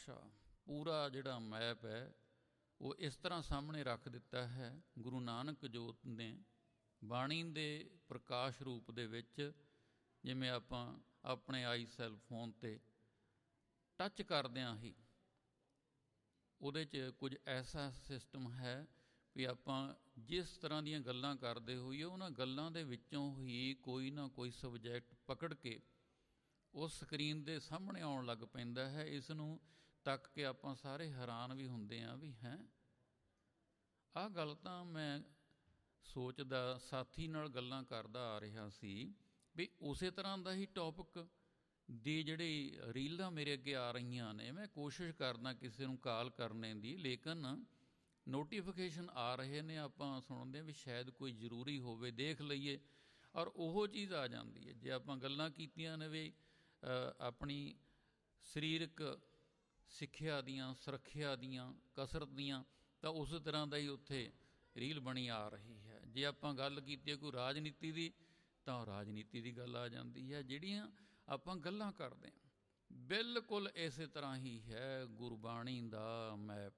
ਪਾਤਸ਼ਾਹ ਪੂਰਾ ਜਿਹੜਾ ਮੈਪ ਹੈ ਉਹ ਇਸ ਤਰ੍ਹਾਂ ਸਾਹਮਣੇ ਰੱਖ ਦਿੱਤਾ ਹੈ ਗੁਰੂ ਨਾਨਕ ਜੋਤ ਨੇ ਬਾਣੀ ਦੇ ਪ੍ਰਕਾਸ਼ ਰੂਪ ਦੇ ਵਿੱਚ। ਜਿਵੇਂ ਆਪਾਂ ਆਪਣੇ ਆਈ ਸੈੱਲ ਫੋਨ 'ਤੇ ਟੱਚ ਕਰਦਿਆਂ ਹੀ ਉਹਦੇ 'ਚ ਕੁਝ ਐਸਾ ਸਿਸਟਮ ਹੈ ਵੀ ਆਪਾਂ ਜਿਸ ਤਰ੍ਹਾਂ ਦੀਆਂ ਗੱਲਾਂ ਕਰਦੇ ਹੋਈਏ ਉਹਨਾਂ ਗੱਲਾਂ ਦੇ ਵਿੱਚੋਂ ਹੀ ਕੋਈ ਨਾ ਕੋਈ ਸਬਜੈਕਟ ਪਕੜ ਕੇ ਉਸ ਸਕਰੀਨ ਦੇ ਸਾਹਮਣੇ ਆਉਣ ਲੱਗ ਪੈਂਦਾ ਹੈ। ਇਸ ਨੂੰ ਤੱਕ ਕੇ ਆਪਾਂ ਸਾਰੇ ਹੈਰਾਨ ਵੀ ਹੁੰਦੇ ਹਾਂ ਵੀ ਹੈਂ, ਆਹ ਗੱਲ ਤਾਂ ਮੈਂ ਸੋਚਦਾ ਸਾਥੀ ਨਾਲ ਗੱਲਾਂ ਕਰਦਾ ਆ ਰਿਹਾ ਸੀ ਵੀ ਉਸੇ ਤਰ੍ਹਾਂ ਦਾ ਹੀ ਟੌਪਿਕ ਦੀ ਜਿਹੜੀ ਰੀਲਾਂ ਮੇਰੇ ਅੱਗੇ ਆ ਰਹੀਆਂ ਨੇ। ਮੈਂ ਕੋਸ਼ਿਸ਼ ਕਰਦਾ ਕਿਸੇ ਨੂੰ ਕਾਲ ਕਰਨੇ ਦੀ, ਲੇਕਿਨ ਨੋਟੀਫਿਕੇਸ਼ਨ ਆ ਰਹੇ ਨੇ, ਆਪਾਂ ਸੁਣਦੇ ਵੀ ਸ਼ਾਇਦ ਕੋਈ ਜ਼ਰੂਰੀ ਹੋਵੇ, ਦੇਖ ਲਈਏ, ਔਰ ਉਹ ਚੀਜ਼ ਆ ਜਾਂਦੀ ਹੈ। ਜੇ ਆਪਾਂ ਗੱਲਾਂ ਕੀਤੀਆਂ ਨੇ ਵੀ ਆਪਣੀ ਸਰੀਰਕ ਸਿੱਖਿਆ ਦੀਆਂ, ਸੁਰੱਖਿਆ ਦੀਆਂ, ਕਸਰਤ ਦੀਆਂ, ਤਾਂ ਉਸ ਤਰ੍ਹਾਂ ਦਾ ਹੀ ਉੱਥੇ ਰੀਲ ਬਣੀ ਆ ਰਹੀ ਹੈ। ਜੇ ਆਪਾਂ ਗੱਲ ਕੀਤੀ ਹੈ ਕੋਈ ਰਾਜਨੀਤੀ ਦੀ, ਤਾਂ ਰਾਜਨੀਤੀ ਦੀ ਗੱਲ ਆ ਜਾਂਦੀ ਹੈ। ਜਿਹੜੀਆਂ ਆਪਾਂ ਗੱਲਾਂ ਕਰਦੇ ਹਾਂ ਬਿਲਕੁਲ ਇਸੇ ਤਰ੍ਹਾਂ ਹੀ ਹੈ ਗੁਰਬਾਣੀ ਦਾ ਮੈਪ।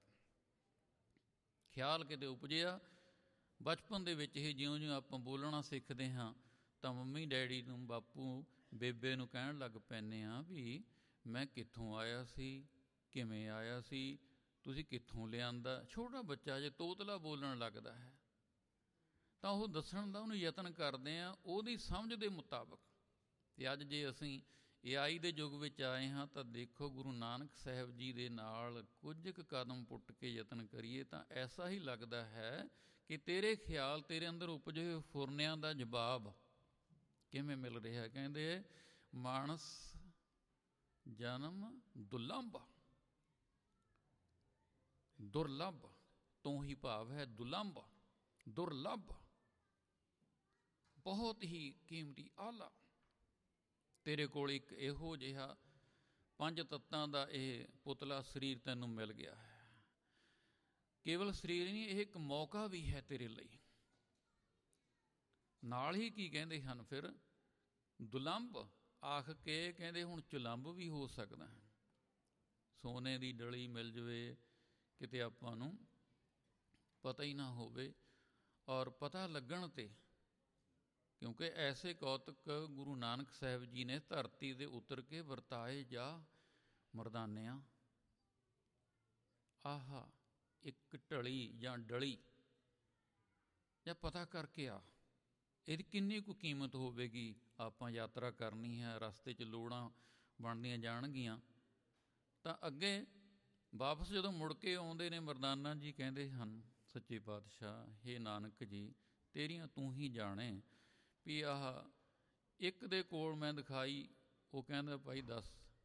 ਖਿਆਲ ਕਿਤੇ ਉਪਜਿਆ ਬਚਪਨ ਦੇ ਵਿੱਚ ਹੀ, ਜਿਉਂ-ਜਿਉਂ ਆਪਾਂ ਬੋਲਣਾ ਸਿੱਖਦੇ ਹਾਂ ਤਾਂ ਮੰਮੀ ਡੈਡੀ ਨੂੰ, ਬਾਪੂ ਬੇਬੇ ਨੂੰ ਕਹਿਣ ਲੱਗ ਪੈਂਦੇ ਹਾਂ ਵੀ ਮੈਂ ਕਿੱਥੋਂ ਆਇਆ ਸੀ, ਕਿਵੇਂ ਆਇਆ ਸੀ, ਤੁਸੀਂ ਕਿੱਥੋਂ ਲਿਆਂਦਾ। ਛੋਟਾ ਬੱਚਾ ਜੇ ਤੋਤਲਾ ਬੋਲਣ ਲੱਗਦਾ ਹੈ ਤਾਂ ਉਹ ਦੱਸਣ ਦਾ ਉਹਨੂੰ ਯਤਨ ਕਰਦੇ ਹਾਂ ਉਹਦੀ ਸਮਝ ਦੇ ਮੁਤਾਬਕ। ਅਤੇ ਅੱਜ ਜੇ ਅਸੀਂ AI ਦੇ ਯੁੱਗ ਵਿੱਚ ਆਏ ਹਾਂ ਤਾਂ ਦੇਖੋ ਗੁਰੂ ਨਾਨਕ ਸਾਹਿਬ ਜੀ ਦੇ ਨਾਲ ਕੁਝ ਕੁ ਕਦਮ ਪੁੱਟ ਕੇ ਯਤਨ ਕਰੀਏ ਤਾਂ ਐਸਾ ਹੀ ਲੱਗਦਾ ਹੈ ਕਿ ਤੇਰੇ ਖਿਆਲ, ਤੇਰੇ ਅੰਦਰ ਉਪਜੇ ਹੋਏ ਫੁਰਨਿਆਂ ਦਾ ਜਵਾਬ ਕਿਵੇਂ ਮਿਲ ਰਿਹਾ। ਕਹਿੰਦੇ ਮਾਨਸ ਜਨਮ ਦੁਰਲਭ, ਦੁਰਲਭ ਤੋਂ ਹੀ ਭਾਵ ਹੈ ਦੁਲੰਭ, ਦੁਰਲਭ, ਬਹੁਤ ਹੀ ਕੀਮਤੀ, ਆਲਾ। ਤੇਰੇ ਕੋਲ ਇੱਕ ਇਹੋ ਜਿਹਾ 5 ਤੱਤਾਂ ਦਾ ਇਹ ਪੁਤਲਾ ਸਰੀਰ ਤੈਨੂੰ ਮਿਲ ਗਿਆ ਹੈ। ਕੇਵਲ ਸਰੀਰ ਨਹੀਂ, ਇਹ ਇੱਕ ਮੌਕਾ ਵੀ ਹੈ ਤੇਰੇ ਲਈ। ਨਾਲ ਹੀ ਕੀ ਕਹਿੰਦੇ ਹਨ ਫਿਰ, ਦੁਲੰਭ ਆਖ ਕੇ ਕਹਿੰਦੇ ਹੁਣ ਚੁਲੰਭ ਵੀ ਹੋ ਸਕਦਾ ਹੈ। ਸੋਨੇ ਦੀ ਡਲੀ ਮਿਲ ਜਾਵੇ ਕਿਤੇ ਆਪਾਂ ਨੂੰ ਪਤਾ ਹੀ ਨਾ ਹੋਵੇ, ਔਰ ਪਤਾ ਲੱਗਣ 'ਤੇ, ਕਿਉਂਕਿ ਐਸੇ ਕੌਤਕ ਗੁਰੂ ਨਾਨਕ ਸਾਹਿਬ ਜੀ ਨੇ ਧਰਤੀ 'ਤੇ ਉਤਰ ਕੇ ਵਰਤਾਏ। ਜਾ ਮਰਦਾਨਿਆਂ, ਆਹਾ ਇੱਕ ਢਲੀ ਜਾਂ ਡਲੀ ਜਾਂ ਪਤਾ ਕਰਕੇ ਆ, ਇਹਦੀ ਕਿੰਨੀ ਕੁ ਕੀਮਤ ਹੋਵੇਗੀ। ਆਪਾਂ ਯਾਤਰਾ ਕਰਨੀ ਹੈ, ਰਸਤੇ 'ਚ ਲੋੜਾਂ ਬਣਦੀਆਂ ਜਾਣਗੀਆਂ, ਤਾਂ ਅੱਗੇ ਵਾਪਸ ਜਦੋਂ ਮੁੜ ਕੇ ਆਉਂਦੇ ਨੇ ਮਰਦਾਨਾ ਜੀ ਕਹਿੰਦੇ ਹਨ ਸੱਚੇ ਪਾਤਸ਼ਾਹ, ਹੇ ਨਾਨਕ ਜੀ ਤੇਰੀਆਂ ਤੂੰ ਹੀ ਜਾਣੇ ਵੀ ਆਹ ਇੱਕ ਦੇ ਕੋਲ ਮੈਂ ਦਿਖਾਈ, ਉਹ ਕਹਿੰਦਾ ਭਾਈ ਦੱਸ,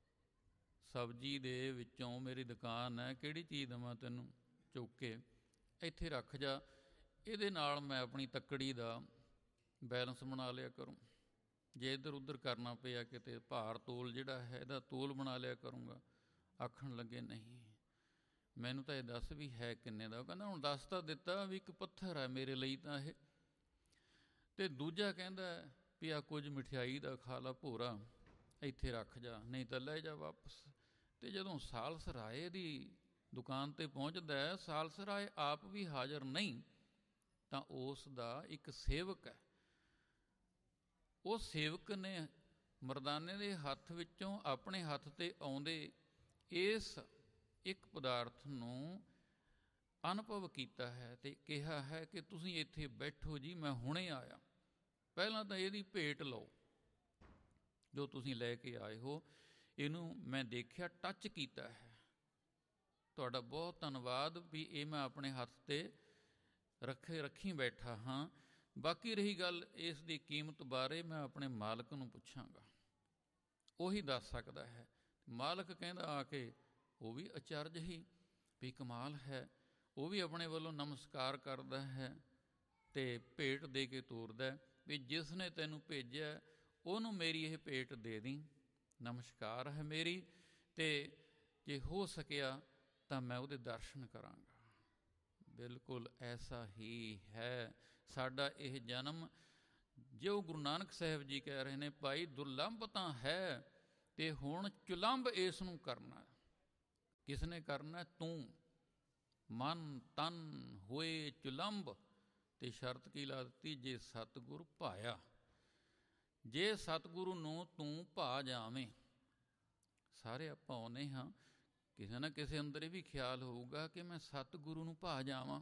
ਸਬਜ਼ੀ ਦੇ ਵਿੱਚੋਂ ਮੇਰੀ ਦੁਕਾਨ ਹੈ, ਕਿਹੜੀ ਚੀਜ਼ ਦੇਵਾਂ ਤੈਨੂੰ, ਚੁੱਕ ਕੇ ਇੱਥੇ ਰੱਖ ਜਾ, ਇਹਦੇ ਨਾਲ ਮੈਂ ਆਪਣੀ ਤੱਕੜੀ ਦਾ ਬੈਲੈਂਸ ਬਣਾ ਲਿਆ ਕਰੂੰ। ਜੇ ਇੱਧਰ ਉੱਧਰ ਕਰਨਾ ਪਿਆ ਕਿਤੇ ਭਾਰ ਤੋਲ ਜਿਹੜਾ ਹੈ ਇਹਦਾ ਤੋਲ ਬਣਾ ਲਿਆ ਕਰੂੰਗਾ। ਆਖਣ ਲੱਗੇ ਨਹੀਂ, ਮੈਨੂੰ ਤਾਂ ਇਹ ਦੱਸ ਵੀ ਹੈ ਕਿੰਨੇ ਦਾ। ਉਹ ਕਹਿੰਦਾ ਹੁਣ ਦੱਸ ਤਾਂ ਦਿੱਤਾ ਵੀ ਇੱਕ ਪੱਥਰ ਹੈ ਮੇਰੇ ਲਈ ਤਾਂ ਇਹ, ਅਤੇ ਦੂਜਾ ਕਹਿੰਦਾ ਵੀ ਆ ਕੁਝ ਮਠਿਆਈ ਦਾ ਖਾ ਲਾ ਭੋਰਾ, ਇੱਥੇ ਰੱਖ ਜਾ, ਨਹੀਂ ਤਾਂ ਲੈ ਜਾ ਵਾਪਸ। ਅਤੇ ਜਦੋਂ ਸਾਲਸਰਾਏ ਦੀ ਦੁਕਾਨ 'ਤੇ ਪਹੁੰਚਦਾ, ਸਾਲਸਰਾਏ ਆਪ ਵੀ ਹਾਜ਼ਰ ਨਹੀਂ, ਤਾਂ ਉਸ ਦਾ ਇੱਕ ਸੇਵਕ ਹੈ। ਉਹ ਸੇਵਕ ਨੇ ਮਰਦਾਨੇ ਦੇ ਹੱਥ ਵਿੱਚੋਂ ਆਪਣੇ ਹੱਥ 'ਤੇ ਆਉਂਦੇ ਇਸ ਇੱਕ ਪਦਾਰਥ ਨੂੰ ਅਨੁਭਵ ਕੀਤਾ ਹੈ ਅਤੇ ਕਿਹਾ ਹੈ ਕਿ ਤੁਸੀਂ ਇੱਥੇ ਬੈਠੋ ਜੀ, ਮੈਂ ਹੁਣੇ ਆਇਆ, ਪਹਿਲਾਂ ਤਾਂ ਇਹਦੀ ਭੇਟ ਲਓ ਜੋ ਤੁਸੀਂ ਲੈ ਕੇ ਆਏ ਹੋ। ਇਹਨੂੰ ਮੈਂ ਦੇਖਿਆ, ਟੱਚ ਕੀਤਾ ਹੈ, ਤੁਹਾਡਾ ਬਹੁਤ ਧੰਨਵਾਦ ਵੀ ਇਹ ਮੈਂ ਆਪਣੇ ਹੱਥ 'ਤੇ ਰੱਖੀ ਬੈਠਾ ਹਾਂ। ਬਾਕੀ ਰਹੀ ਗੱਲ ਇਸ ਦੀ ਕੀਮਤ ਬਾਰੇ, ਮੈਂ ਆਪਣੇ ਮਾਲਕ ਨੂੰ ਪੁੱਛਾਂਗਾ, ਉਹੀ ਦੱਸ ਸਕਦਾ ਹੈ। ਮਾਲਕ ਕਹਿੰਦਾ ਆ ਕੇ, ਉਹ ਵੀ ਅਚਰਜ ਹੀ ਵੀ ਕਮਾਲ ਹੈ। ਉਹ ਵੀ ਆਪਣੇ ਵੱਲੋਂ ਨਮਸਕਾਰ ਕਰਦਾ ਹੈ ਅਤੇ ਭੇਟ ਦੇ ਕੇ ਤੋਰਦਾ ਵੀ ਜਿਸ ਨੇ ਤੈਨੂੰ ਭੇਜਿਆ ਉਹਨੂੰ ਮੇਰੀ ਇਹ ਭੇਟ ਦੇ ਦੇਈਂ, ਨਮਸਕਾਰ ਹੈ ਮੇਰੀ, ਅਤੇ ਜੇ ਹੋ ਸਕਿਆ ਤਾਂ ਮੈਂ ਉਹਦੇ ਦਰਸ਼ਨ ਕਰਾਂਗਾ। ਬਿਲਕੁਲ ਐਸਾ ਹੀ ਹੈ ਸਾਡਾ ਇਹ ਜਨਮ। ਜੋ ਗੁਰੂ ਨਾਨਕ ਸਾਹਿਬ ਜੀ ਕਹਿ ਰਹੇ ਨੇ, ਭਾਈ ਦੁਰਲਭ ਤਾਂ ਹੈ ਅਤੇ ਹੁਣ ਚੁਲੰਭ ਇਸ ਨੂੰ ਕਰਨਾ। ਕਿਸ ਨੇ ਕਰਨਾ? ਤੂੰ। ਮਨ ਤਨ ਹੋਏ ਚੁਲੰਬ, ਤੇ ਸ਼ਰਤ ਕੀ ਲਾ ਦਿੱਤੀ? ਜੇ ਸਤਿਗੁਰ ਭਾਇਆ। ਜੇ ਸਤਿਗੁਰੂ ਨੂੰ ਤੂੰ ਭਾ ਜਾਵੇਂ। ਸਾਰੇ ਆਪਾਂ ਆਉਂਦੇ ਹਾਂ, ਕਿਸੇ ਨਾ ਕਿਸੇ ਅੰਦਰ ਇਹ ਵੀ ਖਿਆਲ ਹੋਊਗਾ ਕਿ ਮੈਂ ਸਤਿਗੁਰੂ ਨੂੰ ਭਾ ਜਾਵਾਂ।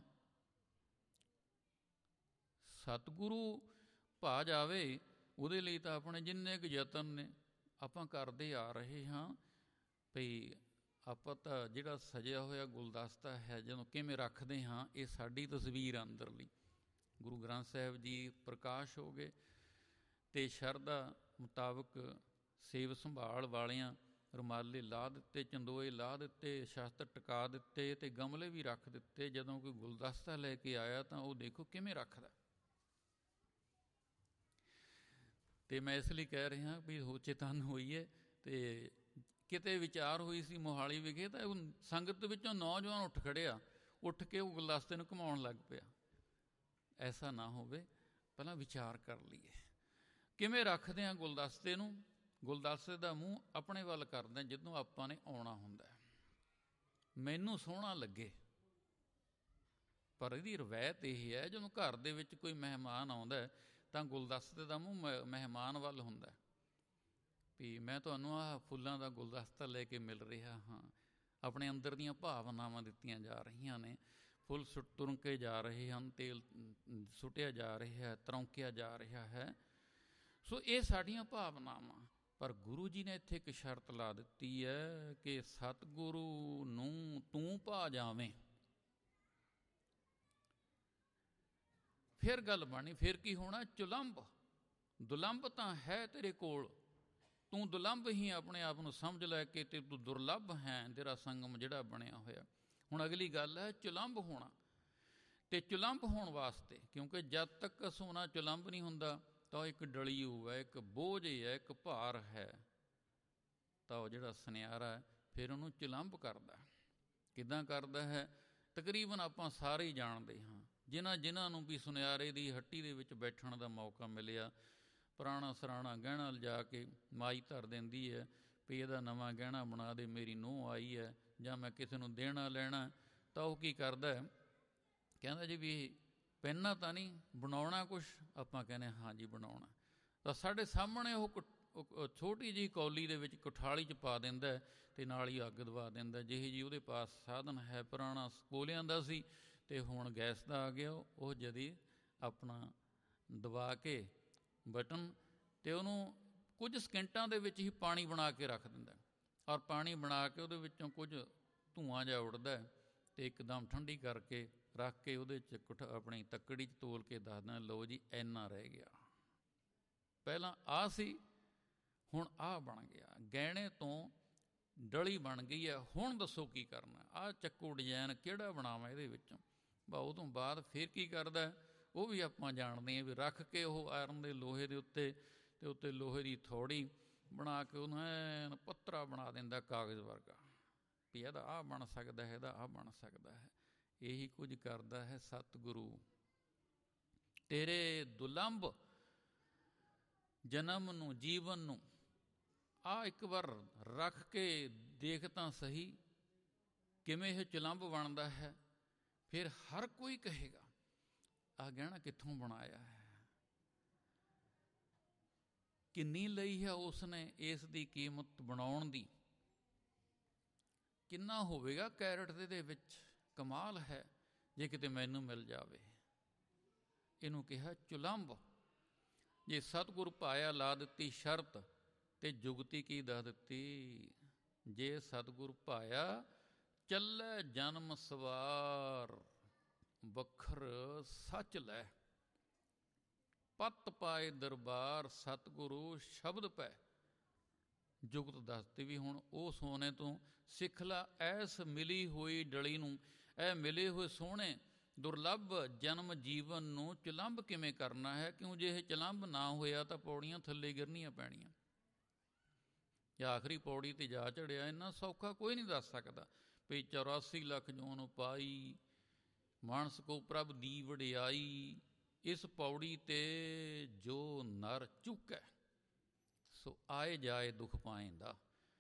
ਸਤਿਗੁਰੂ ਭਾ ਜਾਵੇ, ਉਹਦੇ ਲਈ ਤਾਂ ਆਪਣੇ ਜਿੰਨੇ ਕੁ ਯਤਨ ਨੇ ਆਪਾਂ ਕਰਦੇ ਆ ਰਹੇ ਹਾਂ। ਭਈ ਆਪਾਂ ਤਾਂ ਜਿਹੜਾ ਸਜਿਆ ਹੋਇਆ ਗੁਲਦਸਤਾ ਹੈ ਜਦੋਂ ਕਿਵੇਂ ਰੱਖਦੇ ਹਾਂ, ਇਹ ਸਾਡੀ ਤਸਵੀਰ ਅੰਦਰਲੀ। ਗੁਰੂ ਗ੍ਰੰਥ ਸਾਹਿਬ ਜੀ ਪ੍ਰਕਾਸ਼ ਹੋ ਗਏ ਅਤੇ ਸ਼ਰਧਾ ਮੁਤਾਬਕ ਸੇਵ ਸੰਭਾਲ ਵਾਲਿਆਂ ਰੁਮਾਲੇ ਲਾ ਦਿੱਤੇ, ਚੰਦੋਏ ਲਾ ਦਿੱਤੇ, ਸ਼ਸਤਰ ਟਿਕਾ ਦਿੱਤੇ ਅਤੇ ਗਮਲੇ ਵੀ ਰੱਖ ਦਿੱਤੇ। ਜਦੋਂ ਕੋਈ ਗੁਲਦਸਤਾ ਲੈ ਕੇ ਆਇਆ ਤਾਂ ਉਹ ਦੇਖੋ ਕਿਵੇਂ ਰੱਖਦਾ। ਅਤੇ ਮੈਂ ਇਸ ਲਈ ਕਹਿ ਰਿਹਾ ਵੀ ਹੋ ਚੇਤਨ ਹੋਈਏ। ਅਤੇ ਕਿਤੇ ਵਿਚਾਰ ਹੋਈ ਸੀ ਮੋਹਾਲੀ ਵਿਖੇ, ਤਾਂ ਉਹ ਸੰਗਤ ਵਿੱਚੋਂ ਨੌਜਵਾਨ ਉੱਠ ਖੜ੍ਹਿਆ, ਉੱਠ ਕੇ ਉਹ ਗੁਲਦਸਤੇ ਨੂੰ ਘੁਮਾਉਣ ਲੱਗ ਪਿਆ। ਐਸਾ ਨਾ ਹੋਵੇ, ਪਹਿਲਾਂ ਵਿਚਾਰ ਕਰ ਲਈਏ ਕਿਵੇਂ ਰੱਖਦੇ ਹਾਂ ਗੁਲਦਸਤੇ ਨੂੰ। ਗੁਲਦਸਤੇ ਦਾ ਮੂੰਹ ਆਪਣੇ ਵੱਲ ਕਰਦੇ ਜਦੋਂ ਆਪਾਂ ਨੇ ਆਉਣਾ ਹੁੰਦਾ, ਮੈਨੂੰ ਸੋਹਣਾ ਲੱਗੇ। ਪਰ ਇਹਦੀ ਰਵਾਇਤ ਇਹ ਹੈ, ਜਦੋਂ ਘਰ ਦੇ ਵਿੱਚ ਕੋਈ ਮਹਿਮਾਨ ਆਉਂਦਾ ਤਾਂ ਗੁਲਦਸਤੇ ਦਾ ਮੂੰਹ ਮਹਿਮਾਨ ਵੱਲ ਹੁੰਦਾ ਵੀ ਮੈਂ ਤੁਹਾਨੂੰ ਆਹ ਫੁੱਲਾਂ ਦਾ ਗੁਲਦਸਤਾ ਲੈ ਕੇ ਮਿਲ ਰਿਹਾ ਹਾਂ। ਆਪਣੇ ਅੰਦਰ ਦੀਆਂ ਭਾਵਨਾਵਾਂ ਦਿੱਤੀਆਂ ਜਾ ਰਹੀਆਂ ਨੇ, ਫੁੱਲ ਤੁਰਕੇ ਜਾ ਰਹੇ ਹਨ, ਤੇਲ ਸੁੱਟਿਆ ਜਾ ਰਿਹਾ ਹੈ, ਤਰੌਂਕਿਆ ਜਾ ਰਿਹਾ ਹੈ। ਸੋ ਇਹ ਸਾਡੀਆਂ ਭਾਵਨਾਵਾਂ। ਪਰ ਗੁਰੂ ਜੀ ਨੇ ਇੱਥੇ ਇੱਕ ਸ਼ਰਤ ਲਾ ਦਿੱਤੀ ਹੈ ਕਿ ਸਤਿਗੁਰੂ ਨੂੰ ਤੂੰ ਭਾ ਜਾਵੇਂ। ਫਿਰ ਗੱਲ ਬਣੀ, ਫਿਰ ਕੀ ਹੋਣਾ? ਚੁਲੰਬ। ਦੁਲੰਭ ਤਾਂ ਹੈ ਤੇਰੇ ਕੋਲ, ਤੂੰ ਦੁਲੰਭ ਹੀ ਆਪਣੇ ਆਪ ਨੂੰ ਸਮਝ ਲੈ ਕੇ ਤੇ ਤੂੰ ਦੁਰਲੱਭ ਹੈ, ਤੇਰਾ ਸੰਗਮ ਜਿਹੜਾ ਬਣਿਆ ਹੋਇਆ। ਹੁਣ ਅਗਲੀ ਗੱਲ ਹੈ ਚੁਲੰਭ ਹੋਣਾ। ਅਤੇ ਚੁਲੰਭ ਹੋਣ ਵਾਸਤੇ, ਕਿਉਂਕਿ ਜਦ ਤੱਕ ਸੋਨਾ ਚੁਲੰਭ ਨਹੀਂ ਹੁੰਦਾ ਤਾਂ ਉਹ ਇੱਕ ਡਲਿਊ ਹੈ, ਇੱਕ ਬੋਝ ਹੈ, ਇੱਕ ਭਾਰ ਹੈ। ਤਾਂ ਉਹ ਜਿਹੜਾ ਸੁਨਿਆਰਾ ਫਿਰ ਉਹਨੂੰ ਚੁਲੰਭ ਕਰਦਾ। ਕਿੱਦਾਂ ਕਰਦਾ ਹੈ? ਤਕਰੀਬਨ ਆਪਾਂ ਸਾਰੇ ਹੀ ਜਾਣਦੇ ਹਾਂ, ਜਿਨ੍ਹਾਂ ਨੂੰ ਵੀ ਸੁਨਿਆਰੇ ਦੀ ਹੱਟੀ ਦੇ ਵਿੱਚ ਬੈਠਣ ਦਾ ਮੌਕਾ ਮਿਲਿਆ, ਪੁਰਾਣਾ ਸਰਾਣਾ ਗਹਿਣਾ ਲਿਜਾ ਕੇ ਮਾਈ ਧਰ ਦਿੰਦੀ ਹੈ ਵੀ ਇਹਦਾ ਨਵਾਂ ਗਹਿਣਾ ਬਣਾ ਦੇ, ਮੇਰੀ ਨੂੰਹ ਆਈ ਹੈ, ਜਾਂ ਮੈਂ ਕਿਸੇ ਨੂੰ ਦੇਣਾ ਲੈਣਾ। ਤਾਂ ਉਹ ਕੀ ਕਰਦਾ, ਕਹਿੰਦਾ ਜੀ ਵੀ ਪਹਿਨਾ ਤਾਂ ਨਹੀਂ ਬਣਾਉਣਾ ਕੁਛ? ਆਪਾਂ ਕਹਿੰਦੇ ਹਾਂ ਜੀ ਬਣਾਉਣਾ। ਤਾਂ ਸਾਡੇ ਸਾਹਮਣੇ ਉਹ ਛੋਟੀ ਜਿਹੀ ਕੌਲੀ ਦੇ ਵਿੱਚ ਕੁਠਾਲੀ 'ਚ ਪਾ ਦਿੰਦਾ ਅਤੇ ਨਾਲ ਹੀ ਅੱਗ ਦਵਾ ਦਿੰਦਾ। ਜਿਹੀ ਜੀ ਉਹਦੇ ਪਾਸ ਸਾਧਨ ਹੈ, ਪੁਰਾਣਾ ਕੋਲਿਆਂ ਦਾ ਸੀ ਅਤੇ ਹੁਣ ਗੈਸ ਦਾ ਆ ਗਿਆ, ਉਹ ਜਦੀ ਆਪਣਾ ਦਬਾ ਕੇ ਬਟਨ ਅਤੇ ਉਹਨੂੰ ਕੁਝ ਸਕਿੰਟਾਂ ਦੇ ਵਿੱਚ ਹੀ ਪਾਣੀ ਬਣਾ ਕੇ ਰੱਖ ਦਿੰਦਾ। ਔਰ ਪਾਣੀ ਬਣਾ ਕੇ ਉਹਦੇ ਵਿੱਚੋਂ ਕੁਝ ਧੂੰਆਂ ਜਿਹਾ ਉੱਡਦਾ ਅਤੇ ਇੱਕਦਮ ਠੰਡੀ ਕਰਕੇ ਰੱਖ ਕੇ ਉਹਦੇ 'ਚ ਆਪਣੀ ਤੱਕੜੀ 'ਚ ਤੋਲ ਕੇ ਦੱਸਦਾ, ਲਓ ਜੀ ਇੰਨਾ ਰਹਿ ਗਿਆ। ਪਹਿਲਾਂ ਆਹ ਸੀ, ਹੁਣ ਆਹ ਬਣ ਗਿਆ। ਗਹਿਣੇ ਤੋਂ ਡਲੀ ਬਣ ਗਈ ਹੈ, ਹੁਣ ਦੱਸੋ ਕੀ ਕਰਨਾ? ਆਹ ਚੱਕੋ ਡਿਜ਼ਾਇਨ ਕਿਹੜਾ ਬਣਾਵਾਂ ਇਹਦੇ ਵਿੱਚੋਂ? ਉਹ ਤੋਂ ਬਾਅਦ ਫਿਰ ਕੀ ਕਰਦਾ, ਉਹ ਵੀ ਆਪਾਂ ਜਾਣਦੇ ਹਾਂ ਵੀ ਰੱਖ ਕੇ ਉਹ ਆਇਰਨ ਦੇ ਲੋਹੇ ਦੇ ਉੱਤੇ ਅਤੇ ਉੱਤੇ ਲੋਹੇ ਦੀ ਥੋੜੀ ਬਣਾ ਕੇ ਉਹਨੂੰ ਐਨ ਪੱਤਰਾ ਬਣਾ ਦਿੰਦਾ ਕਾਗਜ਼ ਵਰਗਾ, ਵੀ ਇਹਦਾ ਆਹ ਬਣ ਸਕਦਾ ਹੈ, ਇਹਦਾ ਆਹ ਬਣ ਸਕਦਾ ਹੈ। ਇਹੀ ਕੁਝ ਕਰਦਾ ਹੈ ਸਤਿਗੁਰੂ। ਤੇਰੇ ਦੁਲੰਭ ਜਨਮ ਨੂੰ, ਜੀਵਨ ਨੂੰ ਆਹ ਇੱਕ ਵਾਰ ਰੱਖ ਕੇ ਦੇਖ ਤਾਂ ਸਹੀ ਕਿਵੇਂ ਇਹ ਚੁਲੰਭ ਬਣਦਾ ਹੈ। ਫਿਰ ਹਰ ਕੋਈ ਕਹੇਗਾ ਆਹ ਗਹਿਣਾ ਕਿੱਥੋਂ ਬਣਾਇਆ ਹੈ, ਕਿੰਨੀ ਲਈ ਹੈ ਉਸਨੇ, ਇਸ ਦੀ ਕੀਮਤ ਬਣਾਉਣ ਦੀ ਕਿੰਨਾ ਹੋਵੇਗਾ ਕੈਰਟ ਦੇ ਵਿੱਚ? ਕਮਾਲ ਹੈ ਜੇ ਕਿਤੇ ਮੈਨੂੰ ਮਿਲ ਜਾਵੇ। ਇਹਨੂੰ ਕਿਹਾ ਚੁਲੰਭ। ਜੇ ਸਤਿਗੁਰ ਪਾਇਆ ਲਾ ਦਿੱਤੀ ਸ਼ਰਤ, ਤੇ ਜੁਗਤੀ ਕੀ ਦੱਸ ਦਿੱਤੀ? ਜੇ ਸਤਿਗੁਰ ਪਾਇਆ ਚੱਲੇ ਜਨਮ ਸਵਾਰ, ਵੱਖਰ ਸੱਚ ਲੈ, ਪੱਤ ਪਾਏ ਦਰਬਾਰ, ਸਤਿਗੁਰੂ ਸ਼ਬਦ ਪੈ। ਜੁਗਤ ਦੱਸਦੀ ਵੀ ਹੁਣ ਉਹ ਸੋਨੇ ਤੋਂ ਸਿੱਖ ਲਾ ਐਸ ਮਿਲੀ ਹੋਈ ਡਲੀ ਨੂੰ, ਇਹ ਮਿਲੇ ਹੋਏ ਸੋਹਣੇ ਦੁਰਲੱਭ ਜਨਮ ਜੀਵਨ ਨੂੰ ਚੁਲੰਭ ਕਿਵੇਂ ਕਰਨਾ ਹੈ। ਕਿਉਂ ਜੇ ਇਹ ਚੁਲੰਭ ਨਾ ਹੋਇਆ ਤਾਂ ਪੌੜੀਆਂ ਥੱਲੇ ਗਿਰਨੀਆਂ ਪੈਣੀਆਂ। ਜਾਂ ਆਖਰੀ ਪੌੜੀ 'ਤੇ ਜਾ ਚੜਿਆ, ਇੰਨਾ ਸੌਖਾ ਕੋਈ ਨਹੀਂ ਦੱਸ ਸਕਦਾ ਵੀ 84 ਲੱਖ ਜੂਨ ਪਾਈ, ਮਾਨਸ ਕੋ ਪ੍ਰਭ ਦੀ ਵਡਿਆਈ, ਇਸ ਪੌੜੀ 'ਤੇ ਜੋ ਨਰ ਚੁੱਕੈ, ਸੋ ਆਏ ਜਾਏ ਦੁੱਖ ਪਾਏਂਦਾ।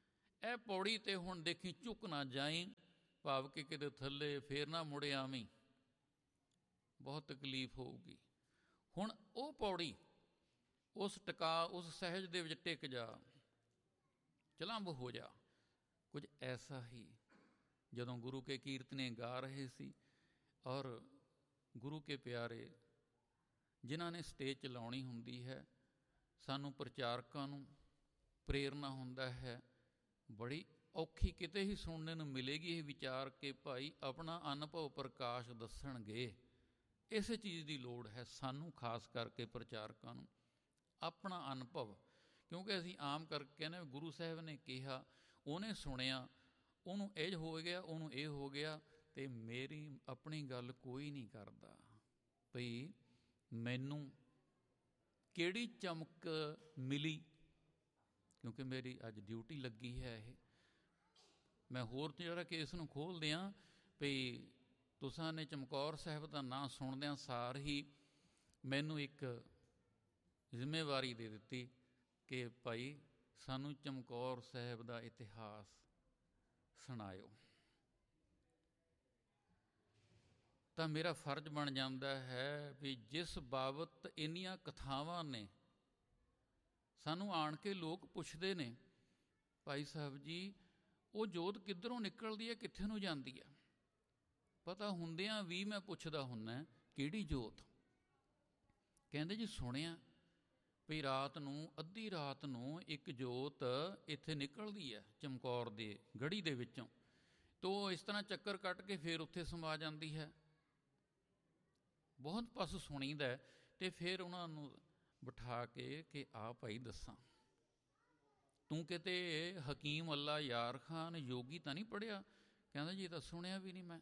ਇਹ ਪੌੜੀ 'ਤੇ ਹੁਣ ਦੇਖੀ ਝੁਕ ਨਾ ਜਾਈ, ਭਾਵ ਕਿ ਕਿਤੇ ਥੱਲੇ ਫੇਰ ਨਾ ਮੁੜੇ ਆਵੀਂ, ਬਹੁਤ ਤਕਲੀਫ ਹੋਊਗੀ। ਹੁਣ ਉਹ ਪੌੜੀ ਉਸ ਉਸ ਸਹਿਜ ਦੇ ਵਿੱਚ ਟਿਕ ਜਾ, ਚਲੰਬ ਹੋ ਜਾ। ਕੁਝ ਐਸਾ ਹੀ ਜਦੋਂ ਗੁਰੂ ਕੇ ਕੀਰਤਨੇ ਗਾ ਰਹੇ ਸੀ, ਔਰ ਗੁਰੂ ਕੇ ਪਿਆਰੇ ਜਿਨ੍ਹਾਂ ਨੇ ਸਟੇਜ ਚਲਾਉਣੀ ਹੁੰਦੀ ਹੈ, ਸਾਨੂੰ ਪ੍ਰਚਾਰਕਾਂ ਨੂੰ ਪ੍ਰੇਰਨਾ ਹੁੰਦਾ ਹੈ, ਬੜੀ ਔਖੀ ਕਿਤੇ ਹੀ ਸੁਣਨੇ ਨੂੰ ਮਿਲੇਗੀ ਇਹ ਵਿਚਾਰ ਕੇ ਭਾਈ ਆਪਣਾ ਅਨੁਭਵ ਪ੍ਰਕਾਸ਼ ਦੱਸਣਗੇ। ਇਸੇ ਚੀਜ਼ ਦੀ ਲੋੜ ਹੈ ਸਾਨੂੰ, ਖਾਸ ਕਰਕੇ ਪ੍ਰਚਾਰਕਾਂ ਨੂੰ, ਆਪਣਾ ਅਨੁਭਵ। ਕਿਉਂਕਿ ਅਸੀਂ ਆਮ ਕਰਕੇ ਕਹਿੰਦੇ ਗੁਰੂ ਸਾਹਿਬ ਨੇ ਕਿਹਾ, ਉਹਨੇ ਸੁਣਿਆ, ਉਹਨੂੰ ਇਹ ਹੋ ਗਿਆ, ਉਹਨੂੰ ਇਹ ਹੋ ਗਿਆ, ਅਤੇ ਮੇਰੀ ਆਪਣੀ ਗੱਲ ਕੋਈ ਨਹੀਂ ਕਰਦਾ ਭਈ ਮੈਨੂੰ ਕਿਹੜੀ ਚਮਕ ਮਿਲੀ, ਕਿਉਂਕਿ ਮੇਰੀ ਅੱਜ ਡਿਊਟੀ ਲੱਗੀ ਹੈ। ਇਹ ਮੈਂ ਹੋਰ ਜਿਹੜਾ ਕਿ ਇਸ ਨੂੰ ਖੋਲ੍ਹਦੇ ਹਾਂ ਭਈ ਤੁਸਾਂ ਨੇ ਚਮਕੌਰ ਸਾਹਿਬ ਦਾ ਨਾਂ ਸੁਣਦਿਆਂ ਸਾਰ ਹੀ ਮੈਨੂੰ ਇੱਕ ਜ਼ਿੰਮੇਵਾਰੀ ਦੇ ਦਿੱਤੀ ਕਿ ਭਾਈ ਸਾਨੂੰ ਚਮਕੌਰ ਸਾਹਿਬ ਦਾ ਇਤਿਹਾਸ ਸੁਣਾਇਓ। ਤਾਂ ਮੇਰਾ ਫਰਜ਼ ਬਣ ਜਾਂਦਾ ਹੈ ਵੀ ਜਿਸ ਬਾਬਤ ਇੰਨੀਆਂ ਕਥਾਵਾਂ ਨੇ, ਸਾਨੂੰ ਆਣ ਕੇ ਲੋਕ ਪੁੱਛਦੇ ਨੇ ਭਾਈ ਸਾਹਿਬ ਜੀ ਉਹ ਜੋਤ ਕਿੱਧਰੋਂ ਨਿਕਲਦੀ ਹੈ, ਕਿੱਥੇ ਨੂੰ ਜਾਂਦੀ ਹੈ। ਪਤਾ ਹੁੰਦਿਆਂ ਵੀ ਮੈਂ ਪੁੱਛਦਾ ਹੁੰਦਾ ਕਿਹੜੀ ਜੋਤ। ਕਹਿੰਦੇ ਜੀ ਸੁਣਿਆ ਵੀ ਰਾਤ ਨੂੰ, ਅੱਧੀ ਰਾਤ ਨੂੰ ਇੱਕ ਜੋਤ ਇੱਥੇ ਨਿਕਲਦੀ ਹੈ ਚਮਕੌਰ ਦੇ ਗੜ੍ਹੀ ਦੇ ਵਿੱਚੋਂ, ਤੋ ਇਸ ਤਰ੍ਹਾਂ ਚੱਕਰ ਕੱਟ ਕੇ ਫਿਰ ਉੱਥੇ ਸਮਾ ਜਾਂਦੀ ਹੈ। ਬਹੁਤ ਪਸ ਸੁਣੀਦਾ, ਅਤੇ ਫਿਰ ਉਹਨਾਂ ਨੂੰ ਬਿਠਾ ਕੇ ਕਿ ਆ ਭਾਈ ਦੱਸਾਂ, ਤੂੰ ਕਿਤੇ ਹਕੀਮ ਅੱਲਾ ਯਾਰ ਖਾਨ ਯੋਗੀ ਤਾਂ ਨਹੀਂ ਪੜ੍ਹਿਆ? ਕਹਿੰਦਾ ਜੀ ਤਾਂ ਸੁਣਿਆ ਵੀ ਨਹੀਂ ਮੈਂ।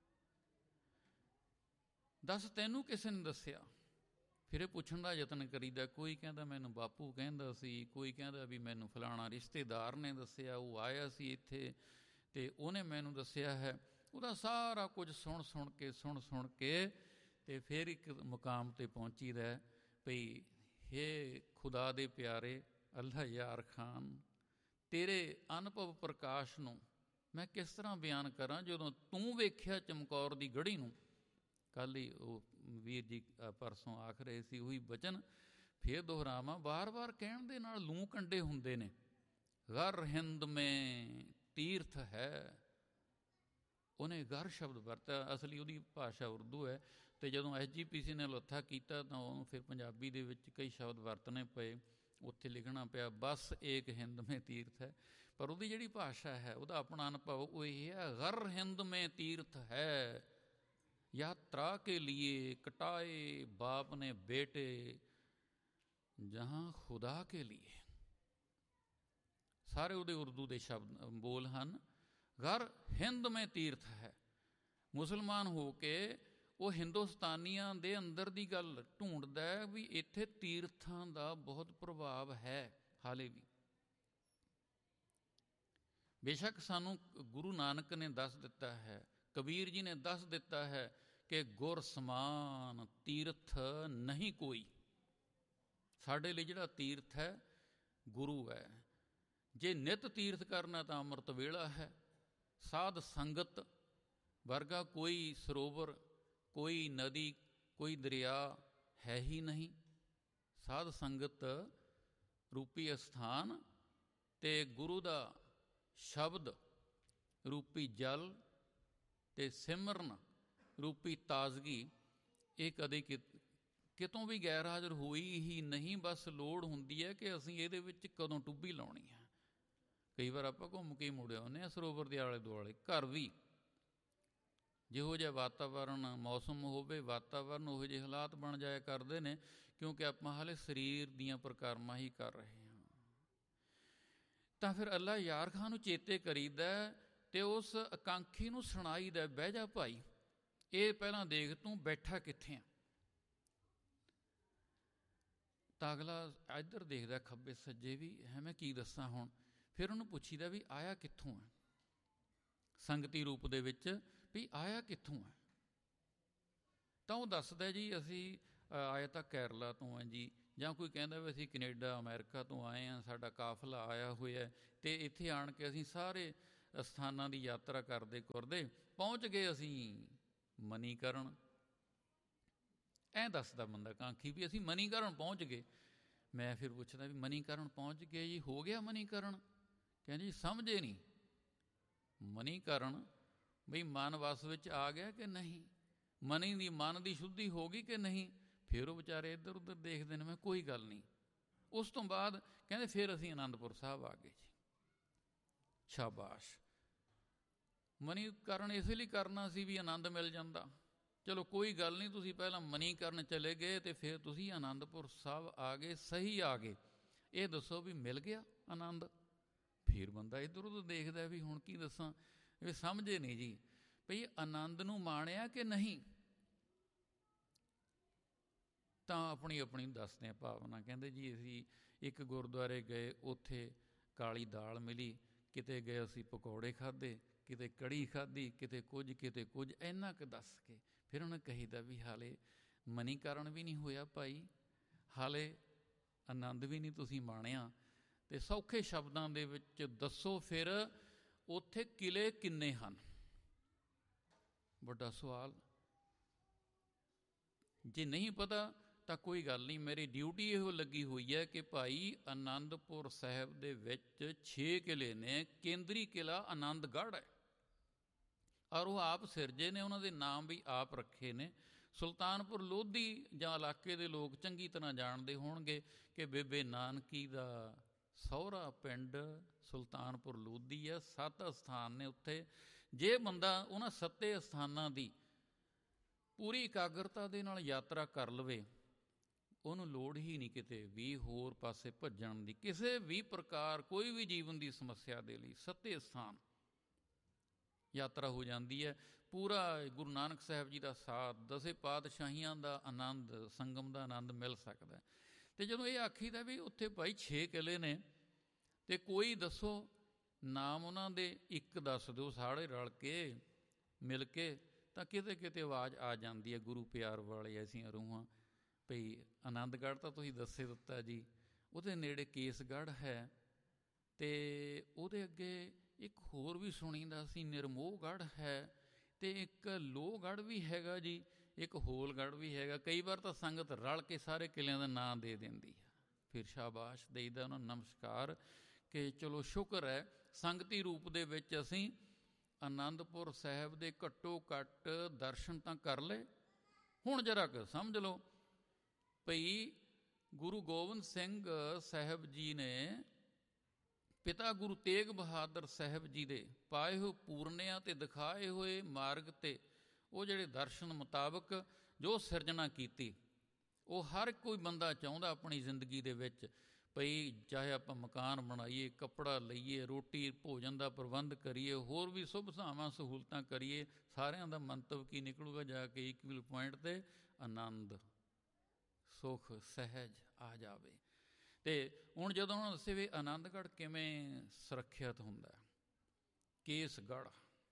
ਦੱਸ ਤੈਨੂੰ ਕਿਸੇ ਨੇ ਦੱਸਿਆ? ਫਿਰ ਇਹ ਪੁੱਛਣ ਦਾ ਯਤਨ ਕਰੀਦਾ। ਕੋਈ ਕਹਿੰਦਾ ਮੈਨੂੰ ਬਾਪੂ ਕਹਿੰਦਾ ਸੀ, ਕੋਈ ਕਹਿੰਦਾ ਵੀ ਮੈਨੂੰ ਫਲਾਣਾ ਰਿਸ਼ਤੇਦਾਰ ਨੇ ਦੱਸਿਆ, ਉਹ ਆਇਆ ਸੀ ਇੱਥੇ ਅਤੇ ਉਹਨੇ ਮੈਨੂੰ ਦੱਸਿਆ ਹੈ। ਉਹਦਾ ਸਾਰਾ ਕੁਝ ਸੁਣ ਸੁਣ ਕੇ ਅਤੇ ਫਿਰ ਇੱਕ ਮੁਕਾਮ 'ਤੇ ਪਹੁੰਚੀਦਾ ਭਈ ਹੇ ਖੁਦਾ ਦੇ ਪਿਆਰੇ ਅੱਲਾ ਯਾਰ ਖਾਨ, ਤੇਰੇ ਅਨੁਭਵ ਪ੍ਰਕਾਸ਼ ਨੂੰ ਮੈਂ ਕਿਸ ਤਰ੍ਹਾਂ ਬਿਆਨ ਕਰਾਂ ਜਦੋਂ ਤੂੰ ਵੇਖਿਆ ਚਮਕੌਰ ਦੀ ਗੜ੍ਹੀ ਨੂੰ। ਕੱਲ੍ਹ ਹੀ ਉਹ ਵੀਰ ਜੀ ਪਰਸੋਂ ਆਖ ਰਹੇ ਸੀ ਉਹੀ ਬਚਨ, ਫਿਰ ਦੁਹਰਾਵਾਂ, ਵਾਰ-ਵਾਰ ਕਹਿਣ ਦੇ ਨਾਲ ਲੂੰ ਕੰਡੇ ਹੁੰਦੇ ਨੇ। ਗਰ ਹਿੰਦ ਮੇਂ ਤੀਰਥ ਹੈ, ਉਹਨੇ ਗਰ ਸ਼ਬਦ ਵਰਤਿਆ, ਅਸਲੀ ਉਹਦੀ ਭਾਸ਼ਾ ਉਰਦੂ ਹੈ, ਅਤੇ ਜਦੋਂ SGPC ਨੇ ਲੱਥਾ ਕੀਤਾ ਤਾਂ ਉਹਨੂੰ ਫਿਰ ਪੰਜਾਬੀ ਦੇ ਵਿੱਚ ਕਈ ਸ਼ਬਦ ਵਰਤਣੇ ਪਏ, ਉੱਥੇ ਲਿਖਣਾ ਪਿਆ ਬਸ ਏਕ ਹਿੰਦ ਮੇਂ ਤੀਰਥ ਹੈ। ਪਰ ਉਹਦੀ ਜਿਹੜੀ ਭਾਸ਼ਾ ਹੈ, ਉਹਦਾ ਆਪਣਾ ਅਨੁਭਵ ਉਹ ਇਹ ਹੈ, ਗਰ ਹਿੰਦ ਮੇਂ ਤੀਰਥ ਹੈ, ਯਾਤਰਾ ਕੇ ਲੀਏ ਕਟਾਏ ਬਾਪ ਨੇ ਬੇਟੇ, ਜਹਾਂ ਖੁਦਾ ਕੇ ਲੀਏ। ਸਾਰੇ ਉਹਦੇ ਉਰਦੂ ਦੇ ਸ਼ਬਦ ਬੋਲ ਹਨ। ਗਰ ਹਿੰਦ ਮੇਂ ਤੀਰਥ ਹੈ। ਮੁਸਲਮਾਨ ਹੋ ਕੇ ਉਹ ਹਿੰਦੁਸਤਾਨੀਆਂ ਦੇ ਅੰਦਰ ਦੀ ਗੱਲ ਢੂੰਡਦਾ ਵੀ ਇੱਥੇ ਤੀਰਥਾਂ ਦਾ ਬਹੁਤ ਪ੍ਰਭਾਵ ਹੈ ਹਾਲੇ ਵੀ। ਬੇਸ਼ੱਕ ਸਾਨੂੰ ਗੁਰੂ ਨਾਨਕ ਨੇ ਦੱਸ ਦਿੱਤਾ ਹੈ, ਕਬੀਰ ਜੀ ਨੇ ਦੱਸ ਦਿੱਤਾ ਹੈ ਕਿ ਗੁਰ ਸਮਾਨ ਤੀਰਥ ਨਹੀਂ ਕੋਈ। ਸਾਡੇ ਲਈ ਜਿਹੜਾ ਤੀਰਥ ਹੈ ਗੁਰੂ ਹੈ। ਜੇ ਨਿਤ ਤੀਰਥ ਕਰਨਾ ਤਾਂ ਅੰਮ੍ਰਿਤ ਵੇਲਾ ਹੈ। ਸਾਧ ਸੰਗਤ ਵਰਗਾ ਕੋਈ ਸਰੋਵਰ, ਕੋਈ ਨਦੀ, ਕੋਈ ਦਰਿਆ ਹੈ ਹੀ ਨਹੀਂ। ਸਾਧ ਸੰਗਤ ਰੂਪੀ ਅਸਥਾਨ ਅਤੇ ਗੁਰੂ ਦਾ ਸ਼ਬਦ ਰੂਪੀ ਜਲ ਅਤੇ ਸਿਮਰਨ ਰੂਪੀ ਤਾਜ਼ਗੀ, ਇਹ ਕਦੇ ਕਿਤੋਂ ਵੀ ਗੈਰ ਹਾਜ਼ਰ ਹੋਈ ਹੀ ਨਹੀਂ। ਬਸ ਲੋੜ ਹੁੰਦੀ ਹੈ ਕਿ ਅਸੀਂ ਇਹਦੇ ਵਿੱਚ ਕਦੋਂ ਟੁੱਬੀ ਲਾਉਣੀ ਹੈ। ਕਈ ਵਾਰ ਆਪਾਂ ਘੁੰਮ ਕੇ ਮੁੜ ਆਉਂਦੇ ਹਾਂ ਸਰੋਵਰ ਦੇ ਆਲੇ ਦੁਆਲੇ। ਘਰ ਵੀ ਜਿਹੋ ਜਿਹਾ ਵਾਤਾਵਰਨ, ਮੌਸਮ ਹੋਵੇ, ਵਾਤਾਵਰਨ ਉਹੋ ਜਿਹੇ ਹਾਲਾਤ ਬਣ ਜਾਇਆ ਕਰਦੇ ਨੇ, ਕਿਉਂਕਿ ਆਪਾਂ ਹਾਲੇ ਸਰੀਰ ਦੀਆਂ ਪ੍ਰਕਰਮਾਂ ਹੀ ਕਰ ਰਹੇ ਹਾਂ। ਤਾਂ ਫਿਰ ਅੱਲਾ ਯਾਰ ਖਾਨ ਨੂੰ ਚੇਤੇ ਕਰੀਦਾ ਅਤੇ ਉਸ ਆਕਾਂਖੀ ਨੂੰ ਸੁਣਾਈਦਾ, ਬਹਿ ਜਾ ਭਾਈ, ਇਹ ਪਹਿਲਾਂ ਦੇਖ ਤੂੰ ਬੈਠਾ ਕਿੱਥੇ ਆ। ਤਾਂ ਅਗਲਾ ਇੱਧਰ ਦੇਖਦਾ ਖੱਬੇ ਸੱਜੇ ਵੀ, ਹੈ ਮੈਂ ਕੀ ਦੱਸਾਂ ਹੁਣ। ਫਿਰ ਉਹਨੂੰ ਪੁੱਛੀਦਾ ਵੀ ਆਇਆ ਕਿੱਥੋਂ ਹੈ, ਸੰਗਤੀ ਰੂਪ ਦੇ ਵਿੱਚ ਵੀ ਆਇਆ ਕਿੱਥੋਂ ਹੈ। ਤਾਂ ਉਹ ਦੱਸਦਾ ਜੀ ਅਸੀਂ ਆਇਆ ਤਾਂ ਕੇਰਲਾ ਤੋਂ ਹੈ ਜੀ, ਜਾਂ ਕੋਈ ਕਹਿੰਦਾ ਵੀ ਅਸੀਂ ਕੈਨੇਡਾ ਅਮਰੀਕਾ ਤੋਂ ਆਏ ਹਾਂ, ਸਾਡਾ ਕਾਫਲਾ ਆਇਆ ਹੋਇਆ ਅਤੇ ਇੱਥੇ ਆਣ ਕੇ ਅਸੀਂ ਸਾਰੇ ਸਥਾਨਾਂ ਦੀ ਯਾਤਰਾ ਕਰਦੇ ਕਰਦੇ ਪਹੁੰਚ ਗਏ ਅਸੀਂ ਮਨੀਕਰਨ। ਐਂ ਦੱਸਦਾ ਬੰਦਾ ਕਾਂਖੀ ਵੀ ਅਸੀਂ ਮਨੀਕਰਨ ਪਹੁੰਚ ਗਏ। ਮੈਂ ਫਿਰ ਪੁੱਛਦਾ ਵੀ ਮਨੀਕਰਨ ਪਹੁੰਚ ਗਏ ਜੀ, ਹੋ ਗਿਆ ਮਨੀਕਰਨ? ਕਹਿੰਦੇ ਜੀ ਸਮਝੇ ਨਹੀਂ, ਮਨੀਕਰਨ ਬਈ ਮਨ ਵਸ ਵਿੱਚ ਆ ਗਿਆ ਕਿ ਨਹੀਂ, ਮਨ ਦੀ ਸ਼ੁੱਧੀ ਹੋ ਗਈ ਕਿ ਨਹੀਂ। ਫਿਰ ਉਹ ਵਿਚਾਰੇ ਇੱਧਰ ਉੱਧਰ ਦੇਖਦੇ ਨੇ। ਮੈਂ ਕੋਈ ਗੱਲ ਨਹੀਂ। ਉਸ ਤੋਂ ਬਾਅਦ ਕਹਿੰਦੇ ਫਿਰ ਅਸੀਂ ਅਨੰਦਪੁਰ ਸਾਹਿਬ ਆ ਗਏ ਜੀ। ਸ਼ਾਬਾਸ਼, ਮਨੀਕਰਨ ਇਸ ਲਈ ਕਰਨਾ ਸੀ ਵੀ ਆਨੰਦ ਮਿਲ ਜਾਂਦਾ। ਚਲੋ ਕੋਈ ਗੱਲ ਨਹੀਂ, ਤੁਸੀਂ ਪਹਿਲਾਂ ਮਨੀਕਰਨ ਚਲੇ ਗਏ ਅਤੇ ਫਿਰ ਤੁਸੀਂ ਅਨੰਦਪੁਰ ਸਾਹਿਬ ਆ ਗਏ, ਸਹੀ ਆ ਗਏ। ਇਹ ਦੱਸੋ ਵੀ ਮਿਲ ਗਿਆ ਆਨੰਦ? ਫਿਰ ਬੰਦਾ ਇੱਧਰ ਉੱਧਰ ਦੇਖਦਾ ਵੀ ਹੁਣ ਕੀ ਦੱਸਾਂ, ਵੀ ਸਮਝੇ ਨਹੀਂ ਜੀ ਭਈ ਆਨੰਦ ਨੂੰ ਮਾਣਿਆ ਕਿ ਨਹੀਂ। ਤਾਂ ਆਪਣੀ ਆਪਣੀ ਦੱਸਦੇ ਆ ਭਾਵਨਾ। ਕਹਿੰਦੇ ਜੀ ਅਸੀਂ ਇੱਕ ਗੁਰਦੁਆਰੇ ਗਏ, ਉੱਥੇ ਕਾਲੀ ਦਾਲ ਮਿਲੀ, ਕਿਤੇ ਗਏ ਅਸੀਂ ਪਕੌੜੇ ਖਾਧੇ, ਕਿਤੇ ਕੜੀ ਖਾਧੀ, ਕਿਤੇ ਕੁਝ ਇੰਨਾ ਕੁ ਦੱਸ ਕੇ ਫਿਰ ਉਹਨੇ ਕਹੀਦਾ ਵੀ ਹਾਲੇ ਮਨੀਕਰਨ ਵੀ ਨਹੀਂ ਹੋਇਆ ਭਾਈ, ਹਾਲੇ ਆਨੰਦ ਵੀ ਨਹੀਂ ਤੁਸੀਂ ਮਾਣਿਆ। ਅਤੇ ਸੌਖੇ ਸ਼ਬਦਾਂ ਦੇ ਵਿੱਚ ਦੱਸੋ ਫਿਰ ਉੱਥੇ ਕਿਲੇ ਕਿੰਨੇ ਹਨ? ਵੱਡਾ ਸਵਾਲ। ਜੇ ਨਹੀਂ ਪਤਾ ਤਾਂ ਕੋਈ ਗੱਲ ਨਹੀਂ, ਮੇਰੀ ਡਿਊਟੀ ਇਹੋ ਲੱਗੀ ਹੋਈ ਹੈ ਕਿ ਭਾਈ ਅਨੰਦਪੁਰ ਸਾਹਿਬ ਦੇ ਵਿੱਚ 6 ਕਿਲੇ ਨੇ। ਕੇਂਦਰੀ ਕਿਲਾ ਆਨੰਦਗੜ੍ਹ ਹੈ, ਔਰ ਉਹ ਆਪ ਸਿਰਜੇ ਨੇ, ਉਹਨਾਂ ਦੇ ਨਾਮ ਵੀ ਆਪ ਰੱਖੇ ਨੇ। ਸੁਲਤਾਨਪੁਰ ਲੋਧੀ ਜਾਂ ਇਲਾਕੇ ਦੇ ਲੋਕ ਚੰਗੀ ਤਰ੍ਹਾਂ ਜਾਣਦੇ ਹੋਣਗੇ ਕਿ ਬੇਬੇ ਨਾਨਕੀ ਦਾ ਸਹੁਰਾ ਪਿੰਡ ਸੁਲਤਾਨਪੁਰ ਲੋਧੀ ਹੈ। 7 ਅਸਥਾਨ ਨੇ ਉੱਥੇ। ਜੇ ਬੰਦਾ ਉਹਨਾਂ 7 ਅਸਥਾਨਾਂ ਦੀ ਪੂਰੀ ਇਕਾਗਰਤਾ ਦੇ ਨਾਲ ਯਾਤਰਾ ਕਰ ਲਵੇ, ਉਹਨੂੰ ਲੋੜ ਹੀ ਨਹੀਂ ਕਿਤੇ ਵੀ ਹੋਰ ਪਾਸੇ ਭੱਜਣ ਦੀ। ਕਿਸੇ ਵੀ ਪ੍ਰਕਾਰ ਕੋਈ ਵੀ ਜੀਵਨ ਦੀ ਸਮੱਸਿਆ ਦੇ ਲਈ 7 ਅਸਥਾਨ ਯਾਤਰਾ ਹੋ ਜਾਂਦੀ ਹੈ। ਪੂਰਾ ਗੁਰੂ ਨਾਨਕ ਸਾਹਿਬ ਜੀ ਦਾ ਸਾਥ, 10 ਪਾਤਸ਼ਾਹੀਆਂ ਦਾ ਆਨੰਦ, ਸੰਗਮ ਦਾ ਆਨੰਦ ਮਿਲ ਸਕਦਾ। ਅਤੇ ਜਦੋਂ ਇਹ ਆਖੀਦਾ ਵੀ ਉੱਥੇ ਭਾਈ 6 ਕਿਲੇ ਨੇ ਅਤੇ ਕੋਈ ਦੱਸੋ ਨਾਮ ਉਹਨਾਂ ਦੇ, ਇੱਕ ਦੱਸ ਦਿਓ ਸਾਰੇ ਰਲ ਕੇ ਮਿਲ ਕੇ, ਤਾਂ ਕਿਤੇ ਕਿਤੇ ਆਵਾਜ਼ ਆ ਜਾਂਦੀ ਹੈ ਗੁਰੂ ਪਿਆਰ ਵਾਲੇ ਐਸੀਆਂ ਰੂਹਾਂ ਭਈ ਆਨੰਦਗੜ੍ਹ ਤਾਂ ਤੁਸੀਂ ਦੱਸੇ ਦਿੱਤਾ ਜੀ, ਉਹਦੇ ਨੇੜੇ ਕੇਸਗੜ੍ਹ ਹੈ, ਅਤੇ ਉਹਦੇ ਅੱਗੇ ਇੱਕ ਹੋਰ ਵੀ ਸੁਣੀਦਾ ਸੀ ਨਿਰਮੋਹਗੜ੍ਹ ਹੈ, ਅਤੇ ਇੱਕ ਲੋਹਗੜ੍ਹ ਵੀ ਹੈਗਾ ਜੀ, ਇੱਕ ਹੋਲਗੜ੍ਹ ਵੀ ਹੈਗਾ। ਕਈ ਵਾਰ ਤਾਂ ਸੰਗਤ ਰਲ ਕੇ ਸਾਰੇ ਕਿਲਿਆਂ ਦਾ ਨਾਂ ਦੇ ਦਿੰਦੀ ਹੈ। ਫਿਰ ਸ਼ਾਬਾਸ਼ ਦੇਈਦਾ ਉਹਨਾਂ ਨੂੰ, ਨਮਸਕਾਰ, ਕਿ ਚਲੋ ਸ਼ੁਕਰ ਹੈ ਸੰਗਤੀ ਰੂਪ ਦੇ ਵਿੱਚ ਅਸੀਂ ਅਨੰਦਪੁਰ ਸਾਹਿਬ ਦੇ ਘੱਟੋ ਘੱਟ ਦਰਸ਼ਨ ਤਾਂ ਕਰ ਲਏ। ਹੁਣ ਜਰਾ ਕੁ ਸਮਝ ਲਓ ਭਈ ਗੁਰੂ ਗੋਬਿੰਦ ਸਿੰਘ ਸਾਹਿਬ ਜੀ ਨੇ ਪਿਤਾ ਗੁਰੂ ਤੇਗ ਬਹਾਦਰ ਸਾਹਿਬ ਜੀ ਦੇ ਪਾਏ ਹੋਏ ਪੂਰਨਿਆਂ ਅਤੇ ਦਿਖਾਏ ਹੋਏ ਮਾਰਗ 'ਤੇ ਉਹ ਜਿਹੜੇ ਦਰਸ਼ਨ ਮੁਤਾਬਕ ਜੋ ਸਿਰਜਣਾ ਕੀਤੀ, ਉਹ ਹਰ ਕੋਈ ਬੰਦਾ ਚਾਹੁੰਦਾ ਆਪਣੀ ਜ਼ਿੰਦਗੀ ਦੇ ਵਿੱਚ ਭਈ ਚਾਹੇ ਆਪਾਂ ਮਕਾਨ ਬਣਾਈਏ, ਕੱਪੜਾ ਲਈਏ, ਰੋਟੀ ਭੋਜਨ ਦਾ ਪ੍ਰਬੰਧ ਕਰੀਏ, ਹੋਰ ਵੀ ਸੁਵਿਧਾਵਾਂ ਸਹੂਲਤਾਂ ਕਰੀਏ, ਸਾਰਿਆਂ ਦਾ ਮੰਤਵ ਕੀ ਨਿਕਲੂਗਾ ਜਾ ਕੇ ਇਕੁਅਲ ਪੁਆਇੰਟ 'ਤੇ ਆਨੰਦ, ਸੁੱਖ, ਸਹਿਜ ਆ ਜਾਵੇ। ਅਤੇ ਹੁਣ ਜਦੋਂ ਉਹਨਾਂ ਦੱਸੇ ਵੀ ਆਨੰਦਗੜ੍ਹ ਕਿਵੇਂ ਸੁਰੱਖਿਅਤ ਹੁੰਦਾ, ਕੇਸਗੜ੍ਹ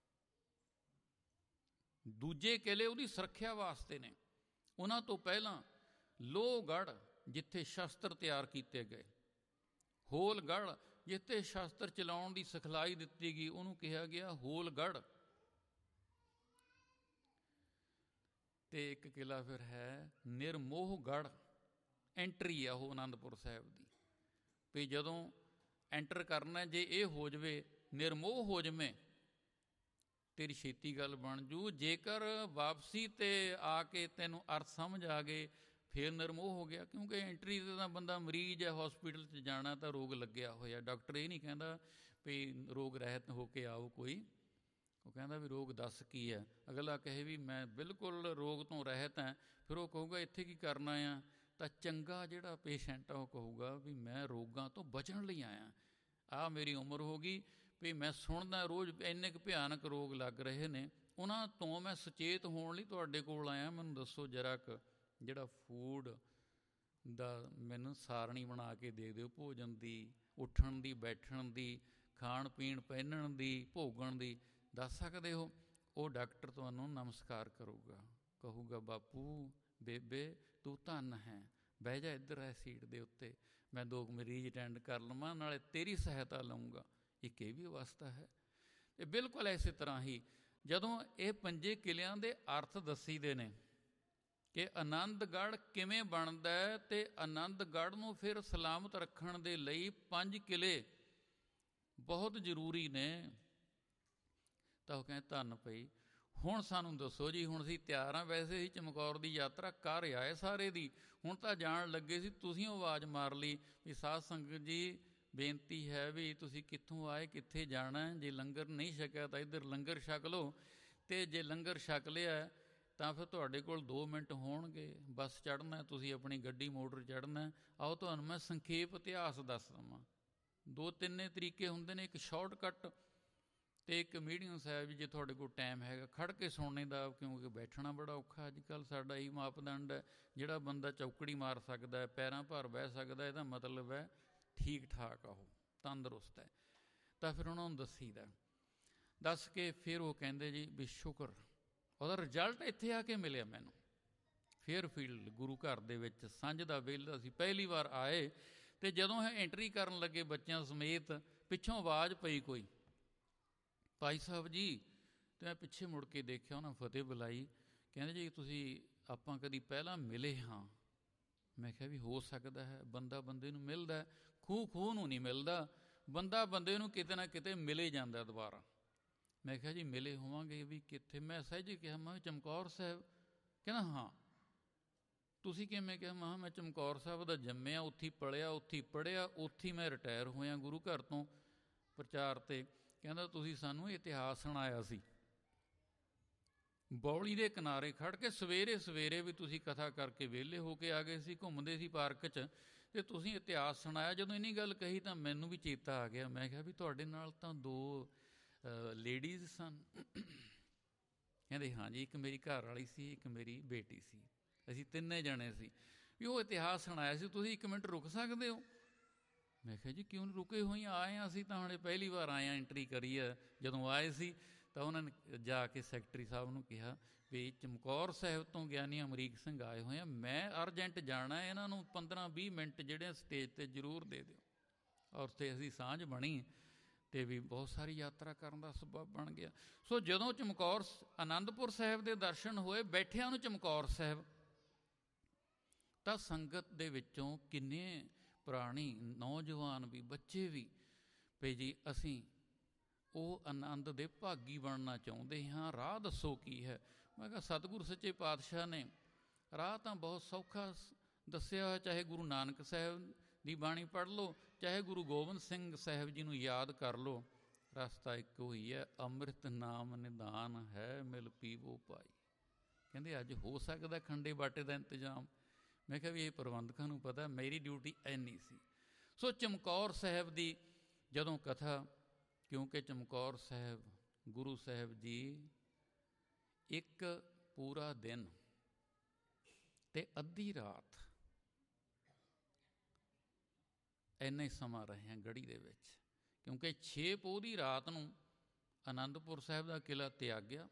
ਦੂਜੇ ਕਿਲੇ ਉਹਦੀ ਸੁਰੱਖਿਆ ਵਾਸਤੇ ਨੇ। ਉਹਨਾਂ ਤੋਂ ਪਹਿਲਾਂ ਲੋਹਗੜ੍ਹ ਜਿੱਥੇ ਸ਼ਸਤਰ ਤਿਆਰ ਕੀਤੇ ਗਏ, ਹੋਲਗੜ੍ਹ ਜਿੱਥੇ ਸ਼ਸਤਰ ਚਲਾਉਣ ਦੀ ਸਿਖਲਾਈ ਦਿੱਤੀ ਗਈ, ਉਹਨੂੰ ਕਿਹਾ ਗਿਆ ਹੋਲਗੜ੍ਹ। ਅਤੇ ਇੱਕ ਕਿਲਾ ਫਿਰ ਹੈ ਨਿਰਮੋਹਗੜ੍ਹ, ਐਂਟਰੀ ਆ ਉਹ ਅਨੰਦਪੁਰ ਸਾਹਿਬ ਦੀ, ਵੀ ਜਦੋਂ ਐਂਟਰ ਕਰਨਾ ਜੇ ਇਹ ਹੋ ਜਾਵੇ ਨਿਰਮੋਹ ਹੋ ਜਾਵੇ ਤੇਰੀ ਛੇਤੀ ਗੱਲ ਬਣ ਜੂ। ਜੇਕਰ ਵਾਪਸੀ 'ਤੇ ਆ ਕੇ ਤੈਨੂੰ ਅਰਥ ਸਮਝ ਆ ਗਏ ਫਿਰ ਨਿਰਮੋਹ ਹੋ ਗਿਆ, ਕਿਉਂਕਿ ਐਂਟਰੀ 'ਤੇ ਤਾਂ ਬੰਦਾ ਮਰੀਜ਼ ਹੈ, ਹੌਸਪੀਟਲ 'ਚ ਜਾਣਾ ਤਾਂ ਰੋਗ ਲੱਗਿਆ ਹੋਇਆ। ਡਾਕਟਰ ਇਹ ਨਹੀਂ ਕਹਿੰਦਾ ਵੀ ਰੋਗ ਰਹਿਤ ਹੋ ਕੇ ਆਓ ਕੋਈ, ਉਹ ਕਹਿੰਦਾ ਵੀ ਰੋਗ ਦੱਸ ਕੀ ਹੈ। ਅਗਲਾ ਕਹੇ ਵੀ ਮੈਂ ਬਿਲਕੁਲ ਰੋਗ ਤੋਂ ਰਹਿਤ ਹਾਂ, ਫਿਰ ਉਹ ਕਹੂਗਾ ਇੱਥੇ ਕੀ ਕਰਨਾ ਆ। ਤਾਂ ਚੰਗਾ ਜਿਹੜਾ ਪੇਸ਼ੈਂਟ ਆ ਉਹ ਕਹੂਗਾ ਵੀ ਮੈਂ ਰੋਗਾਂ ਤੋਂ ਬਚਣ ਲਈ ਆਇਆ, ਆਹ ਮੇਰੀ ਉਮਰ ਹੋ ਗਈ ਵੀ ਮੈਂ ਸੁਣਦਾ ਰੋਜ਼ ਇੰਨੇ ਕੁ ਭਿਆਨਕ ਰੋਗ ਲੱਗ ਰਹੇ ਨੇ, ਉਹਨਾਂ ਤੋਂ ਮੈਂ ਸੁਚੇਤ ਹੋਣ ਲਈ ਤੁਹਾਡੇ ਕੋਲ ਆਇਆ। ਮੈਨੂੰ ਦੱਸੋ ਜਰਾ ਕੁ ਜਿਹੜਾ ਫੂਡ ਦਾ ਮੈਨੂੰ ਸਾਰਣੀ ਬਣਾ ਕੇ ਦੇ ਦਿਓ, ਭੋਜਨ ਦੀ, ਉੱਠਣ ਦੀ, ਬੈਠਣ ਦੀ, ਖਾਣ ਪੀਣ, ਪਹਿਨਣ ਦੀ, ਭੋਗਣ ਦੀ, ਦੱਸ ਸਕਦੇ ਹੋ? ਉਹ ਡਾਕਟਰ ਤੁਹਾਨੂੰ ਨਮਸਕਾਰ ਕਰੂਗਾ, ਕਹੂਗਾ ਬਾਪੂ ਬੇਬੇ ਤੂੰ ਧੰਨ ਹੈ, ਬਹਿ ਜਾ ਇੱਧਰ ਹੈ ਸੀਟ ਦੇ ਉੱਤੇ, ਮੈਂ 2 ਮਰੀਜ਼ ਅਟੈਂਡ ਕਰ ਲਵਾਂ, ਨਾਲੇ ਤੇਰੀ ਸਹਾਇਤਾ ਲਊਂਗਾ। ਇੱਕ ਇਹ ਵੀ ਅਵਸਥਾ ਹੈ। ਅਤੇ ਬਿਲਕੁਲ ਇਸੇ ਤਰ੍ਹਾਂ ਹੀ ਜਦੋਂ ਇਹ 5 ਕਿਲਿਆਂ ਦੇ ਅਰਥ ਦੱਸੀਦੇ ਨੇ ਕਿ ਆਨੰਦਗੜ੍ਹ ਕਿਵੇਂ ਬਣਦਾ ਅਤੇ ਆਨੰਦਗੜ੍ਹ ਨੂੰ ਫਿਰ ਸਲਾਮਤ ਰੱਖਣ ਦੇ ਲਈ 5 ਕਿਲੇ ਬਹੁਤ ਜ਼ਰੂਰੀ ਨੇ, ਤਾਂ ਉਹ ਕਹਿੰਦੇ ਧੰਨ ਪਈ ਹੁਣ ਸਾਨੂੰ ਦੱਸੋ ਜੀ, ਹੁਣ ਅਸੀਂ ਤਿਆਰ ਹਾਂ, ਵੈਸੇ ਹੀ ਚਮਕੌਰ ਦੀ ਯਾਤਰਾ ਕਰ ਆਏ ਸਾਰੇ ਦੀ, ਹੁਣ ਤਾਂ ਜਾਣ ਲੱਗੇ ਸੀ, ਤੁਸੀਂ ਆਵਾਜ਼ ਮਾਰ ਲਈ ਵੀ ਸਾਧ ਸੰਗਤ ਜੀ ਬੇਨਤੀ ਹੈ ਵੀ ਤੁਸੀਂ ਕਿੱਥੋਂ ਆਏ, ਕਿੱਥੇ ਜਾਣਾ, ਜੇ ਲੰਗਰ ਨਹੀਂ ਛਕਿਆ ਤਾਂ ਇੱਧਰ ਲੰਗਰ ਛਕ ਲਓ, ਅਤੇ ਜੇ ਲੰਗਰ ਛਕ ਲਿਆ ਤਾਂ ਫਿਰ ਤੁਹਾਡੇ ਕੋਲ 2 ਮਿੰਟ ਹੋਣਗੇ, ਬੱਸ ਚੜ੍ਹਨਾ, ਤੁਸੀਂ ਆਪਣੀ ਗੱਡੀ ਮੋਟਰ ਚੜ੍ਹਨਾ। ਆਓ ਤੁਹਾਨੂੰ ਮੈਂ ਸੰਖੇਪ ਇਤਿਹਾਸ ਦੱਸ ਦੇਵਾਂ। 2-3 ਤਰੀਕੇ ਹੁੰਦੇ ਨੇ, ਇੱਕ ਸ਼ਾਰਟਕੱਟ ਅਤੇ ਇੱਕ ਮੀਡੀਅਮ ਸਾਹਿਬ ਜੀ, ਜੇ ਤੁਹਾਡੇ ਕੋਲ ਟਾਈਮ ਹੈਗਾ ਖੜ੍ਹ ਕੇ ਸੁਣਨੇ ਦਾ, ਕਿਉਂਕਿ ਬੈਠਣਾ ਬੜਾ ਔਖਾ ਅੱਜ ਕੱਲ੍ਹ, ਸਾਡਾ ਇਹੀ ਮਾਪਦੰਡ ਹੈ। ਜਿਹੜਾ ਬੰਦਾ ਚੌਕੜੀ ਮਾਰ ਸਕਦਾ, ਪੈਰਾਂ ਭਾਰ ਬਹਿ ਸਕਦਾ, ਇਹਦਾ ਮਤਲਬ ਹੈ ਠੀਕ ਠਾਕ ਆ, ਉਹ ਤੰਦਰੁਸਤ ਹੈ। ਤਾਂ ਫਿਰ ਉਹਨਾਂ ਨੂੰ ਦੱਸੀਦਾ, ਦੱਸ ਕੇ ਫਿਰ ਉਹ ਕਹਿੰਦੇ ਜੀ ਵੀ ਸ਼ੁਕਰ, ਉਹਦਾ ਰਿਜ਼ਲਟ ਇੱਥੇ ਆ ਕੇ ਮਿਲਿਆ ਮੈਨੂੰ। ਫੇਅਰਫੀਲਡ ਗੁਰੂ ਘਰ ਦੇ ਵਿੱਚ ਸਾਂਝ ਦਾ ਵੇਲਾ ਸੀ, ਪਹਿਲੀ ਵਾਰ ਆਏ, ਅਤੇ ਜਦੋਂ ਇਹ ਐਂਟਰੀ ਕਰਨ ਲੱਗੇ ਬੱਚਿਆਂ ਸਮੇਤ, ਪਿੱਛੋਂ ਆਵਾਜ਼ ਪਈ ਕੋਈ, ਭਾਈ ਸਾਹਿਬ ਜੀ। ਅਤੇ ਮੈਂ ਪਿੱਛੇ ਮੁੜ ਕੇ ਦੇਖਿਆ, ਉਹਨਾਂ ਫਤਿਹ ਬੁਲਾਈ, ਕਹਿੰਦੇ ਜੀ ਤੁਸੀਂ ਆਪਾਂ ਕਦੀ ਪਹਿਲਾਂ ਮਿਲੇ ਹਾਂ। ਮੈਂ ਕਿਹਾ ਵੀ ਹੋ ਸਕਦਾ ਹੈ, ਬੰਦਾ ਬੰਦੇ ਨੂੰ ਮਿਲਦਾ, ਖੂਹ ਨੂੰ ਨਹੀਂ ਮਿਲਦਾ, ਬੰਦਾ ਬੰਦੇ ਨੂੰ ਕਿਤੇ ਨਾ ਕਿਤੇ ਮਿਲੇ ਜਾਂਦਾ ਦੁਬਾਰਾ। ਮੈਂ ਕਿਹਾ ਜੀ ਮਿਲੇ ਹੋਵਾਂਗੇ ਵੀ ਕਿੱਥੇ? ਮੈਂ ਸਹਿਜ ਕਿਹਾ, ਮੈਂ ਚਮਕੌਰ ਸਾਹਿਬ। ਕਹਿੰਦਾ ਹਾਂ। ਤੁਸੀਂ ਕਿਵੇਂ ਕਿਹਾ? ਮੈਂ ਮੈਂ ਚਮਕੌਰ ਸਾਹਿਬ ਦਾ ਜੰਮਿਆ, ਉੱਥੇ ਪਲਿਆ, ਉੱਥੇ ਪੜ੍ਹਿਆ, ਉੱਥੇ ਮੈਂ ਰਿਟਾਇਰ ਹੋਇਆ ਗੁਰੂ ਘਰ ਤੋਂ ਪ੍ਰਚਾਰ 'ਤੇ। ਕਹਿੰਦਾ ਤੁਸੀਂ ਸਾਨੂੰ ਇਤਿਹਾਸ ਸੁਣਾਇਆ ਸੀ ਬੌਲੀ ਦੇ ਕਿਨਾਰੇ ਖੜ੍ਹ ਕੇ, ਸਵੇਰੇ ਸਵੇਰੇ ਵੀ ਤੁਸੀਂ ਕਥਾ ਕਰਕੇ ਵਿਹਲੇ ਹੋ ਕੇ ਆ ਗਏ ਸੀ, ਘੁੰਮਦੇ ਸੀ ਪਾਰਕ 'ਚ, ਅਤੇ ਤੁਸੀਂ ਇਤਿਹਾਸ ਸੁਣਾਇਆ। ਜਦੋਂ ਇੰਨੀ ਗੱਲ ਕਹੀ ਤਾਂ ਮੈਨੂੰ ਵੀ ਚੇਤਾ ਆ ਗਿਆ। ਮੈਂ ਕਿਹਾ ਵੀ ਤੁਹਾਡੇ ਨਾਲ ਤਾਂ 2 ਲੇਡੀਜ਼ ਸਨ। ਕਹਿੰਦੇ ਹਾਂਜੀ, ਇੱਕ ਮੇਰੀ ਘਰ ਵਾਲੀ ਸੀ, ਇੱਕ ਮੇਰੀ ਬੇਟੀ ਸੀ, ਅਸੀਂ 3 ਜਣੇ ਸੀ। ਵੀ ਉਹ ਇਤਿਹਾਸ ਸੁਣਾਇਆ ਸੀ, ਤੁਸੀਂ 1 ਮਿੰਟ ਰੁਕ ਸਕਦੇ ਹੋ? ਮੈਂ ਕਿਹਾ ਜੀ ਕਿਉਂ ਰੁਕੇ ਹੋਈ, ਆਏ ਹਾਂ ਅਸੀਂ ਤਾਂ ਹੁਣੇ ਪਹਿਲੀ ਵਾਰ ਆਏ ਹਾਂ, ਐਂਟਰੀ ਕਰੀ ਆ। ਜਦੋਂ ਆਏ ਸੀ ਤਾਂ ਉਹਨਾਂ ਨੇ ਜਾ ਕੇ ਸੈਕਟਰੀ ਸਾਹਿਬ ਨੂੰ ਕਿਹਾ ਵੀ ਚਮਕੌਰ ਸਾਹਿਬ ਤੋਂ ਗਿਆਨੀ ਅਮਰੀਕ ਸਿੰਘ ਆਏ ਹੋਏ ਆ, ਮੈਂ ਅਰਜੈਂਟ ਜਾਣਾ, ਇਹਨਾਂ ਨੂੰ 15-20 ਮਿੰਟ ਜਿਹੜੇ ਸਟੇਜ 'ਤੇ ਜ਼ਰੂਰ ਦੇ ਦਿਓ। ਔਰ ਉੱਥੇ ਅਸੀਂ ਸਾਂਝ ਬਣੀ ਅਤੇ ਵੀ ਬਹੁਤ ਸਾਰੀ ਯਾਤਰਾ ਕਰਨ ਦਾ ਸਬੱਬ ਬਣ ਗਿਆ। ਸੋ ਜਦੋਂ ਚਮਕੌਰ ਆਨੰਦਪੁਰ ਸਾਹਿਬ ਦੇ ਦਰਸ਼ਨ ਹੋਏ, ਬੈਠਿਆਂ ਨੂੰ ਚਮਕੌਰ ਸਾਹਿਬ, ਤਾਂ ਸੰਗਤ ਦੇ ਵਿੱਚੋਂ ਕਿੰਨੇ ਪੁਰਾਣੀ, ਨੌਜਵਾਨ ਵੀ, ਬੱਚੇ ਵੀ, ਵੀ ਜੀ ਅਸੀਂ ਉਹ ਆਨੰਦ ਦੇ ਭਾਗੀ ਬਣਨਾ ਚਾਹੁੰਦੇ ਹਾਂ, ਰਾਹ ਦੱਸੋ ਕੀ ਹੈ? ਮੈਂ ਕਿਹਾ ਸਤਿਗੁਰੂ ਸੱਚੇ ਪਾਤਸ਼ਾਹ ਨੇ ਰਾਹ ਤਾਂ ਬਹੁਤ ਸੌਖਾ ਦੱਸਿਆ ਹੋਇਆ, ਚਾਹੇ ਗੁਰੂ ਨਾਨਕ ਸਾਹਿਬ ਦੀ ਬਾਣੀ ਪੜ੍ਹ ਲਓ, ਚਾਹੇ ਗੁਰੂ ਗੋਬਿੰਦ ਸਿੰਘ ਸਾਹਿਬ ਜੀ ਨੂੰ ਯਾਦ ਕਰ ਲਓ, ਰਸਤਾ ਇੱਕੋ ਹੀ ਹੈ, ਅੰਮ੍ਰਿਤ ਨਾਮ ਨਿਧਾਨ ਹੈ, ਮਿਲ ਪੀਵੋ ਪਾਈ। ਕਹਿੰਦੇ ਅੱਜ ਹੋ ਸਕਦਾ ਖੰਡੇ ਬਾਟੇ ਦਾ ਇੰਤਜ਼ਾਮ? ਮੈਂ ਕਿਹਾ ਵੀ ਇਹ ਪ੍ਰਬੰਧਕਾਂ ਨੂੰ ਪਤਾ, ਮੇਰੀ ਡਿਊਟੀ ਇੰਨੀ ਸੀ। ਸੋ ਚਮਕੌਰ ਸਾਹਿਬ ਦੀ ਜਦੋਂ ਕਥਾ, ਕਿਉਂਕਿ ਚਮਕੌਰ ਸਾਹਿਬ ਗੁਰੂ ਸਾਹਿਬ ਜੀ ਇੱਕ ਪੂਰਾ ਦਿਨ ਅਤੇ ਅੱਧੀ ਰਾਤ ਇੰਨਾ ਹੀ ਸਮਾਂ ਰਹੇ ਹਾਂ ਗੜ੍ਹੀ ਦੇ ਵਿੱਚ, ਕਿਉਂਕਿ 6 ਪੋਹ ਦੀ ਰਾਤ ਨੂੰ ਆਨੰਦਪੁਰ ਸਾਹਿਬ ਦਾ ਕਿਲ੍ਹਾ ਤਿਆਗਿਆ,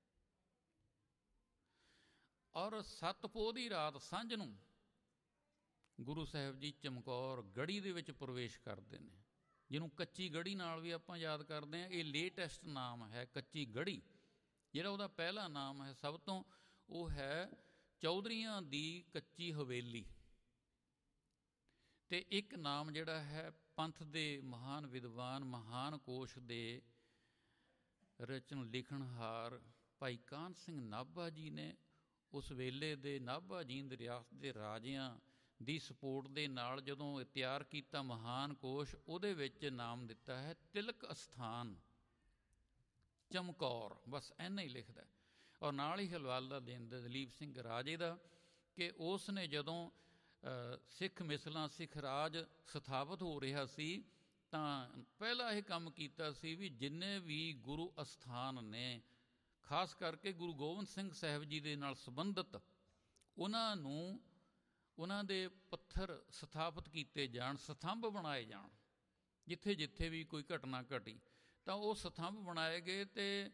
ਔਰ 7 ਪੋਹ ਦੀ ਰਾਤ ਸਾਂਝ ਨੂੰ ਗੁਰੂ ਸਾਹਿਬ ਜੀ ਚਮਕੌਰ ਗੜ੍ਹੀ ਦੇ ਵਿੱਚ ਪ੍ਰਵੇਸ਼ ਕਰਦੇ ਨੇ, ਜਿਹਨੂੰ ਕੱਚੀ ਗੜ੍ਹੀ ਨਾਲ ਵੀ ਆਪਾਂ ਯਾਦ ਕਰਦੇ ਹਾਂ। ਇਹ ਲੇਟੈਸਟ ਨਾਮ ਹੈ ਕੱਚੀ ਗੜ੍ਹੀ। ਜਿਹੜਾ ਉਹਦਾ ਪਹਿਲਾ ਨਾਮ ਹੈ ਸਭ ਤੋਂ, ਉਹ ਹੈ ਚੌਧਰੀਆਂ ਦੀ ਕੱਚੀ ਹਵੇਲੀ। ਅਤੇ ਇੱਕ ਨਾਮ ਜਿਹੜਾ ਹੈ ਪੰਥ ਦੇ ਮਹਾਨ ਵਿਦਵਾਨ, ਮਹਾਨ ਕੋਸ਼ ਦੇ ਰਚਨ ਲਿਖਣਹਾਰ ਭਾਈ ਕਾਹਨ ਸਿੰਘ ਨਾਭਾ ਜੀ ਨੇ ਉਸ ਵੇਲੇ ਦੇ ਨਾਭਾ ਜੀਂਦ ਰਿਆਸਤ ਦੇ ਰਾਜਿਆਂ ਦੀ ਸਪੋਰਟ ਦੇ ਨਾਲ ਜਦੋਂ ਤਿਆਰ ਕੀਤਾ ਮਹਾਨ ਕੋਸ਼, ਉਹਦੇ ਵਿੱਚ ਨਾਮ ਦਿੱਤਾ ਹੈ ਤਿਲਕ ਅਸਥਾਨ ਚਮਕੌਰ, ਬਸ ਇੰਨਾ ਹੀ ਲਿਖਦਾ। ਔਰ ਨਾਲ ਹੀ ਹਵਾਲਾ ਦਿੰਦੇ ਦਲੀਪ ਸਿੰਘ ਰਾਜੇ ਦਾ, ਕਿ ਉਸ ਨੇ ਜਦੋਂ ਸਿੱਖ ਮਿਸਲਾਂ, ਸਿੱਖ ਰਾਜ ਸਥਾਪਿਤ ਹੋ ਰਿਹਾ ਸੀ, ਤਾਂ ਪਹਿਲਾ ਇਹ ਕੰਮ ਕੀਤਾ ਸੀ ਵੀ ਜਿੰਨੇ ਵੀ ਗੁਰੂ ਅਸਥਾਨ ਨੇ, ਖਾਸ ਕਰਕੇ ਗੁਰੂ ਗੋਬਿੰਦ ਸਿੰਘ ਸਾਹਿਬ ਜੀ ਦੇ ਨਾਲ ਸੰਬੰਧਿਤ, ਉਹਨਾਂ ਨੂੰ ਉਹਨਾਂ ਦੇ ਪੱਥਰ ਸਥਾਪਿਤ ਕੀਤੇ ਜਾਣ, ਸਥੰਭ ਬਣਾਏ ਜਾਣ। ਜਿੱਥੇ ਜਿੱਥੇ ਵੀ ਕੋਈ ਘਟਨਾ ਘਟੀ ਤਾਂ ਉਹ ਸਥੰਭ ਬਣਾਏ ਗਏ, ਅਤੇ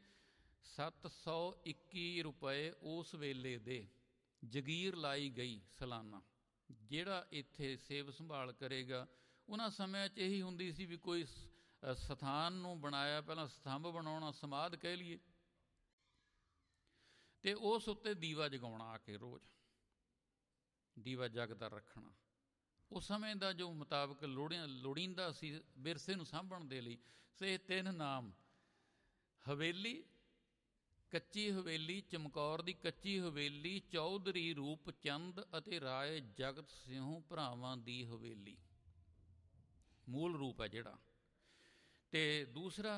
721 ਰੁਪਏ ਉਸ ਵੇਲੇ ਦੇ ਜਗੀਰ ਲਾਈ ਗਈ ਸਾਲਾਨਾ, ਜਿਹੜਾ ਇੱਥੇ ਸੇਵ ਸੰਭਾਲ ਕਰੇਗਾ। ਉਹਨਾਂ ਸਮਿਆਂ 'ਚ ਇਹੀ ਹੁੰਦੀ ਸੀ ਵੀ ਕੋਈ ਸਥਾਨ ਨੂੰ ਬਣਾਇਆ, ਪਹਿਲਾਂ ਸਤੰਭ ਬਣਾਉਣਾ, ਸਮਾਧ ਕਹਿ ਲਈਏ, ਅਤੇ ਉਸ ਉੱਤੇ ਦੀਵਾ ਜਗਾਉਣਾ, ਆ ਕੇ ਰੋਜ਼ ਦੀਵਾ ਜਗਦਾ ਰੱਖਣਾ। ਉਸ ਸਮੇਂ ਦਾ ਜੋ ਮੁਤਾਬਕ ਲੋੜੀਂਦਾ ਸੀ ਵਿਰਸੇ ਨੂੰ ਸਾਂਭਣ ਦੇ ਲਈ। ਸੋ ਇਹ 3 ਨਾਮ, ਹਵੇਲੀ, ਕੱਚੀ ਹਵੇਲੀ, ਚਮਕੌਰ ਦੀ ਕੱਚੀ ਹਵੇਲੀ, ਚੌਧਰੀ ਰੂਪ ਚੰਦ ਅਤੇ ਰਾਏ ਜਗਤ ਸਿਉ ਭਰਾਵਾਂ ਦੀ ਹਵੇਲੀ, ਮੂਲ ਰੂਪ ਹੈ ਜਿਹੜਾ। ਅਤੇ ਦੂਸਰਾ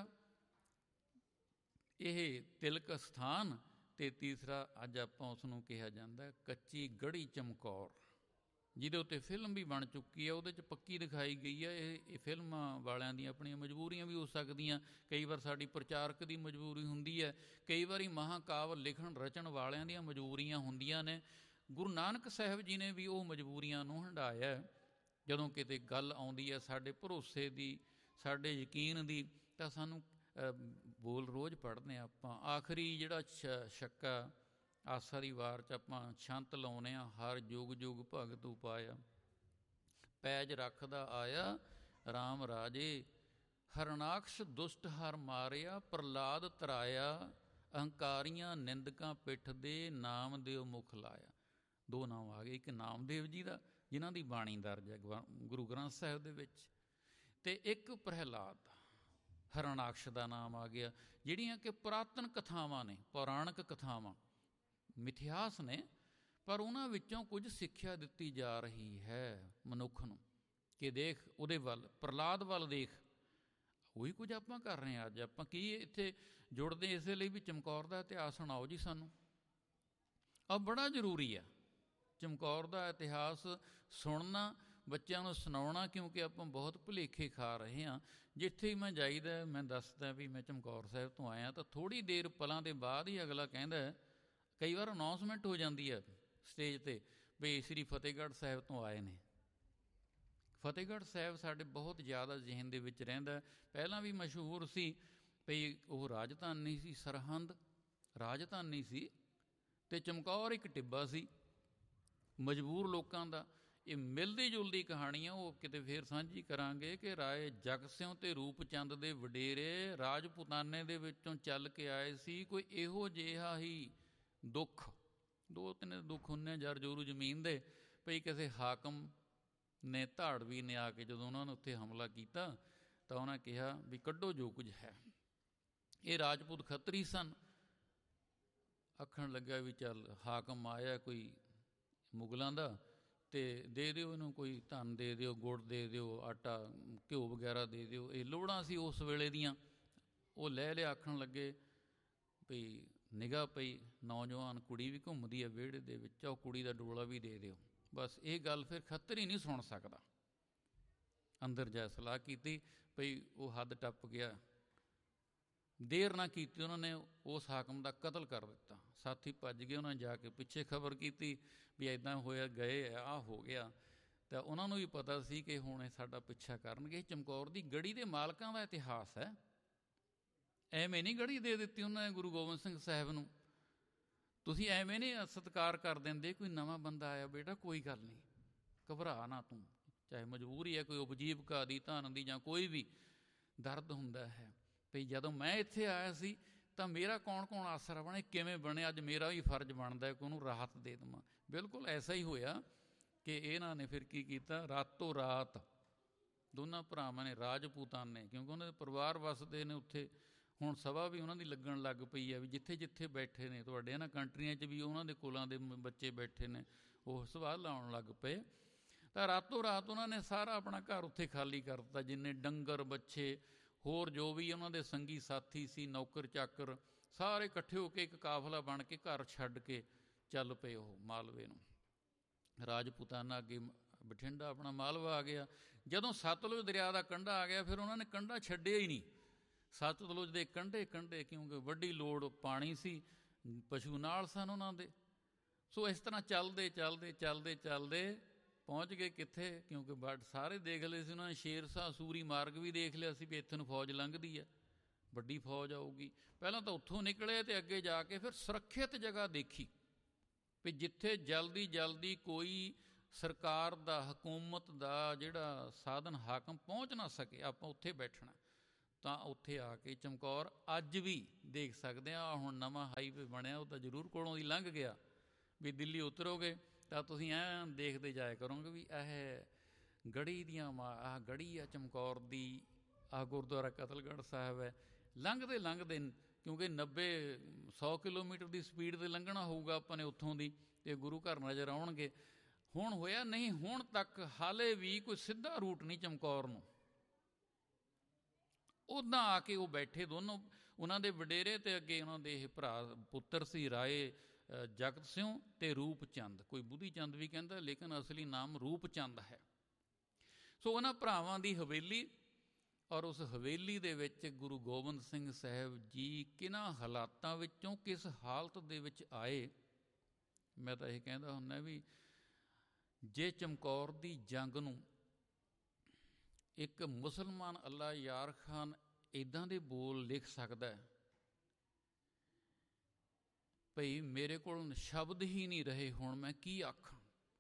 ਇਹ ਤਿਲਕ ਅਸਥਾਨ, ਅਤੇ ਤੀਸਰਾ ਅੱਜ ਆਪਾਂ ਉਸ ਨੂੰ ਕਿਹਾ ਜਾਂਦਾ ਕੱਚੀ ਗੜ੍ਹੀ ਚਮਕੌਰ, ਜਿਹਦੇ ਉੱਤੇ ਫਿਲਮ ਵੀ ਬਣ ਚੁੱਕੀ ਹੈ। ਉਹਦੇ 'ਚ ਪੱਕੀ ਦਿਖਾਈ ਗਈ ਹੈ। ਇਹ ਫਿਲਮਾਂ ਵਾਲਿਆਂ ਦੀਆਂ ਆਪਣੀਆਂ ਮਜਬੂਰੀਆਂ ਵੀ ਹੋ ਸਕਦੀਆਂ, ਕਈ ਵਾਰ ਸਾਡੀ ਪ੍ਰਚਾਰਕ ਦੀ ਮਜਬੂਰੀ ਹੁੰਦੀ ਹੈ, ਕਈ ਵਾਰੀ ਮਹਾਂਕਾਵ ਲਿਖਣ ਰਚਣ ਵਾਲਿਆਂ ਦੀਆਂ ਮਜਬੂਰੀਆਂ ਹੁੰਦੀਆਂ ਨੇ। ਗੁਰੂ ਨਾਨਕ ਸਾਹਿਬ ਜੀ ਨੇ ਵੀ ਉਹ ਮਜਬੂਰੀਆਂ ਨੂੰ ਹੰਢਾਇਆ। ਜਦੋਂ ਕਿਤੇ ਗੱਲ ਆਉਂਦੀ ਹੈ ਸਾਡੇ ਭਰੋਸੇ ਦੀ, ਸਾਡੇ ਯਕੀਨ ਦੀ, ਤਾਂ ਸਾਨੂੰ ਬੋਲ ਰੋਜ਼ ਪੜ੍ਹਦੇ ਹਾਂ ਆਪਾਂ। ਆਖਰੀ ਜਿਹੜਾ ਛੱਕਾ ਆਸਾ ਦੀ ਵਾਰ 'ਚ ਆਪਾਂ ਛੰਤ ਲਾਉਂਦੇ ਹਾਂ, ਹਰ ਜੁਗ ਜੁਗ ਭਗਤ ਉਪਾਇਆ, ਪੈਜ ਰੱਖਦਾ ਆਇਆ ਰਾਮ ਰਾਜੇ, ਹਰਨਾਕਸ਼ ਦੁਸ਼ਟ ਹਰ ਮਾਰਿਆ, ਪ੍ਰਹਲਾਦ ਤਰਾਇਆ, ਅਹੰਕਾਰੀਆਂ ਨਿੰਦਕਾਂ ਪਿੱਠ ਦੇ, ਨਾਮ ਦਿਓ ਮੁਖ ਲਾਇਆ। 2 ਨਾਮ ਆ ਗਏ, ਇੱਕ ਨਾਮਦੇਵ ਜੀ ਦਾ ਜਿਨ੍ਹਾਂ ਦੀ ਬਾਣੀ ਦਰਜ ਹੈ ਗੁਰੂ ਗ੍ਰੰਥ ਸਾਹਿਬ ਦੇ ਵਿੱਚ, ਅਤੇ ਇੱਕ ਪ੍ਰਹਿਲਾਦ ਦਾ, ਹਰਨਾਕਸ਼ ਦਾ ਨਾਮ ਆ ਗਿਆ। ਜਿਹੜੀਆਂ ਕਿ ਪੁਰਾਤਨ ਕਥਾਵਾਂ ਨੇ, ਪੌਰਾਣਿਕ ਕਥਾਵਾਂ, ਮਿਥਿਹਾਸ ਨੇ, ਪਰ ਉਹਨਾਂ ਵਿੱਚੋਂ ਕੁਝ ਸਿੱਖਿਆ ਦਿੱਤੀ ਜਾ ਰਹੀ ਹੈ ਮਨੁੱਖ ਨੂੰ ਕਿ ਦੇਖ ਉਹਦੇ ਵੱਲ, ਪ੍ਰਹਲਾਦ ਵੱਲ ਦੇਖ। ਉਹੀ ਕੁਝ ਆਪਾਂ ਕਰ ਰਹੇ ਹਾਂ ਅੱਜ। ਆਪਾਂ ਕੀ ਇੱਥੇ ਜੁੜਦੇ ਇਸੇ ਲਈ ਵੀ ਚਮਕੌਰ ਦਾ ਇਤਿਹਾਸ ਸੁਣਾਓ ਜੀ ਸਾਨੂੰ। ਆ ਬੜਾ ਜ਼ਰੂਰੀ ਆ ਚਮਕੌਰ ਦਾ ਇਤਿਹਾਸ ਸੁਣਨਾ, ਬੱਚਿਆਂ ਨੂੰ ਸੁਣਾਉਣਾ, ਕਿਉਂਕਿ ਆਪਾਂ ਬਹੁਤ ਭੁਲੇਖੇ ਖਾ ਰਹੇ ਹਾਂ। ਜਿੱਥੇ ਮੈਂ ਜਾਈਦਾ ਮੈਂ ਦੱਸਦਾ ਵੀ ਮੈਂ ਚਮਕੌਰ ਸਾਹਿਬ ਤੋਂ ਆਇਆ, ਤਾਂ ਥੋੜ੍ਹੀ ਦੇਰ ਪਲਾਂ ਦੇ ਬਾਅਦ ਹੀ ਅਗਲਾ ਕਹਿੰਦਾ, ਕਈ ਵਾਰ ਅਨਾਊਂਸਮੈਂਟ ਹੋ ਜਾਂਦੀ ਹੈ ਸਟੇਜ 'ਤੇ ਵੀ ਸ਼੍ਰੀ ਫਤਿਹਗੜ੍ਹ ਸਾਹਿਬ ਤੋਂ ਆਏ ਨੇ। ਫਤਿਹਗੜ੍ਹ ਸਾਹਿਬ ਸਾਡੇ ਬਹੁਤ ਜ਼ਿਆਦਾ ਜ਼ਿਹਨ ਦੇ ਵਿੱਚ ਰਹਿੰਦਾ। ਪਹਿਲਾਂ ਵੀ ਮਸ਼ਹੂਰ ਸੀ ਵੀ ਉਹ ਰਾਜਧਾਨੀ ਸੀ, ਸਰਹੰਦ ਰਾਜਧਾਨੀ ਸੀ, ਅਤੇ ਚਮਕੌਰ ਇੱਕ ਟਿੱਬਾ ਸੀ ਮਜਬੂਰ ਲੋਕਾਂ ਦਾ। ਇਹ ਮਿਲਦੀ ਜੁਲਦੀ ਕਹਾਣੀ ਆ, ਉਹ ਕਿਤੇ ਫੇਰ ਸਾਂਝੀ ਕਰਾਂਗੇ ਕਿ ਰਾਏ ਜਗਤ ਸਿਉ ਅਤੇ ਰੂਪ ਚੰਦ ਦੇ ਵਡੇਰੇ ਰਾਜਪੂਤਾਨੇ ਦੇ ਵਿੱਚੋਂ ਚੱਲ ਕੇ ਆਏ ਸੀ। ਕੋਈ ਇਹੋ ਜਿਹਾ ਹੀ ਦੁੱਖ, 2-3 ਦੁੱਖ ਹੁੰਦੇ ਜਰ ਜੋਰੂ ਜ਼ਮੀਨ ਦੇ, ਭਈ ਕਿਸੇ ਹਾਕਮ ਨੇ, ਧਾੜਵੀ ਨੇ ਆ ਕੇ ਜਦੋਂ ਉਹਨਾਂ ਨੇ ਉੱਥੇ ਹਮਲਾ ਕੀਤਾ ਤਾਂ ਉਹਨਾਂ ਕਿਹਾ ਵੀ ਕੱਢੋ ਜੋ ਕੁਝ ਹੈ। ਇਹ ਰਾਜਪੂਤ ਖੱਤਰੀ ਸਨ। ਆਖਣ ਲੱਗਾ ਵੀ ਚੱਲ ਹਾਕਮ ਆਇਆ ਕੋਈ ਮੁਗਲਾਂ ਦਾ, ਅਤੇ ਦੇ ਦਿਓ ਇਹਨੂੰ, ਕੋਈ ਧਨ ਦੇ ਦਿਓ, ਗੁੜ ਦੇ ਦਿਓ, ਆਟਾ ਘਿਓ ਵਗੈਰਾ ਦੇ ਦਿਓ। ਇਹ ਲੋੜਾਂ ਸੀ ਉਸ ਵੇਲੇ ਦੀਆਂ। ਉਹ ਲੈ ਲਿਆ। ਆਖਣ ਲੱਗੇ ਵੀ ਨਿਗਾਹ ਪਈ, ਨੌਜਵਾਨ ਕੁੜੀ ਵੀ ਘੁੰਮਦੀ ਹੈ ਵਿਹੜੇ ਦੇ ਵਿੱਚ, ਉਹ ਕੁੜੀ ਦਾ ਡੋਲਾ ਵੀ ਦੇ ਦਿਓ। ਬਸ ਇਹ ਗੱਲ ਫਿਰ ਖੱਤਰੀ ਨਹੀਂ ਸੁਣ ਸਕਦਾ। ਅੰਦਰ ਜਾ ਸਲਾਹ ਕੀਤੀ ਭਈ ਉਹ ਹੱਦ ਟੱਪ ਗਿਆ। ਦੇਰ ਨਾ ਕੀਤੀ, ਉਹਨਾਂ ਨੇ ਉਸ ਹਾਕਮ ਦਾ ਕਤਲ ਕਰ ਦਿੱਤਾ। ਸਾਥੀ ਭੱਜ ਗਏ, ਉਹਨਾਂ ਨੇ ਜਾ ਕੇ ਪਿੱਛੇ ਖਬਰ ਕੀਤੀ ਵੀ ਇੱਦਾਂ ਹੋਇਆ, ਗਏ ਆਹ ਹੋ ਗਿਆ। ਤਾਂ ਉਹਨਾਂ ਨੂੰ ਵੀ ਪਤਾ ਸੀ ਕਿ ਹੁਣ ਇਹ ਸਾਡਾ ਪਿੱਛਾ ਕਰਨਗੇ। ਚਮਕੌਰ ਦੀ ਗੜ੍ਹੀ ਦੇ ਮਾਲਕਾਂ ਦਾ ਇਤਿਹਾਸ ਹੈ। ਐਵੇਂ ਨਹੀਂ ਗੜ੍ਹੀ ਦੇ ਦਿੱਤੀ ਉਹਨਾਂ ਨੇ ਗੁਰੂ ਗੋਬਿੰਦ ਸਿੰਘ ਸਾਹਿਬ ਨੂੰ। ਤੁਸੀਂ ਐਵੇਂ ਨਹੀਂ ਸਤਿਕਾਰ ਕਰ ਦਿੰਦੇ, ਕੋਈ ਨਵਾਂ ਬੰਦਾ ਆਇਆ, ਬੇਟਾ ਕੋਈ ਗੱਲ ਨਹੀਂ, ਘਬਰਾ ਨਾ ਤੂੰ, ਚਾਹੇ ਮਜਬੂਰੀ ਹੈ, ਕੋਈ ਉਪਜੀਵਕਾ ਦੀ, ਧਨ ਦੀ, ਜਾਂ ਕੋਈ ਵੀ ਦਰਦ ਹੁੰਦਾ ਹੈ। ਵੀ ਜਦੋਂ ਮੈਂ ਇੱਥੇ ਆਇਆ ਸੀ ਤਾਂ ਮੇਰਾ ਕੌਣ ਕੌਣ ਆਸਰਾ ਬਣੇ, ਕਿਵੇਂ ਬਣੇ, ਅੱਜ ਮੇਰਾ ਵੀ ਫਰਜ਼ ਬਣਦਾ ਕਿ ਉਹਨੂੰ ਰਾਹਤ ਦੇ ਦੇਵਾਂ। ਬਿਲਕੁਲ ਐਸਾ ਹੀ ਹੋਇਆ ਕਿ ਇਹਨਾਂ ਨੇ ਫਿਰ ਕੀ ਕੀਤਾ, ਰਾਤੋਂ ਰਾਤ ਦੋਨਾਂ ਭਰਾਵਾਂ ਨੇ, ਰਾਜਪੂਤਾਨੇ, ਕਿਉਂਕਿ ਉਹਨਾਂ ਦੇ ਪਰਿਵਾਰ ਵਸਦੇ ਨੇ ਉੱਥੇ, ਹੁਣ ਸਭਾ ਵੀ ਉਹਨਾਂ ਦੀ ਲੱਗਣ ਲੱਗ ਪਈ ਹੈ ਵੀ ਜਿੱਥੇ ਜਿੱਥੇ ਬੈਠੇ ਨੇ ਤੁਹਾਡੇ ਇਹਨਾਂ ਕੰਟਰੀਆਂ 'ਚ ਵੀ ਉਹਨਾਂ ਦੇ ਕੁਲਾਂ ਦੇ ਬੱਚੇ ਬੈਠੇ ਨੇ, ਉਹ ਸਵਾਲ ਲਾਉਣ ਲੱਗ ਪਏ। ਤਾਂ ਰਾਤੋਂ ਰਾਤ ਉਹਨਾਂ ਨੇ ਸਾਰਾ ਆਪਣਾ ਘਰ ਉੱਥੇ ਖਾਲੀ ਕਰ ਦਿੱਤਾ। ਜਿੰਨੇ ਡੰਗਰ ਬੱਚੇ, ਹੋਰ ਜੋ ਵੀ ਉਹਨਾਂ ਦੇ ਸੰਗੀ ਸਾਥੀ ਸੀ, ਨੌਕਰ ਚਾਕਰ, ਸਾਰੇ ਇਕੱਠੇ ਹੋ ਕੇ ਇੱਕ ਕਾਫਲਾ ਬਣ ਕੇ ਘਰ ਛੱਡ ਕੇ ਚੱਲ ਪਏ ਉਹ ਮਾਲਵੇ ਨੂੰ। ਰਾਜਪੂਤਾਨਾ ਅੱਗੇ ਬਠਿੰਡਾ ਆਪਣਾ ਮਾਲਵਾ ਆ ਗਿਆ। ਜਦੋਂ ਸਤਲੁਜ ਦਰਿਆ ਦਾ ਕੰਢਾ ਆ ਗਿਆ, ਫਿਰ ਉਹਨਾਂ ਨੇ ਕੰਢਾ ਛੱਡਿਆ ਹੀ ਨਹੀਂ। ਸਤਲੁਜ ਦੇ ਕੰਢੇ ਕੰਢੇ, ਕਿਉਂਕਿ ਵੱਡੀ ਲੋੜ ਪਾਣੀ ਸੀ, ਪਸ਼ੂ ਨਾਲ ਸਨ ਉਹਨਾਂ ਦੇ। ਸੋ ਇਸ ਤਰ੍ਹਾਂ ਚੱਲਦੇ ਚੱਲਦੇ ਚੱਲਦੇ ਚੱਲਦੇ ਪਹੁੰਚ ਗਏ ਕਿੱਥੇ, ਕਿਉਂਕਿ ਸਾਰੇ ਦੇਖ ਲਏ ਸੀ ਉਹਨਾਂ ਨੇ, ਸ਼ੇਰਸ਼ਾਹ ਸੂਰੀ ਮਾਰਗ ਵੀ ਦੇਖ ਲਿਆ ਸੀ ਵੀ ਇੱਥੇ ਨੂੰ ਫੌਜ ਲੰਘਦੀ ਹੈ, ਵੱਡੀ ਫੌਜ ਆਊਗੀ। ਪਹਿਲਾਂ ਤਾਂ ਉੱਥੋਂ ਨਿਕਲੇ ਅਤੇ ਅੱਗੇ ਜਾ ਕੇ ਫਿਰ ਸੁਰੱਖਿਅਤ ਜਗ੍ਹਾ ਦੇਖੀ ਵੀ ਜਿੱਥੇ ਜਲਦੀ ਜਲਦੀ ਕੋਈ ਸਰਕਾਰ ਦਾ, ਹਕੂਮਤ ਦਾ ਜਿਹੜਾ ਸਾਧਨ ਹਾਕਮ ਪਹੁੰਚ ਨਾ ਸਕੇ, ਆਪਾਂ ਉੱਥੇ ਬੈਠਣਾ, ਤਾਂ ਉੱਥੇ ਆ ਕੇ ਚਮਕੌਰ ਅੱਜ ਵੀ ਦੇਖ ਸਕਦੇ ਹਾਂ। ਹੁਣ ਨਵਾਂ ਹਾਈਵੇ ਬਣਿਆ, ਉਹ ਤਾਂ ਜ਼ਰੂਰ ਕੋਲੋਂ ਦੀ ਲੰਘ ਗਿਆ, ਵੀ ਦਿੱਲੀ ਉਤਰੋਗੇ ਤਾਂ ਤੁਸੀਂ ਐਂ ਦੇਖਦੇ ਜਾਇਆ ਕਰੋਗੇ ਵੀ ਇਹ ਗੜੀ ਦੀਆਂ ਆਹ ਗੜੀ ਆ ਚਮਕੌਰ ਦੀ, ਆਹ ਗੁਰਦੁਆਰਾ ਕਤਲਗੜ੍ਹ ਸਾਹਿਬ ਹੈ। ਲੰਘਦੇ ਲੰਘਦੇ, ਕਿਉਂਕਿ 90-100 ਕਿਲੋਮੀਟਰ ਦੀ ਸਪੀਡ 'ਤੇ ਲੰਘਣਾ ਹੋਊਗਾ ਆਪਾਂ ਨੇ ਉੱਥੋਂ ਦੀ, ਅਤੇ ਗੁਰੂ ਘਰ ਨਜ਼ਰ ਆਉਣਗੇ। ਹੁਣ ਹੋਇਆ ਨਹੀਂ, ਹੁਣ ਤੱਕ ਹਾਲੇ ਵੀ ਕੋਈ ਸਿੱਧਾ ਰੂਟ ਨਹੀਂ ਚਮਕੌਰ ਨੂੰ। ਉੱਦਾਂ ਆ ਕੇ ਉਹ ਬੈਠੇ ਦੋਨੋਂ, ਉਹਨਾਂ ਦੇ ਵਡੇਰੇ, ਅਤੇ ਅੱਗੇ ਉਹਨਾਂ ਦੇ ਇਹ ਭਰਾ ਪੁੱਤਰ ਸੀ ਰਾਏ ਜਗਤ ਸਿੰਘ ਅਤੇ ਰੂਪ ਚੰਦ, ਕੋਈ ਬੁੱਧੀ ਚੰਦ ਵੀ ਕਹਿੰਦਾ, ਲੇਕਿਨ ਅਸਲੀ ਨਾਮ ਰੂਪ ਚੰਦ ਹੈ। ਸੋ ਉਹਨਾਂ ਭਰਾਵਾਂ ਦੀ ਹਵੇਲੀ, ਔਰ ਉਸ ਹਵੇਲੀ ਦੇ ਵਿੱਚ ਗੁਰੂ ਗੋਬਿੰਦ ਸਿੰਘ ਸਾਹਿਬ ਜੀ ਕਿਹਨਾਂ ਹਾਲਾਤਾਂ ਵਿੱਚੋਂ ਕਿਸ ਹਾਲਤ ਦੇ ਵਿੱਚ ਆਏ। ਮੈਂ ਤਾਂ ਇਹ ਕਹਿੰਦਾ ਹੁੰਦਾ ਵੀ ਜੇ ਚਮਕੌਰ ਦੀ ਜੰਗ ਨੂੰ ਇੱਕ ਮੁਸਲਮਾਨ ਅੱਲਾ ਯਾਰ ਖਾਨ ਇੱਦਾਂ ਦੇ ਬੋਲ ਲਿਖ ਸਕਦਾ ਹੈ, ਭਈ ਮੇਰੇ ਕੋਲ ਸ਼ਬਦ ਹੀ ਨਹੀਂ ਰਹੇ, ਹੁਣ ਮੈਂ ਕੀ ਆਖਾਂ।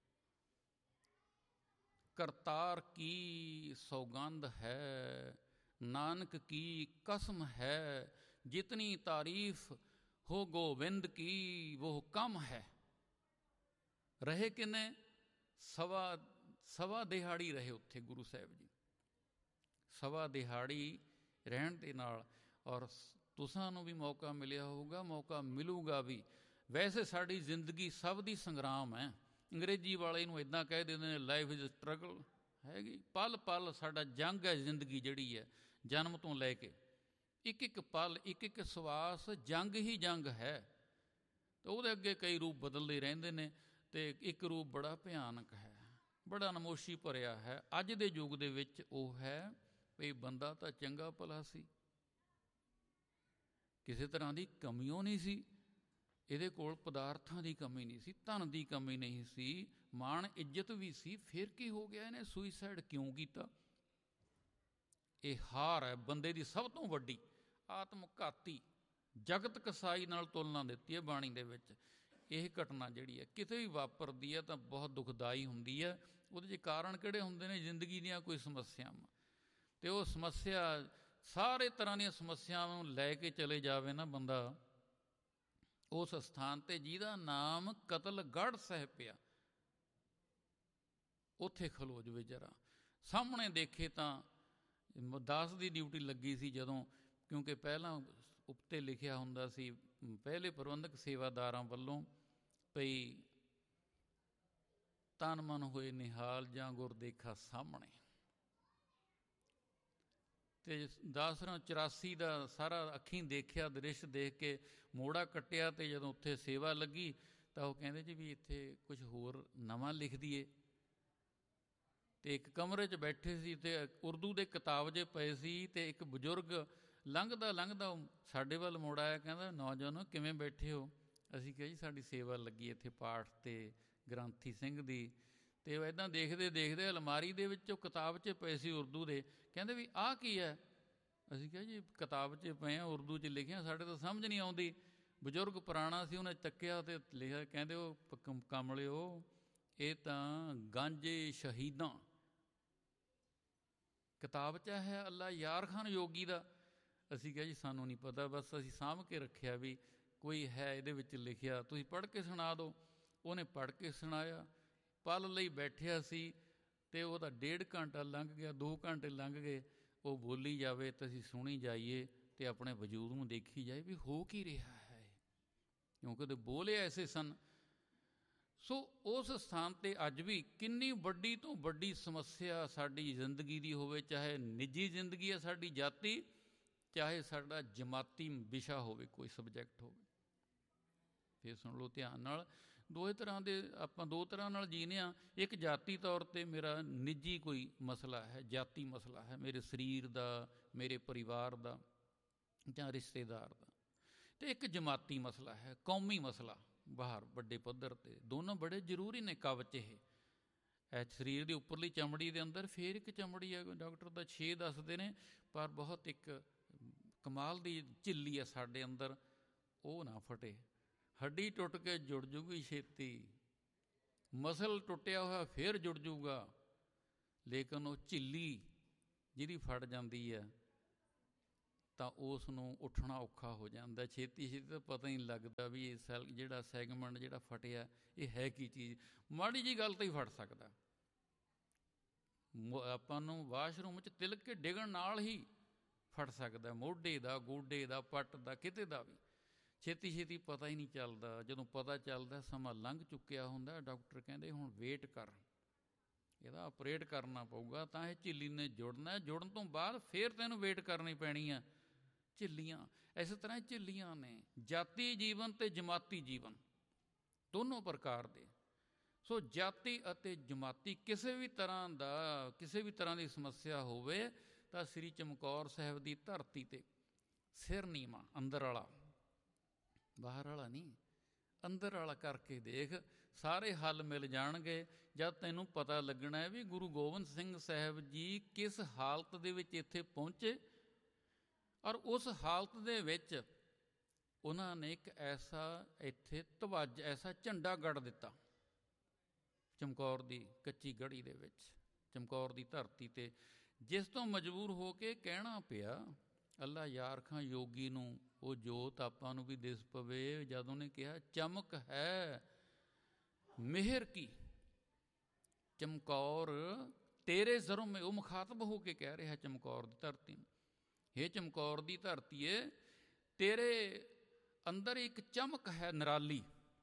ਕਰਤਾਰ ਕੀ ਸੌਗੰਧ ਹੈ, ਨਾਨਕ ਕੀ ਕਸਮ ਹੈ, ਜਿਤਨੀ ਤਾਰੀਫ ਹੋ ਗੋਬਿੰਦ ਕੀ ਵੋ ਕਮ ਹੈ। ਰਹੇ ਕਿੰਨੇ? ਸਵਾ ਦਿਹਾੜੀ ਰਹੇ ਉੱਥੇ ਗੁਰੂ ਸਾਹਿਬ ਜੀ, ਸਵਾ ਦਿਹਾੜੀ ਰਹਿਣ ਦੇ ਨਾਲ। ਔਰ ਤੁਸਾਂ ਨੂੰ ਵੀ ਮੌਕਾ ਮਿਲਿਆ ਹੋਊਗਾ, ਮੌਕਾ ਮਿਲੂਗਾ ਵੀ। ਵੈਸੇ ਸਾਡੀ ਜ਼ਿੰਦਗੀ ਸਭ ਦੀ ਸੰਗਰਾਮ ਹੈ। ਅੰਗਰੇਜ਼ੀ ਵਾਲੇ ਨੂੰ ਇੱਦਾਂ ਕਹਿ ਦਿੰਦੇ ਨੇ, ਲਾਈਫ ਇਜ਼ ਸਟਰਗਲ, ਹੈਗੀ ਪਲ ਪਲ ਸਾਡਾ ਜੰਗ ਹੈ। ਜ਼ਿੰਦਗੀ ਜਿਹੜੀ ਹੈ ਜਨਮ ਤੋਂ ਲੈ ਕੇ ਇੱਕ ਇੱਕ ਪਲ, ਇੱਕ ਇੱਕ ਸਵਾਸ ਜੰਗ ਹੀ ਜੰਗ ਹੈ। ਅਤੇ ਉਹਦੇ ਅੱਗੇ ਕਈ ਰੂਪ ਬਦਲਦੇ ਰਹਿੰਦੇ ਨੇ, ਅਤੇ ਇੱਕ ਰੂਪ ਬੜਾ ਭਿਆਨਕ ਹੈ, ਬੜਾ ਨਮੋਸ਼ੀ ਭਰਿਆ ਹੈ। ਅੱਜ ਦੇ ਯੁੱਗ ਦੇ ਵਿੱਚ ਉਹ ਹੈ ਵੀ ਬੰਦਾ ਤਾਂ ਚੰਗਾ ਭਲਾ ਸੀ, ਕਿਸੇ ਤਰ੍ਹਾਂ ਦੀ ਕਮੀਓ ਨਹੀਂ ਸੀ ਇਹਦੇ ਕੋਲ, ਪਦਾਰਥਾਂ ਦੀ ਕਮੀ ਨਹੀਂ ਸੀ, ਧਨ ਦੀ ਕਮੀ ਨਹੀਂ ਸੀ, ਮਾਣ ਇੱਜ਼ਤ ਵੀ ਸੀ। ਫਿਰ ਕੀ ਹੋ ਗਿਆ, ਇਹਨੇ ਸੁਈਸਾਈਡ ਕਿਉਂ ਕੀਤਾ? ਇਹ ਹਾਰ ਹੈ ਬੰਦੇ ਦੀ ਸਭ ਤੋਂ ਵੱਡੀ, ਆਤਮਘਾਤੀ, ਜਗਤ ਕਸਾਈ ਨਾਲ ਤੁਲਨਾ ਦਿੱਤੀ ਹੈ ਬਾਣੀ ਦੇ ਵਿੱਚ। ਇਹ ਘਟਨਾ ਜਿਹੜੀ ਹੈ ਕਿਤੇ ਵੀ ਵਾਪਰਦੀ ਹੈ ਤਾਂ ਬਹੁਤ ਦੁਖਦਾਈ ਹੁੰਦੀ ਹੈ। ਉਹਦੇ 'ਚ ਕਾਰਨ ਕਿਹੜੇ ਹੁੰਦੇ ਨੇ? ਜ਼ਿੰਦਗੀ ਦੀਆਂ ਕੋਈ ਸਮੱਸਿਆਵਾਂ, ਅਤੇ ਉਹ ਸਮੱਸਿਆ ਸਾਰੇ ਤਰ੍ਹਾਂ ਦੀਆਂ ਸਮੱਸਿਆਵਾਂ ਨੂੰ ਲੈ ਕੇ ਚਲੇ ਜਾਵੇ ਨਾ ਬੰਦਾ ਉਸ ਸਥਾਨ 'ਤੇ ਜਿਹਦਾ ਨਾਮ ਕਤਲਗੜ੍ਹ ਸਾਹਿਬ ਪਿਆ, ਉੱਥੇ ਖਲੋ ਜਾਵੇ ਜਰਾ, ਸਾਹਮਣੇ ਦੇਖੇ ਤਾਂ। ਦਾਸ ਦੀ ਡਿਊਟੀ ਲੱਗੀ ਸੀ ਜਦੋਂ, ਕਿਉਂਕਿ ਪਹਿਲਾਂ ਉੱਤੇ ਲਿਖਿਆ ਹੁੰਦਾ ਸੀ ਪਹਿਲੇ ਪ੍ਰਬੰਧਕ ਸੇਵਾਦਾਰਾਂ ਵੱਲੋਂ, ਭਈ ਤਨ ਮਨ ਹੋਏ ਨਿਹਾਲ ਜਾਂ ਗੁਰ ਦੇਖਾ ਸਾਹਮਣੇ। ਅਤੇ ਦਾਸਰਾਂ 84 ਦਾ ਸਾਰਾ ਅੱਖੀਂ ਦੇਖਿਆ ਦ੍ਰਿਸ਼ ਦੇਖ ਕੇ ਮੋੜਾ ਕੱਟਿਆ, ਅਤੇ ਜਦੋਂ ਉੱਥੇ ਸੇਵਾ ਲੱਗੀ ਤਾਂ ਉਹ ਕਹਿੰਦੇ ਜੀ ਵੀ ਇੱਥੇ ਕੁਝ ਹੋਰ ਨਵਾਂ ਲਿਖ ਦਈਏ। ਅਤੇ ਇੱਕ ਕਮਰੇ 'ਚ ਬੈਠੇ ਸੀ, ਅਤੇ ਉਰਦੂ ਦੇ ਕਿਤਾਬ ਜੇ ਪਏ ਸੀ, ਅਤੇ ਇੱਕ ਬਜ਼ੁਰਗ ਲੰਘਦਾ ਲੰਘਦਾ ਸਾਡੇ ਵੱਲ ਮੁੜ ਆਇਆ, ਕਹਿੰਦਾ ਨੌਜਵਾਨੋ ਕਿਵੇਂ ਬੈਠੇ ਹੋ? ਅਸੀਂ ਕਿਹਾ ਜੀ ਸਾਡੀ ਸੇਵਾ ਲੱਗੀ ਇੱਥੇ ਪਾਠ 'ਤੇ ਗ੍ਰੰਥੀ ਸਿੰਘ ਦੀ। ਅਤੇ ਉਹ ਇੱਦਾਂ ਦੇਖਦੇ ਦੇਖਦੇ ਅਲਮਾਰੀ ਦੇ ਵਿੱਚ ਉਹ ਕਿਤਾਬ 'ਚ ਪਏ ਸੀ ਉਰਦੂ ਦੇ, ਕਹਿੰਦੇ ਵੀ ਆਹ ਕੀ ਹੈ? ਅਸੀਂ ਕਿਹਾ ਜੀ ਕਿਤਾਬ 'ਚ ਪਏ ਆ, ਉਰਦੂ 'ਚ ਲਿਖਿਆ, ਸਾਡੇ ਤਾਂ ਸਮਝ ਨਹੀਂ ਆਉਂਦੀ। ਬਜ਼ੁਰਗ ਪੁਰਾਣਾ ਸੀ, ਉਹਨੇ ਚੱਕਿਆ ਅਤੇ ਲਿਖਿਆ, ਕਹਿੰਦੇ ਉਹ ਕਮਲਿਓ ਇਹ ਤਾਂ ਗਾਂਜੇ ਸ਼ਹੀਦਾਂ ਕਿਤਾਬ 'ਚ ਹੈ, ਅੱਲਾ ਯਾਰ ਖਾਨ ਯੋਗੀ ਦਾ। ਅਸੀਂ ਕਿਹਾ ਜੀ ਸਾਨੂੰ ਨਹੀਂ ਪਤਾ, ਬਸ ਅਸੀਂ ਸਾਂਭ ਕੇ ਰੱਖਿਆ ਵੀ ਕੋਈ ਹੈ ਇਹਦੇ ਵਿੱਚ ਲਿਖਿਆ, ਤੁਸੀਂ ਪੜ੍ਹ ਕੇ ਸੁਣਾ ਦਿਓ। ਉਹਨੇ ਪੜ੍ਹ ਕੇ ਸੁਣਾਇਆ, ਪਲ ਲਈ ਬੈਠਿਆ ਸੀ, ਅਤੇ ਉਹਦਾ 1.5 ਘੰਟਾ ਲੰਘ ਗਿਆ, 2 ਘੰਟੇ ਲੰਘ ਗਏ। ਉਹ ਬੋਲੀ ਜਾਵੇ ਅਤੇ ਅਸੀਂ ਸੁਣੀ ਜਾਈਏ, ਅਤੇ ਆਪਣੇ ਵਜੂਦ ਨੂੰ ਦੇਖੀ ਜਾਏ ਵੀ ਹੋ ਕੀ ਰਿਹਾ ਹੈ, ਕਿਉਂਕਿ ਉਹਦੇ ਬੋਲ ਐਸੇ ਸਨ। ਸੋ ਉਸ ਸਥਾਨ 'ਤੇ ਅੱਜ ਵੀ ਕਿੰਨੀ ਵੱਡੀ ਤੋਂ ਵੱਡੀ ਸਮੱਸਿਆ ਸਾਡੀ ਜ਼ਿੰਦਗੀ ਦੀ ਹੋਵੇ, ਚਾਹੇ ਨਿੱਜੀ ਜ਼ਿੰਦਗੀ ਹੈ ਸਾਡੀ ਜਾਤੀ, ਚਾਹੇ ਸਾਡਾ ਜਮਾਤੀ ਵਿਸ਼ਾ ਹੋਵੇ, ਕੋਈ ਸਬਜੈਕਟ ਹੋਵੇ। ਫਿਰ ਸੁਣ ਲਓ ਧਿਆਨ ਨਾਲ, ਦੋਏ ਤਰ੍ਹਾਂ ਦੇ ਆਪਾਂ ਦੋ ਤਰ੍ਹਾਂ ਨਾਲ ਜੀਨੇ ਹਾਂ। ਇੱਕ ਜਾਤੀ ਤੌਰ 'ਤੇ ਮੇਰਾ ਨਿੱਜੀ ਕੋਈ ਮਸਲਾ ਹੈ, ਜਾਤੀ ਮਸਲਾ ਹੈ, ਮੇਰੇ ਸਰੀਰ ਦਾ, ਮੇਰੇ ਪਰਿਵਾਰ ਦਾ ਜਾਂ ਰਿਸ਼ਤੇਦਾਰ ਦਾ। ਅਤੇ ਇੱਕ ਜਮਾਤੀ ਮਸਲਾ ਹੈ, ਕੌਮੀ ਮਸਲਾ ਬਾਹਰ ਵੱਡੇ ਪੱਧਰ 'ਤੇ। ਦੋਨੋਂ ਬੜੇ ਜ਼ਰੂਰੀ ਨੇ ਕਵਚ। ਇਹ ਸਰੀਰ ਦੀ ਉੱਪਰਲੀ ਚਮੜੀ ਦੇ ਅੰਦਰ ਫਿਰ ਇੱਕ ਚਮੜੀ ਹੈ, ਡਾਕਟਰ ਦਾ 6 ਦੱਸਦੇ ਨੇ, ਪਰ ਬਹੁਤ ਇੱਕ ਕਮਾਲ ਦੀ ਝਿੱਲੀ ਹੈ ਸਾਡੇ ਅੰਦਰ, ਉਹ ਨਾ ਫਟੇ। ਹੱਡੀ ਟੁੱਟ ਕੇ ਜੁੜ ਜੂਗੀ ਛੇਤੀ, ਮਸਲ ਟੁੱਟਿਆ ਹੋਇਆ ਫੇਰ ਜੁੜ ਜੂਗਾ, ਲੇਕਿਨ ਉਹ ਝਿੱਲੀ ਜਿਹਦੀ ਫਟ ਜਾਂਦੀ ਹੈ ਤਾਂ ਉਸ ਨੂੰ ਉੱਠਣਾ ਔਖਾ ਹੋ ਜਾਂਦਾ। ਛੇਤੀ ਛੇਤੀ ਤਾਂ ਪਤਾ ਹੀ ਨਹੀਂ ਲੱਗਦਾ ਵੀ ਇਹ ਜਿਹੜਾ ਸੈਗਮੈਂਟ ਜਿਹੜਾ ਫਟਿਆ ਇਹ ਹੈ ਕੀ ਚੀਜ਼। ਮਾੜੀ ਜਿਹੀ ਗੱਲ ਤਾਂ ਹੀ ਫਟ ਸਕਦਾ। ਆਪਾਂ ਨੂੰ ਵਾਸ਼ਰੂਮ 'ਚ ਤਿਲਕ ਕੇ ਡਿੱਗਣ ਨਾਲ ਹੀ ਫਟ ਸਕਦਾ, ਮੋਢੇ ਦਾ, ਗੋਡੇ ਦਾ, ਪੱਟ ਦਾ, ਕਿਤੇ ਦਾ ਵੀ। ਛੇਤੀ ਛੇਤੀ ਪਤਾ ਹੀ ਨਹੀਂ ਚੱਲਦਾ। ਜਦੋਂ ਪਤਾ ਚੱਲਦਾ ਸਮਾਂ ਲੰਘ ਚੁੱਕਿਆ ਹੁੰਦਾ। ਡਾਕਟਰ ਕਹਿੰਦੇ ਹੁਣ ਵੇਟ ਕਰ, ਇਹਦਾ ਆਪਰੇਟ ਕਰਨਾ ਪਊਗਾ ਤਾਂ ਇਹ ਝਿੱਲੀ ਨੇ ਜੁੜਨਾ। ਜੁੜਨ ਤੋਂ ਬਾਅਦ ਫਿਰ ਤੈਨੂੰ ਵੇਟ ਕਰਨੀ ਪੈਣੀ ਆ। ਝਿੱਲੀਆਂ ਇਸੇ ਤਰ੍ਹਾਂ ਝਿੱਲੀਆਂ ਨੇ, ਜਾਤੀ ਜੀਵਨ ਅਤੇ ਜਮਾਤੀ ਜੀਵਨ ਦੋਨੋਂ ਪ੍ਰਕਾਰ ਦੇ। ਸੋ ਜਾਤੀ ਅਤੇ ਜਮਾਤੀ ਕਿਸੇ ਵੀ ਤਰ੍ਹਾਂ ਦੀ ਸਮੱਸਿਆ ਹੋਵੇ ਤਾਂ ਸ੍ਰੀ ਚਮਕੌਰ ਸਾਹਿਬ ਦੀ ਧਰਤੀ 'ਤੇ ਸਿਰ ਨੀਵਾਂ, ਅੰਦਰ ਵਾਲਾ, ਬਾਹਰ ਵਾਲਾ ਨਹੀਂ, ਅੰਦਰ ਵਾਲਾ ਕਰਕੇ ਦੇਖ, ਸਾਰੇ ਹੱਲ ਮਿਲ ਜਾਣਗੇ। ਜਦ ਤੈਨੂੰ ਪਤਾ ਲੱਗਣਾ ਹੈ ਵੀ ਗੁਰੂ ਗੋਬਿੰਦ ਸਿੰਘ ਸਾਹਿਬ ਜੀ ਕਿਸ ਹਾਲਤ ਦੇ ਵਿੱਚ ਇੱਥੇ ਪਹੁੰਚੇ, ਔਰ ਉਸ ਹਾਲਤ ਦੇ ਵਿੱਚ ਉਹਨਾਂ ਨੇ ਇੱਕ ਐਸਾ ਇੱਥੇ ਧਵੱਜ, ਐਸਾ ਝੰਡਾ ਗੱਡ ਦਿੱਤਾ ਚਮਕੌਰ ਦੀ ਕੱਚੀ ਗੜੀ ਦੇ ਵਿੱਚ, ਚਮਕੌਰ ਦੀ ਧਰਤੀ 'ਤੇ, ਜਿਸ ਤੋਂ ਮਜਬੂਰ ਹੋ ਕੇ ਕਹਿਣਾ ਪਿਆ ਅੱਲਾ ਯਾਰ ਖਾਂ ਯੋਗੀ ਨੂੰ, ਉਹ ਜੋਤ ਆਪਾਂ ਨੂੰ ਵੀ ਦਿਸ ਪਵੇ। ਜਦ ਉਹਨੇ ਕਿਹਾ ਚਮਕ ਹੈ ਮਿਹਰ ਕੀ ਚਮਕੌਰ ਤੇਰੇ ਜ਼ਰੋਂ ਮੈਂ, ਉਹ ਮੁਖਾਤਬ ਹੋ ਕੇ ਕਹਿ ਰਿਹਾ ਚਮਕੌਰ ਦੀ ਧਰਤੀ ਨੂੰ, ਹੇ ਚਮਕੌਰ ਦੀ ਧਰਤੀਏ ਤੇਰੇ ਅੰਦਰ ਇੱਕ ਚਮਕ ਹੈ ਨਿਰਾਲੀ।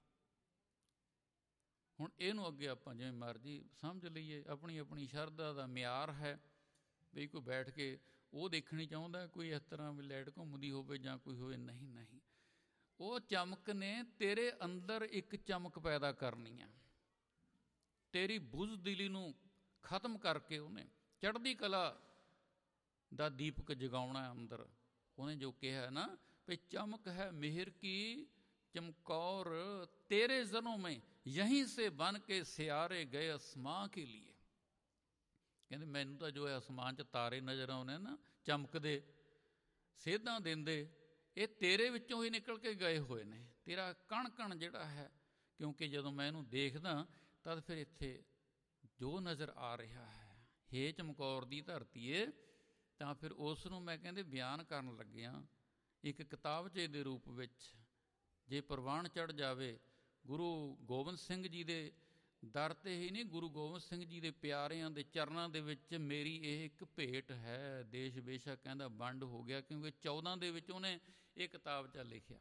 ਹੁਣ ਇਹਨੂੰ ਅੱਗੇ ਆਪਾਂ ਜਿਵੇਂ ਮਰਜ਼ੀ ਸਮਝ ਲਈਏ, ਆਪਣੀ ਆਪਣੀ ਸ਼ਰਧਾ ਦਾ ਮਿਆਰ ਹੈ ਵੀ ਕੋਈ ਬੈਠ ਕੇ ਉਹ ਦੇਖਣੀ ਚਾਹੁੰਦਾ ਕੋਈ ਇਸ ਤਰ੍ਹਾਂ ਵੀ ਲਾਈਟ ਘੁੰਮਦੀ ਹੋਵੇ ਜਾਂ ਕੋਈ ਹੋਵੇ, ਨਹੀਂ ਨਹੀਂ, ਉਹ ਚਮਕ ਨੇ ਤੇਰੇ ਅੰਦਰ ਇੱਕ ਚਮਕ ਪੈਦਾ ਕਰਨੀ ਆ। ਤੇਰੀ ਬੁਜ਼ਦਿਲੀ ਨੂੰ ਖਤਮ ਕਰਕੇ ਉਹਨੇ ਚੜ੍ਹਦੀ ਕਲਾ ਦਾ ਦੀਪਕ ਜਗਾਉਣਾ ਅੰਦਰ। ਉਹਨੇ ਜੋ ਕਿਹਾ ਨਾ ਵੀ ਚਮਕ ਹੈ ਮਿਹਰ ਕੀ ਚਮਕੌਰ ਤੇਰੇ ਜ਼ਨੋਂ में यहीं से बन के सियारे गए आसमां के लिए। ਕਹਿੰਦੇ ਮੈਨੂੰ ਤਾਂ ਜੋ ਹੈ ਅਸਮਾਨ 'ਚ ਤਾਰੇ ਨਜ਼ਰ ਆਉਂਦੇ ਨਾ ਚਮਕਦੇ, ਸੇਧਾਂ ਦਿੰਦੇ, ਇਹ ਤੇਰੇ ਵਿੱਚੋਂ ਹੀ ਨਿਕਲ ਕੇ ਗਏ ਹੋਏ ਨੇ। ਤੇਰਾ ਕਣ ਕਣ ਜਿਹੜਾ ਹੈ, ਕਿਉਂਕਿ ਜਦੋਂ ਮੈਂ ਇਹਨੂੰ ਦੇਖਦਾ ਤਦ ਫਿਰ ਇੱਥੇ ਜੋ ਨਜ਼ਰ ਆ ਰਿਹਾ ਹੈ, ਹੇ ਚਮਕੌਰ ਦੀ ਧਰਤੀਏ, ਤਾਂ ਫਿਰ ਉਸ ਨੂੰ ਮੈਂ ਕਹਿੰਦੇ ਬਿਆਨ ਕਰਨ ਲੱਗਿਆ ਇੱਕ ਕਿਤਾਬਚੇ ਦੇ ਰੂਪ ਵਿੱਚ। ਜੇ ਪ੍ਰਵਾਨ ਚੜ੍ਹ ਜਾਵੇ ਗੁਰੂ ਗੋਬਿੰਦ ਸਿੰਘ ਜੀ ਦੇ ਦਰ 'ਤੇ ਹੀ ਨਹੀਂ, ਗੁਰੂ ਗੋਬਿੰਦ ਸਿੰਘ ਜੀ ਦੇ ਪਿਆਰਿਆਂ ਦੇ ਚਰਨਾਂ ਦੇ ਵਿੱਚ ਮੇਰੀ ਇਹ ਇੱਕ ਭੇਟ ਹੈ। ਦੇਸ਼ ਬੇਸ਼ੱਕ ਕਹਿੰਦਾ ਵੰਡ ਹੋ ਗਿਆ, ਕਿਉਂਕਿ 14 ਦੇ ਵਿੱਚ ਉਹਨੇ ਇਹ ਕਿਤਾਬਚਾ ਲਿਖਿਆ,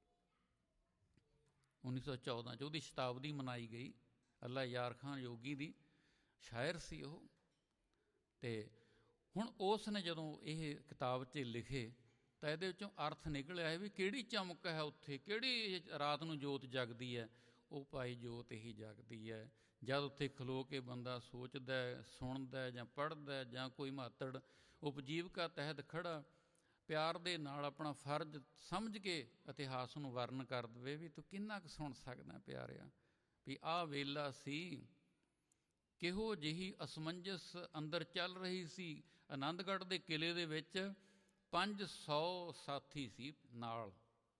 1914 'ਚ ਉਹਦੀ ਸ਼ਤਾਬਦੀ ਮਨਾਈ ਗਈ। ਅੱਲਾ ਯਾਰ ਖਾਂ ਯੋਗੀ ਦੀ ਸ਼ਾਇਰ ਸੀ ਉਹ। ਅਤੇ ਹੁਣ ਉਸ ਨੇ ਜਦੋਂ ਇਹ ਕਿਤਾਬਚੇ ਲਿਖੇ ਤਾਂ ਇਹਦੇ ਵਿੱਚੋਂ ਅਰਥ ਨਿਕਲਿਆ ਹੈ ਵੀ ਕਿਹੜੀ ਚਮਕ ਹੈ ਉੱਥੇ, ਕਿਹੜੀ ਰਾਤ ਨੂੰ ਜੋਤ ਜਗਦੀ ਹੈ। ਉਹ ਭਾਈ ਜੋਤ ਹੀ ਜਗਦੀ ਹੈ ਜਦ ਉੱਥੇ ਖਲੋ ਕੇ ਬੰਦਾ ਸੋਚਦਾ, ਸੁਣਦਾ ਜਾਂ ਪੜ੍ਹਦਾ, ਜਾਂ ਕੋਈ ਮਾਤੜ ਉਪਜੀਵਕਾ ਤਹਿਤ ਖੜ੍ਹਾ ਪਿਆਰ ਦੇ ਨਾਲ ਆਪਣਾ ਫਰਜ਼ ਸਮਝ ਕੇ ਇਤਿਹਾਸ ਨੂੰ ਵਰਣਨ ਕਰ ਦੇਵੇ ਵੀ ਤੂੰ ਕਿੰਨਾ ਕੁ ਸੁਣ ਸਕਦਾ ਪਿਆਰਿਆ, ਵੀ ਆਹ ਵੇਲਾ ਸੀ, ਕਿਹੋ ਜਿਹੀ ਅਸਮੰਜਸ ਅੰਦਰ ਚੱਲ ਰਹੀ ਸੀ। ਆਨੰਦਗੜ੍ਹ ਦੇ ਕਿਲ੍ਹੇ ਦੇ ਵਿੱਚ 500 ਸਾਥੀ ਸੀ ਨਾਲ,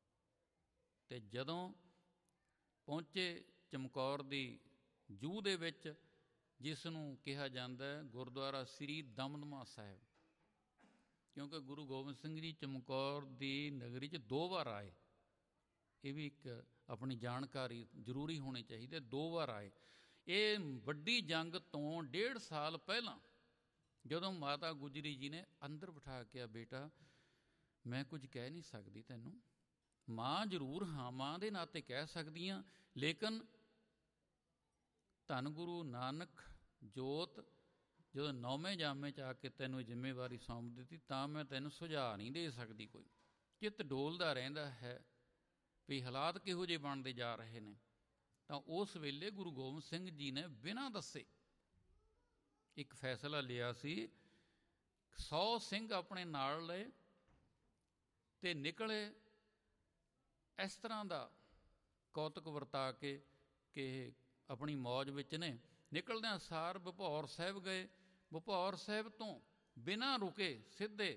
ਅਤੇ ਜਦੋਂ ਪਹੁੰਚੇ ਚਮਕੌਰ ਦੀ ਜੂਹ ਦੇ ਵਿੱਚ, ਜਿਸ ਨੂੰ ਕਿਹਾ ਜਾਂਦਾ ਗੁਰਦੁਆਰਾ ਸ੍ਰੀ ਦਮਦਮਾ ਸਾਹਿਬ, ਕਿਉਂਕਿ ਗੁਰੂ ਗੋਬਿੰਦ ਸਿੰਘ ਜੀ ਚਮਕੌਰ ਦੀ ਨਗਰੀ 'ਚ 2 ਵਾਰ ਆਏ। ਇਹ ਵੀ ਇੱਕ ਆਪਣੀ ਜਾਣਕਾਰੀ ਜ਼ਰੂਰੀ ਹੋਣੀ ਚਾਹੀਦੀ ਹੈ, 2 ਵਾਰ ਆਏ। ਇਹ ਵੱਡੀ ਜੰਗ ਤੋਂ 1.5 ਸਾਲ ਪਹਿਲਾਂ ਜਦੋਂ ਮਾਤਾ ਗੁਜਰੀ ਜੀ ਨੇ ਅੰਦਰ ਬਿਠਾ ਕੇ, ਬੇਟਾ ਮੈਂ ਕੁਝ ਕਹਿ ਨਹੀਂ ਸਕਦੀ ਤੈਨੂੰ, ਮਾਂ ਜ਼ਰੂਰ ਹਾਂ, ਮਾਂ ਦੇ ਨਾਤੇ ਕਹਿ ਸਕਦੀ ਹਾਂ, ਲੇਕਿਨ ਧੰਨ ਗੁਰੂ ਨਾਨਕ ਜੋਤ ਜਦੋਂ 9ਵੇਂ ਜਾਮੇ 'ਚ ਆ ਕੇ ਤੈਨੂੰ ਜ਼ਿੰਮੇਵਾਰੀ ਸੌਂਪ ਦਿੱਤੀ ਤਾਂ ਮੈਂ ਤੈਨੂੰ ਸੁਝਾਅ ਨਹੀਂ ਦੇ ਸਕਦੀ ਕੋਈ। ਚਿੱਤ ਡੋਲਦਾ ਰਹਿੰਦਾ ਹੈ ਵੀ ਹਾਲਾਤ ਕਿਹੋ ਜਿਹੇ ਬਣਦੇ ਜਾ ਰਹੇ ਨੇ। ਤਾਂ ਉਸ ਵੇਲੇ ਗੁਰੂ ਗੋਬਿੰਦ ਸਿੰਘ ਜੀ ਨੇ ਬਿਨਾਂ ਦੱਸੇ ਇੱਕ ਫੈਸਲਾ ਲਿਆ ਸੀ, 100 ਸਿੰਘ ਆਪਣੇ ਨਾਲ ਲਏ ਅਤੇ ਨਿਕਲੇ ਇਸ ਤਰ੍ਹਾਂ ਦਾ ਕੌਤਕ ਵਰਤਾ ਕੇ ਕਿ ਆਪਣੀ ਮੌਜ ਵਿੱਚ ਨੇ। ਨਿਕਲਦਿਆਂ ਸਾਰ ਭਪੌਰ ਸਾਹਿਬ ਗਏ, ਭਪੌਰ ਸਾਹਿਬ ਤੋਂ ਬਿਨਾਂ ਰੁਕੇ ਸਿੱਧੇ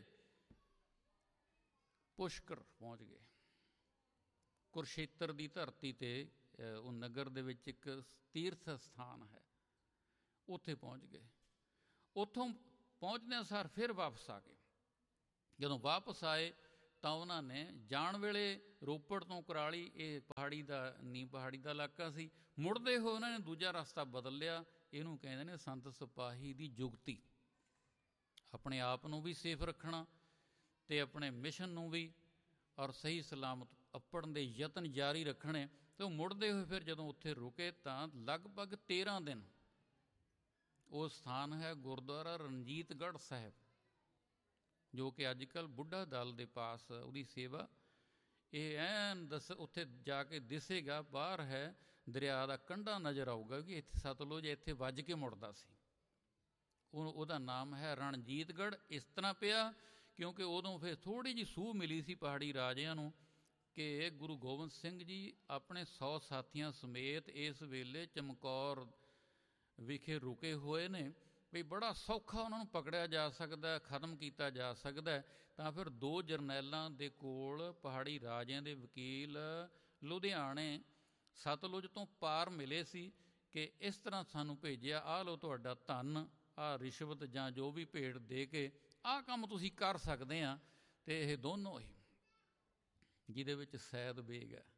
ਪੁਸ਼ਕਰ ਪਹੁੰਚ ਗਏ। ਕੁਰਸ਼ੇਤਰ ਦੀ ਧਰਤੀ 'ਤੇ ਉਹ ਨਗਰ ਦੇ ਵਿੱਚ ਇੱਕ ਤੀਰਥ ਸਥਾਨ ਹੈ, ਉੱਥੇ ਪਹੁੰਚ ਗਏ। ਉੱਥੋਂ ਪਹੁੰਚਦਿਆਂ ਸਾਰ ਫਿਰ ਵਾਪਸ ਆ ਗਏ। ਜਦੋਂ ਵਾਪਸ ਆਏ ਤਾਂ ਉਹਨਾਂ ਨੇ ਜਾਣ ਵੇਲੇ ਰੋਪੜ ਤੋਂ ਕੁਰਾਲੀ, ਇਹ ਪਹਾੜੀ ਦਾ ਨੀ ਪਹਾੜੀ ਦਾ ਇਲਾਕਾ ਸੀ, ਮੁੜਦੇ ਹੋਏ ਉਹਨਾਂ ਨੇ ਦੂਜਾ ਰਸਤਾ ਬਦਲ ਲਿਆ। ਇਹਨੂੰ ਕਹਿੰਦੇ ਨੇ ਸੰਤ ਸਿਪਾਹੀ ਦੀ ਜੁਗਤੀ। ਆਪਣੇ ਆਪ ਨੂੰ ਵੀ ਸੇਫ ਰੱਖਣਾ ਅਤੇ ਆਪਣੇ ਮਿਸ਼ਨ ਨੂੰ ਵੀ ਔਰ ਸਹੀ ਸਲਾਮਤ ਅੱਪੜਨ ਦੇ ਯਤਨ ਜਾਰੀ ਰੱਖਣੇ। ਅਤੇ ਉਹ ਮੁੜਦੇ ਹੋਏ ਫਿਰ ਜਦੋਂ ਉੱਥੇ ਰੁਕੇ ਤਾਂ ਲਗਭਗ 13 ਦਿਨ ਉਹ ਸਥਾਨ ਹੈ ਗੁਰਦੁਆਰਾ ਰਣਜੀਤਗੜ੍ਹ ਸਾਹਿਬ, ਜੋ ਕਿ ਅੱਜ ਕੱਲ੍ਹ ਬੁੱਢਾ ਦਲ ਦੇ ਪਾਸ ਉਹਦੀ ਸੇਵਾ। ਇਹ ਐਨ ਉੱਥੇ ਜਾ ਕੇ ਦਿਸੇਗਾ, ਬਾਹਰ ਹੈ ਦਰਿਆ ਦਾ ਕੰਢਾ ਨਜ਼ਰ ਆਊਗਾ ਕਿ ਇੱਥੇ ਸਤਲੁਜ ਇੱਥੇ ਵੱਜ ਕੇ ਮੁੜਦਾ ਸੀ। ਉਹਦਾ ਨਾਮ ਹੈ ਰਣਜੀਤਗੜ੍ਹ। ਇਸ ਤਰ੍ਹਾਂ ਪਿਆ ਕਿਉਂਕਿ ਉਦੋਂ ਫਿਰ ਥੋੜ੍ਹੀ ਜਿਹੀ ਸੂਹ ਮਿਲੀ ਸੀ ਪਹਾੜੀ ਰਾਜਿਆਂ ਨੂੰ ਕਿ ਗੁਰੂ ਗੋਬਿੰਦ ਸਿੰਘ ਜੀ ਆਪਣੇ 100 ਸਾਥੀਆਂ ਸਮੇਤ ਇਸ ਵੇਲੇ ਚਮਕੌਰ ਵਿਖੇ ਰੁਕੇ ਹੋਏ ਨੇ, ਵੀ ਬੜਾ ਸੌਖਾ ਉਹਨਾਂ ਨੂੰ ਪਕੜਿਆ ਜਾ ਸਕਦਾ, ਖਤਮ ਕੀਤਾ ਜਾ ਸਕਦਾ। ਤਾਂ ਫਿਰ 2 ਜਰਨੈਲਾਂ ਦੇ ਕੋਲ ਪਹਾੜੀ ਰਾਜਿਆਂ ਦੇ ਵਕੀਲ ਲੁਧਿਆਣੇ ਸਤਲੁਜ ਤੋਂ ਪਾਰ ਮਿਲੇ ਸੀ ਕਿ ਇਸ ਤਰ੍ਹਾਂ ਸਾਨੂੰ ਭੇਜਿਆ, ਆਹ ਲਓ ਤੁਹਾਡਾ ਧਨ, ਆਹ ਰਿਸ਼ਵਤ ਜਾਂ ਜੋ ਵੀ ਭੇਟ ਦੇ ਕੇ ਆਹ ਕੰਮ ਤੁਸੀਂ ਕਰ ਸਕਦੇ ਆ। ਅਤੇ ਇਹ ਦੋਨੋਂ ਹੀ, ਜਿਹਦੇ ਵਿੱਚ ਸੈਦ ਬੇਗ ਹੈ,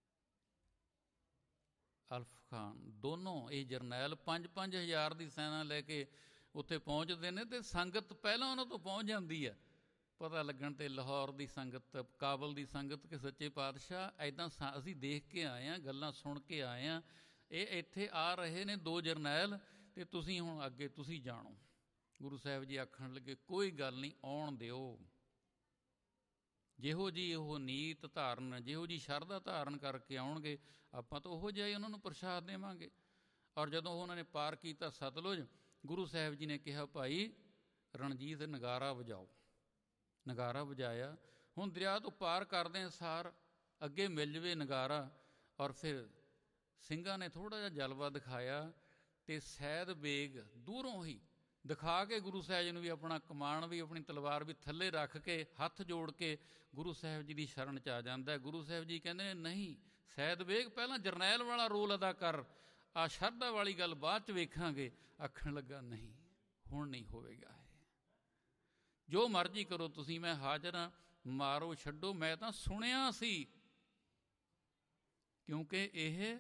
ਅਲਫ ਖਾਨ, ਦੋਨੋਂ ਇਹ ਜਰਨੈਲ 5-5 ਹਜ਼ਾਰ ਦੀ ਸੈਨਾ ਲੈ ਕੇ ਉੱਥੇ ਪਹੁੰਚਦੇ ਨੇ ਅਤੇ ਸੰਗਤ ਪਹਿਲਾਂ ਉਹਨਾਂ ਤੋਂ ਪਹੁੰਚ ਜਾਂਦੀ ਹੈ। ਪਤਾ ਲੱਗਣ 'ਤੇ ਲਾਹੌਰ ਦੀ ਸੰਗਤ, ਕਾਬਲ ਦੀ ਸੰਗਤ ਕਿ ਸੱਚੇ ਪਾਤਸ਼ਾਹ ਇੱਦਾਂ ਅਸੀਂ ਦੇਖ ਕੇ ਆਏ ਹਾਂ, ਗੱਲਾਂ ਸੁਣ ਕੇ ਆਏ ਹਾਂ, ਇਹ ਇੱਥੇ ਆ ਰਹੇ ਨੇ 2 ਜਰਨੈਲ ਅਤੇ ਤੁਸੀਂ ਹੁਣ ਅੱਗੇ ਤੁਸੀਂ ਜਾਣੋ। ਗੁਰੂ ਸਾਹਿਬ ਜੀ ਆਖਣ ਲੱਗੇ ਕੋਈ ਗੱਲ ਨਹੀਂ, ਆਉਣ ਦਿਓ। ਜਿਹੋ ਜਿਹੀ ਉਹ ਨੀਤ ਧਾਰਨ, ਜਿਹੋ ਜਿਹੀ ਸ਼ਰਧਾ ਧਾਰਨ ਕਰਕੇ ਆਉਣਗੇ, ਆਪਾਂ ਤਾਂ ਉਹੋ ਜਿਹਾ ਹੀ ਉਹਨਾਂ ਨੂੰ ਪ੍ਰਸ਼ਾਦ ਦੇਵਾਂਗੇ। ਔਰ ਜਦੋਂ ਉਹਨਾਂ ਨੇ ਪਾਰ ਕੀਤਾ ਸਤਲੁਜ, ਗੁਰੂ ਸਾਹਿਬ ਜੀ ਨੇ ਕਿਹਾ ਭਾਈ ਰਣਜੀਤ ਨਗਾਰਾ ਵਜਾਓ। ਨਗਾਰਾ ਵਜਾਇਆ। ਹੁਣ ਦਰਿਆ ਤੋਂ ਪਾਰ ਕਰਦੇ ਸਾਰ ਅੱਗੇ ਮਿਲ ਜਾਵੇ ਨਗਾਰਾ। ਔਰ ਫਿਰ ਸਿੰਘਾਂ ਨੇ ਥੋੜ੍ਹਾ ਜਿਹਾ ਜਲਵਾ ਦਿਖਾਇਆ ਅਤੇ ਸੈਦ ਬੇਗ ਦੂਰੋਂ ਹੀ ਦਿਖਾ ਕੇ ਗੁਰੂ ਸਾਹਿਬ ਜੀ ਨੂੰ ਵੀ ਆਪਣਾ ਕਮਾਨ ਵੀ, ਆਪਣੀ ਤਲਵਾਰ ਵੀ ਥੱਲੇ ਰੱਖ ਕੇ ਹੱਥ ਜੋੜ ਕੇ ਗੁਰੂ ਸਾਹਿਬ ਜੀ ਦੀ ਸ਼ਰਨ 'ਚ ਆ ਜਾਂਦਾ। ਗੁਰੂ ਸਾਹਿਬ ਜੀ ਕਹਿੰਦੇ ਨੇ ਨਹੀਂ ਸੈਦ ਬੇਗ, ਪਹਿਲਾਂ ਜਰਨੈਲ ਵਾਲਾ ਰੋਲ ਅਦਾ ਕਰ, ਆਹ ਸ਼ਰਧਾ ਵਾਲੀ ਗੱਲ ਬਾਅਦ 'ਚ ਵੇਖਾਂਗੇ। ਆਖਣ ਲੱਗਾ ਨਹੀਂ, ਹੁਣ ਨਹੀਂ ਹੋਵੇਗਾ, ਇਹ ਜੋ ਮਰਜ਼ੀ ਕਰੋ ਤੁਸੀਂ, ਮੈਂ ਹਾਜ਼ਰ ਹਾਂ, ਮਾਰੋ ਛੱਡੋ। ਮੈਂ ਤਾਂ ਸੁਣਿਆ ਸੀ, ਕਿਉਂਕਿ ਇਹ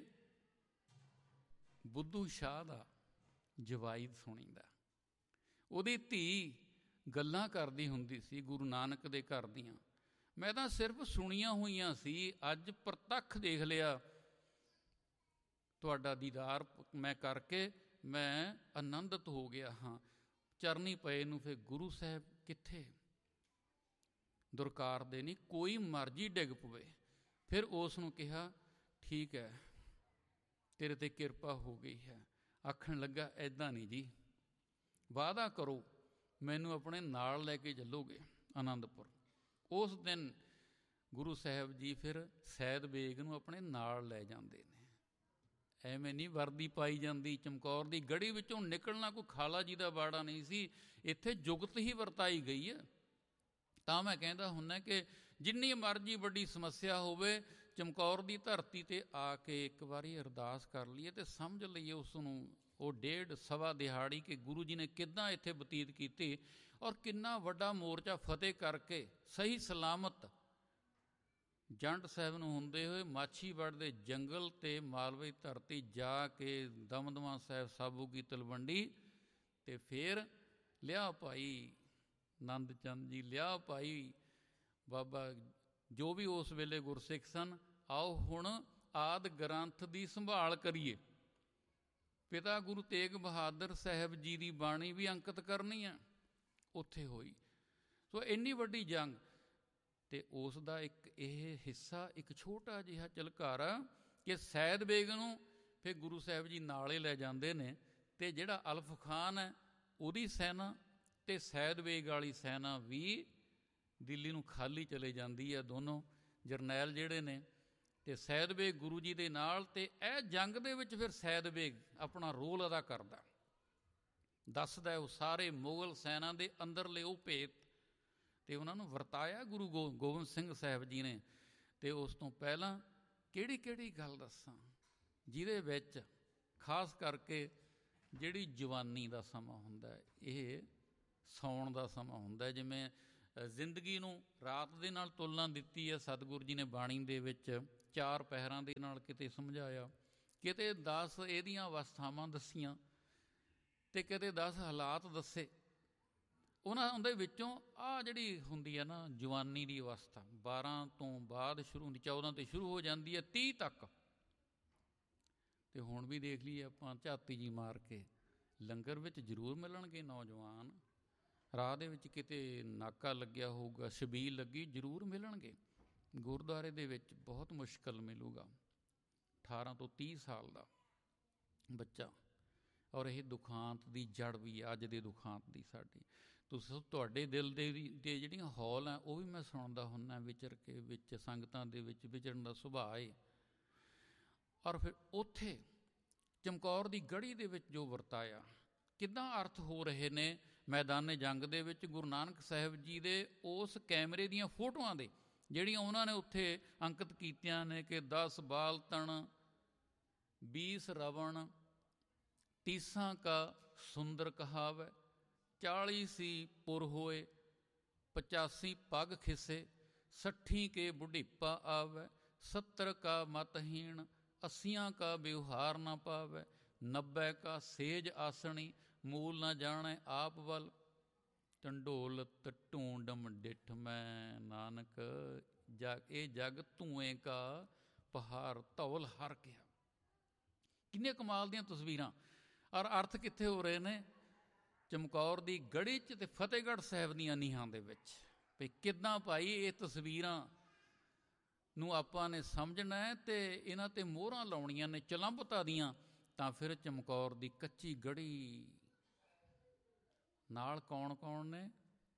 ਬੁੱਧੂ ਸ਼ਾਹ ਦਾ ਜਵਾਈ ਸੁਣੀਦਾ, ਉਹਦੀ ਧੀ ਗੱਲਾਂ ਕਰਦੀ ਹੁੰਦੀ ਸੀ ਗੁਰੂ ਨਾਨਕ ਦੇ ਘਰ ਦੀਆਂ। ਮੈਂ ਤਾਂ ਸਿਰਫ ਸੁਣੀਆਂ ਹੋਈਆਂ ਸੀ, ਅੱਜ ਪ੍ਰਤੱਖ ਦੇਖ ਲਿਆ। ਤੁਹਾਡਾ ਦੀਦਾਰ ਮੈਂ ਕਰਕੇ ਮੈਂ ਆਨੰਦਿਤ ਹੋ ਗਿਆ ਹਾਂ। ਚਰਨੀ ਪਏ ਨੂੰ ਫਿਰ ਗੁਰੂ ਸਾਹਿਬ ਕਿੱਥੇ ਦੁਰਕਾਰਦੇ ਨਹੀਂ, ਕੋਈ ਮਰਜ਼ੀ ਡਿੱਗ ਪਵੇ। ਫਿਰ ਉਸ ਨੂੰ ਕਿਹਾ ਠੀਕ ਹੈ, ਤੇਰੇ 'ਤੇ ਕਿਰਪਾ ਹੋ ਗਈ ਹੈ। ਆਖਣ ਲੱਗਾ ਇੱਦਾਂ ਨਹੀਂ ਜੀ, ਵਾਅਦਾ ਕਰੋ ਮੈਨੂੰ ਆਪਣੇ ਨਾਲ ਲੈ ਕੇ ਚੱਲੋਗੇ ਆਨੰਦਪੁਰ। ਉਸ ਦਿਨ ਗੁਰੂ ਸਾਹਿਬ ਜੀ ਫਿਰ ਸੈਦ ਬੇਗ ਨੂੰ ਆਪਣੇ ਨਾਲ ਲੈ ਜਾਂਦੇ ਨੇ। ਐਵੇਂ ਨਹੀਂ ਵਰਦੀ ਪਾਈ ਜਾਂਦੀ, ਚਮਕੌਰ ਦੀ ਗੜੀ ਵਿੱਚੋਂ ਨਿਕਲਣਾ ਕੋਈ ਖਾਲਾ ਜੀ ਦਾ ਬਾੜਾ ਨਹੀਂ ਸੀ, ਇੱਥੇ ਜੁਗਤ ਹੀ ਵਰਤਾਈ ਗਈ ਹੈ। ਤਾਂ ਮੈਂ ਕਹਿੰਦਾ ਹੁੰਦਾ ਕਿ ਜਿੰਨੀ ਮਰਜ਼ੀ ਵੱਡੀ ਸਮੱਸਿਆ ਹੋਵੇ, ਚਮਕੌਰ ਦੀ ਧਰਤੀ 'ਤੇ ਆ ਕੇ ਇੱਕ ਵਾਰੀ ਅਰਦਾਸ ਕਰ ਲਈਏ ਅਤੇ ਸਮਝ ਲਈਏ ਉਸ ਨੂੰ, ਉਹ 1.5-1.25 ਦਿਹਾੜੀ ਕਿ ਗੁਰੂ ਜੀ ਨੇ ਕਿੱਦਾਂ ਇੱਥੇ ਬਤੀਤ ਕੀਤੀ ਔਰ ਕਿੰਨਾ ਵੱਡਾ ਮੋਰਚਾ ਫਤਿਹ ਕਰਕੇ ਸਹੀ ਸਲਾਮਤ ਜੰਡ ਸਾਹਿਬ ਨੂੰ ਹੁੰਦੇ ਹੋਏ ਮਾਛੀਵਾੜ ਦੇ ਜੰਗਲ ਤੇ ਮਾਲਵੇ ਧਰਤੀ ਜਾ ਕੇ ਦਮਦਮਾ ਸਾਹਿਬ, ਸਾਬੂ ਕੀ ਤਲਵੰਡੀ, ਅਤੇ ਫਿਰ ਲਿਆ ਭਾਈ ਨੰਦ ਚੰਦ ਜੀ, ਲਿਆ ਭਾਈ ਬਾਬਾ ਜੋ ਵੀ ਉਸ ਵੇਲੇ ਗੁਰਸਿੱਖ ਸਨ, ਆਓ ਹੁਣ ਆਦਿ ਗ੍ਰੰਥ ਦੀ ਸੰਭਾਲ ਕਰੀਏ। ਪਿਤਾ ਗੁਰੂ ਤੇਗ ਬਹਾਦਰ ਸਾਹਿਬ ਜੀ ਦੀ ਬਾਣੀ ਵੀ ਅੰਕਿਤ ਕਰਨੀ ਹੈ, ਉੱਥੇ ਹੋਈ। ਸੋ ਇੰਨੀ ਵੱਡੀ ਜੰਗ, ਅਤੇ ਉਸ ਦਾ ਇੱਕ ਇਹ ਹਿੱਸਾ, ਇੱਕ ਛੋਟਾ ਜਿਹਾ ਝਲਕਾਰਾ ਕਿ ਸੈਦ ਬੇਗ ਨੂੰ ਫਿਰ ਗੁਰੂ ਸਾਹਿਬ ਜੀ ਨਾਲੇ ਲੈ ਜਾਂਦੇ ਨੇ, ਅਤੇ ਜਿਹੜਾ ਅਲਫ ਖਾਨ ਹੈ ਉਹਦੀ ਸੈਨਾ ਅਤੇ ਸੈਦ ਬੇਗ ਵਾਲੀ ਸੈਨਾ ਵੀ ਦਿੱਲੀ ਨੂੰ ਖਾਲੀ ਚਲੇ ਜਾਂਦੀ ਹੈ, ਦੋਨੋਂ ਜਰਨੈਲ ਜਿਹੜੇ ਨੇ। ਅਤੇ ਸੈਦ ਬੇਗ ਗੁਰੂ ਜੀ ਦੇ ਨਾਲ, ਅਤੇ ਇਹ ਜੰਗ ਦੇ ਵਿੱਚ ਫਿਰ ਸੈਦ ਬੇਗ ਆਪਣਾ ਰੋਲ ਅਦਾ ਕਰਦਾ, ਦੱਸਦਾ ਉਹ ਸਾਰੇ ਮੁਗਲ ਸੈਨਾ ਦੇ ਅੰਦਰਲੇ ਉਹ ਭੇਤ, ਅਤੇ ਉਹਨਾਂ ਨੂੰ ਵਰਤਾਇਆ ਗੁਰੂ ਗੋਬਿੰਦ ਸਿੰਘ ਸਾਹਿਬ ਜੀ ਨੇ। ਅਤੇ ਉਸ ਤੋਂ ਪਹਿਲਾਂ ਕਿਹੜੀ ਕਿਹੜੀ ਗੱਲ ਦੱਸਾਂ, ਜਿਹਦੇ ਵਿੱਚ ਖਾਸ ਕਰਕੇ ਜਿਹੜੀ ਜਵਾਨੀ ਦਾ ਸਮਾਂ ਹੁੰਦਾ, ਇਹ ਸੌਣ ਦਾ ਸਮਾਂ ਹੁੰਦਾ। ਜਿਵੇਂ ਜ਼ਿੰਦਗੀ ਨੂੰ ਰਾਤ ਦੇ ਨਾਲ ਤੁਲਨਾ ਦਿੱਤੀ ਹੈ ਸਤਿਗੁਰੂ ਜੀ ਨੇ ਬਾਣੀ ਦੇ ਵਿੱਚ, 4 ਪਹਿਰਾਂ ਦੇ ਨਾਲ ਕਿਤੇ ਸਮਝਾਇਆ, ਕਿਤੇ 10 ਇਹਦੀਆਂ ਅਵਸਥਾਵਾਂ ਦੱਸੀਆਂ ਅਤੇ ਕਿਤੇ 10 ਹਾਲਾਤ ਦੱਸੇ। ਉਹਨਾਂ ਉਹਦੇ ਵਿੱਚੋਂ ਆਹ ਜਿਹੜੀ ਹੁੰਦੀ ਹੈ ਨਾ ਜਵਾਨੀ ਦੀ ਅਵਸਥਾ, 12 ਤੋਂ ਬਾਅਦ ਸ਼ੁਰੂ ਹੁੰਦੀ, 14 ਤੋਂ ਸ਼ੁਰੂ ਹੋ ਜਾਂਦੀ ਹੈ 30 ਤੱਕ। ਅਤੇ ਹੁਣ ਵੀ ਦੇਖ ਲਈਏ ਆਪਾਂ ਝਾਤੀ ਜੀ ਮਾਰ ਕੇ, ਲੰਗਰ ਵਿੱਚ ਜ਼ਰੂਰ ਮਿਲਣਗੇ ਨੌਜਵਾਨ, ਰਾਹ ਦੇ ਵਿੱਚ ਕਿਤੇ ਨਾਕਾ ਲੱਗਿਆ ਹੋਊਗਾ, ਛਬੀਲ ਲੱਗੀ, ਜ਼ਰੂਰ ਮਿਲਣਗੇ। ਗੁਰਦੁਆਰੇ ਦੇ ਵਿੱਚ ਬਹੁਤ ਮੁਸ਼ਕਲ ਮਿਲੂਗਾ 18 ਤੋਂ 30 ਸਾਲ ਦਾ ਬੱਚਾ। ਔਰ ਇਹ ਦੁਖਾਂਤ ਦੀ ਜੜ ਵੀ ਹੈ, ਅੱਜ ਦੇ ਦੁਖਾਂਤ ਦੀ ਸਾਡੀ। ਤੁਸੀਂ ਤੁਹਾਡੇ ਦਿਲ ਦੇ ਜਿਹੜੀਆਂ ਹੌਲ ਹੈ ਉਹ ਵੀ ਮੈਂ ਸੁਣਦਾ ਹੁੰਦਾ ਵਿਚਰ ਕੇ, ਵਿੱਚ ਸੰਗਤਾਂ ਦੇ ਵਿੱਚ ਵਿਚਰਨ ਦਾ ਸੁਭਾਅ ਹੈ। ਔਰ ਫਿਰ ਉੱਥੇ ਚਮਕੌਰ ਦੀ ਗੜ੍ਹੀ ਦੇ ਵਿੱਚ ਜੋ ਵਰਤਾਇਆ, ਕਿੱਦਾਂ ਅਰਥ ਹੋ ਰਹੇ ਨੇ ਮੈਦਾਨੇ ਜੰਗ ਦੇ ਵਿੱਚ ਗੁਰੂ ਨਾਨਕ ਸਾਹਿਬ ਜੀ ਦੇ ਉਸ ਕੈਮਰੇ ਦੀਆਂ ਫੋਟੋਆਂ ਦੇ, ਜਿਹੜੀਆਂ ਉਹਨਾਂ ਨੇ ਉੱਥੇ ਅੰਕਿਤ ਕੀਤੀਆਂ ਨੇ ਕਿ 10 ਬਾਲ ਤਣ 20 ਰਵਣ 30 ਕਾ ਸੁੰਦਰ ਕਹਾਵੈ, 40 ਸੀ ਪੁਰ ਹੋਏ 85 ਪੱਗ ਖਿਸੇ, 60 ਕੇ ਬੁਢੀਪਾ ਆਵੈ, 70 ਕਾ ਮਤਹੀਣ 80 ਕਾ ਵਿਵਹਾਰ ਨਾ ਪਾਵੈ, 90 ਕਾ ਸੇਜ ਆਸਣੀ ਮੂਲ ਨਾ ਜਾਣੈ ਆਪ ਵੱਲ, ਢੰਡੋਲਤ ਢੂੰਡਮ ਡਿਠ ਮੈਂ ਨਾਨਕ ਇਹ ਜਗ ਧੂਏਂ ਕਾ ਪਹਾੜ ਧੌਲ ਹਰ ਕਿਹਾ। ਕਿੰਨੇ ਕਮਾਲ ਦੀਆਂ ਤਸਵੀਰਾਂ। ਔਰ ਅਰਥ ਕਿੱਥੇ ਹੋ ਰਹੇ ਨੇ? ਚਮਕੌਰ ਦੀ ਗੜ੍ਹੀ 'ਚ ਅਤੇ ਫਤਿਹਗੜ੍ਹ ਸਾਹਿਬ ਦੀਆਂ ਨੀਹਾਂ ਦੇ ਵਿੱਚ। ਵੀ ਕਿੱਦਾਂ ਭਾਈ ਇਹ ਤਸਵੀਰਾਂ ਨੂੰ ਆਪਾਂ ਨੇ ਸਮਝਣਾ ਹੈ ਅਤੇ ਇਹਨਾਂ 'ਤੇ ਮੋਹਰਾਂ ਲਾਉਣੀਆਂ ਨੇ ਚਲੰਬਤਾ ਦੀਆਂ, ਤਾਂ ਫਿਰ ਚਮਕੌਰ ਦੀ ਕੱਚੀ ਗੜ੍ਹੀ ਨਾਲ ਕੌਣ ਕੌਣ ਨੇ?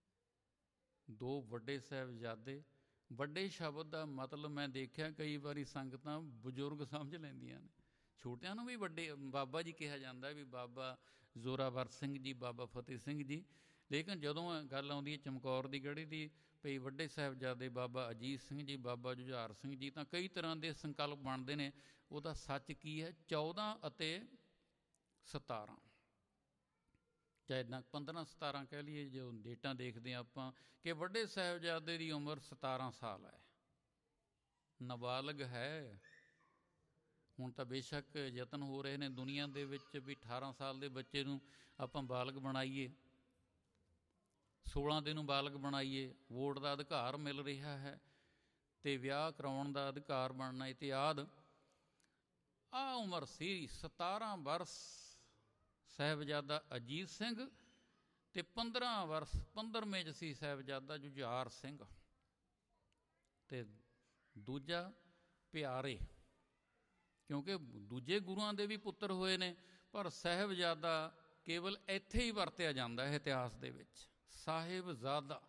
2 ਵੱਡੇ ਸਾਹਿਬਜ਼ਾਦੇ। ਵੱਡੇ ਸ਼ਬਦ ਦਾ ਮਤਲਬ ਮੈਂ ਦੇਖਿਆ ਕਈ ਵਾਰੀ ਸੰਗਤਾਂ ਬਜ਼ੁਰਗ ਸਮਝ ਲੈਂਦੀਆਂ ਨੇ, ਛੋਟਿਆਂ ਨੂੰ ਵੀ ਵੱਡੇ ਬਾਬਾ ਜੀ ਕਿਹਾ ਜਾਂਦਾ, ਵੀ ਬਾਬਾ ਜ਼ੋਰਾਵਰ ਸਿੰਘ ਜੀ, ਬਾਬਾ ਫਤਿਹ ਸਿੰਘ ਜੀ। ਲੇਕਿਨ ਜਦੋਂ ਗੱਲ ਆਉਂਦੀ ਹੈ ਚਮਕੌਰ ਦੀ ਗੜ੍ਹੀ ਦੀ, ਭਈ ਵੱਡੇ ਸਾਹਿਬਜ਼ਾਦੇ ਬਾਬਾ ਅਜੀਤ ਸਿੰਘ ਜੀ, ਬਾਬਾ ਜੁਝਾਰ ਸਿੰਘ ਜੀ, ਤਾਂ ਕਈ ਤਰ੍ਹਾਂ ਦੇ ਸੰਕਲਪ ਬਣਦੇ ਨੇ। ਉਹਦਾ ਸੱਚ ਕੀ ਹੈ? 14 ਅਤੇ 17, ਚਾਹੇ 15 17 ਕਹਿ ਲਈਏ, ਜੋ ਡੇਟਾਂ ਦੇਖਦੇ ਹਾਂ ਆਪਾਂ, ਕਿ ਵੱਡੇ ਸਾਹਿਬਜ਼ਾਦੇ ਦੀ ਉਮਰ 17 ਸਾਲ ਹੈ, ਨਾਬਾਲਗ ਹੈ। ਹੁਣ ਤਾਂ ਬੇਸ਼ੱਕ ਯਤਨ ਹੋ ਰਹੇ ਨੇ ਦੁਨੀਆ ਦੇ ਵਿੱਚ ਵੀ 18 ਸਾਲ ਦੇ ਬੱਚੇ ਨੂੰ ਆਪਾਂ ਬਾਲਗ ਬਣਾਈਏ, 16 ਦੇ ਨੂੰ ਬਾਲਗ ਬਣਾਈਏ, ਵੋਟ ਦਾ ਅਧਿਕਾਰ ਮਿਲ ਰਿਹਾ ਹੈ ਅਤੇ ਵਿਆਹ ਕਰਾਉਣ ਦਾ ਅਧਿਕਾਰ ਬਣਨਾ ਇਤਿਆਦ। ਆਹ ਉਮਰ ਸੀ 17 ਵਰਸ ਸਾਹਿਬਜ਼ਾਦਾ ਅਜੀਤ ਸਿੰਘ ਅਤੇ 15 ਵਰਸ 15ਵੇਂ 'ਚ ਸੀ ਸਾਹਿਬਜ਼ਾਦਾ ਜੁਝਾਰ ਸਿੰਘ, ਅਤੇ ਦੂਜਾ ਪਿਆਰੇ, ਕਿਉਂਕਿ ਦੂਜੇ ਗੁਰੂਆਂ ਦੇ ਵੀ ਪੁੱਤਰ ਹੋਏ ਨੇ, ਪਰ ਸਾਹਿਬਜ਼ਾਦਾ ਕੇਵਲ ਇੱਥੇ ਹੀ ਵਰਤਿਆ ਜਾਂਦਾ ਹੈ ਇਤਿਹਾਸ ਦੇ ਵਿੱਚ। ਸਾਹਿਬਜ਼ਾਦਾ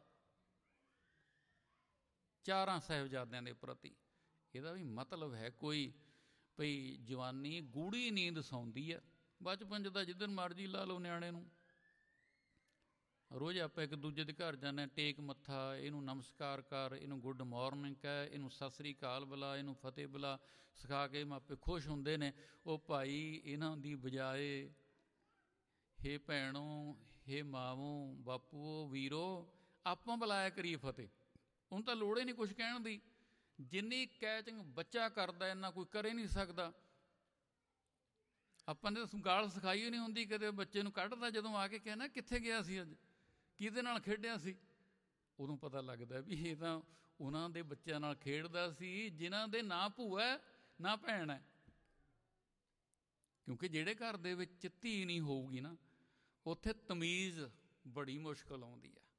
4 ਸਾਹਿਬਜ਼ਾਦਿਆਂ ਦੇ ਪ੍ਰਤੀ। ਇਹਦਾ ਵੀ ਮਤਲਬ ਹੈ ਕੋਈ ਭਈ ਜਵਾਨੀ ਗੂੜੀ ਨੀਂਦ ਸੌਂਦੀ ਹੈ। ਬਚਪਨ 'ਚ ਤਾਂ ਜਿੱਦਣ ਮਰਜ਼ੀ ਲਾ ਲਓ ਨਿਆਣੇ ਨੂੰ, ਰੋਜ਼ ਆਪਾਂ ਇੱਕ ਦੂਜੇ ਦੇ ਘਰ ਜਾਂਦੇ ਹਾਂ, ਟੇਕ ਮੱਥਾ, ਇਹਨੂੰ ਨਮਸਕਾਰ ਕਰ, ਇਹਨੂੰ ਗੁੱਡ ਮਾਰਨਿੰਗ ਕਹਿ, ਇਹਨੂੰ ਸਤਿ ਸ੍ਰੀ ਅਕਾਲ ਬੁਲਾ, ਇਹਨੂੰ ਫਤਿਹ ਬੁਲਾ, ਸਿਖਾ ਕੇ ਮਾਪੇ ਖੁਸ਼ ਹੁੰਦੇ ਨੇ। ਉਹ ਭਾਈ ਇਹਨਾਂ ਦੀ ਬਜਾਏ ਹੇ ਭੈਣੋ, ਹੇ ਮਾਵੋ, ਬਾਪੂਓ, ਵੀਰੋ, ਆਪਾਂ ਬੁਲਾਇਆ ਕਰੀਏ ਫਤਿਹ। ਉਹਨੂੰ ਤਾਂ ਲੋੜ ਹੀ ਨਹੀਂ ਕੁਛ ਕਹਿਣ ਦੀ, ਜਿੰਨੀ ਕੈਚਿੰਗ ਬੱਚਾ ਕਰਦਾ ਇੰਨਾ ਕੋਈ ਕਰ ਹੀ ਨਹੀਂ ਸਕਦਾ। ਆਪਾਂ ਨੇ ਤਾਂ ਗਾਲ ਸਿਖਾਈ ਹੀ ਨਹੀਂ ਹੁੰਦੀ, ਕਦੇ ਬੱਚੇ ਨੂੰ ਕੱਢਦਾ ਜਦੋਂ ਆ ਕੇ ਕਹਿਣਾ ਕਿੱਥੇ ਗਿਆ ਸੀ ਅੱਜ, ਕਿਹਦੇ ਨਾਲ ਖੇਡਿਆ ਸੀ, ਉਦੋਂ ਪਤਾ ਲੱਗਦਾ ਵੀ ਇਹ ਤਾਂ ਉਹਨਾਂ ਦੇ ਬੱਚਿਆਂ ਨਾਲ ਖੇਡਦਾ ਸੀ ਜਿਨ੍ਹਾਂ ਦੇ ਨਾ ਭੂਆ ਨਾ ਭੈਣ ਹੈ। ਕਿਉਂਕਿ ਜਿਹੜੇ ਘਰ ਦੇ ਵਿੱਚ ਧੀ ਨਹੀਂ ਹੋਊਗੀ ਨਾ, ਉੱਥੇ ਤਮੀਜ਼ ਬੜੀ ਮੁਸ਼ਕਲ ਆਉਂਦੀ ਹੈ।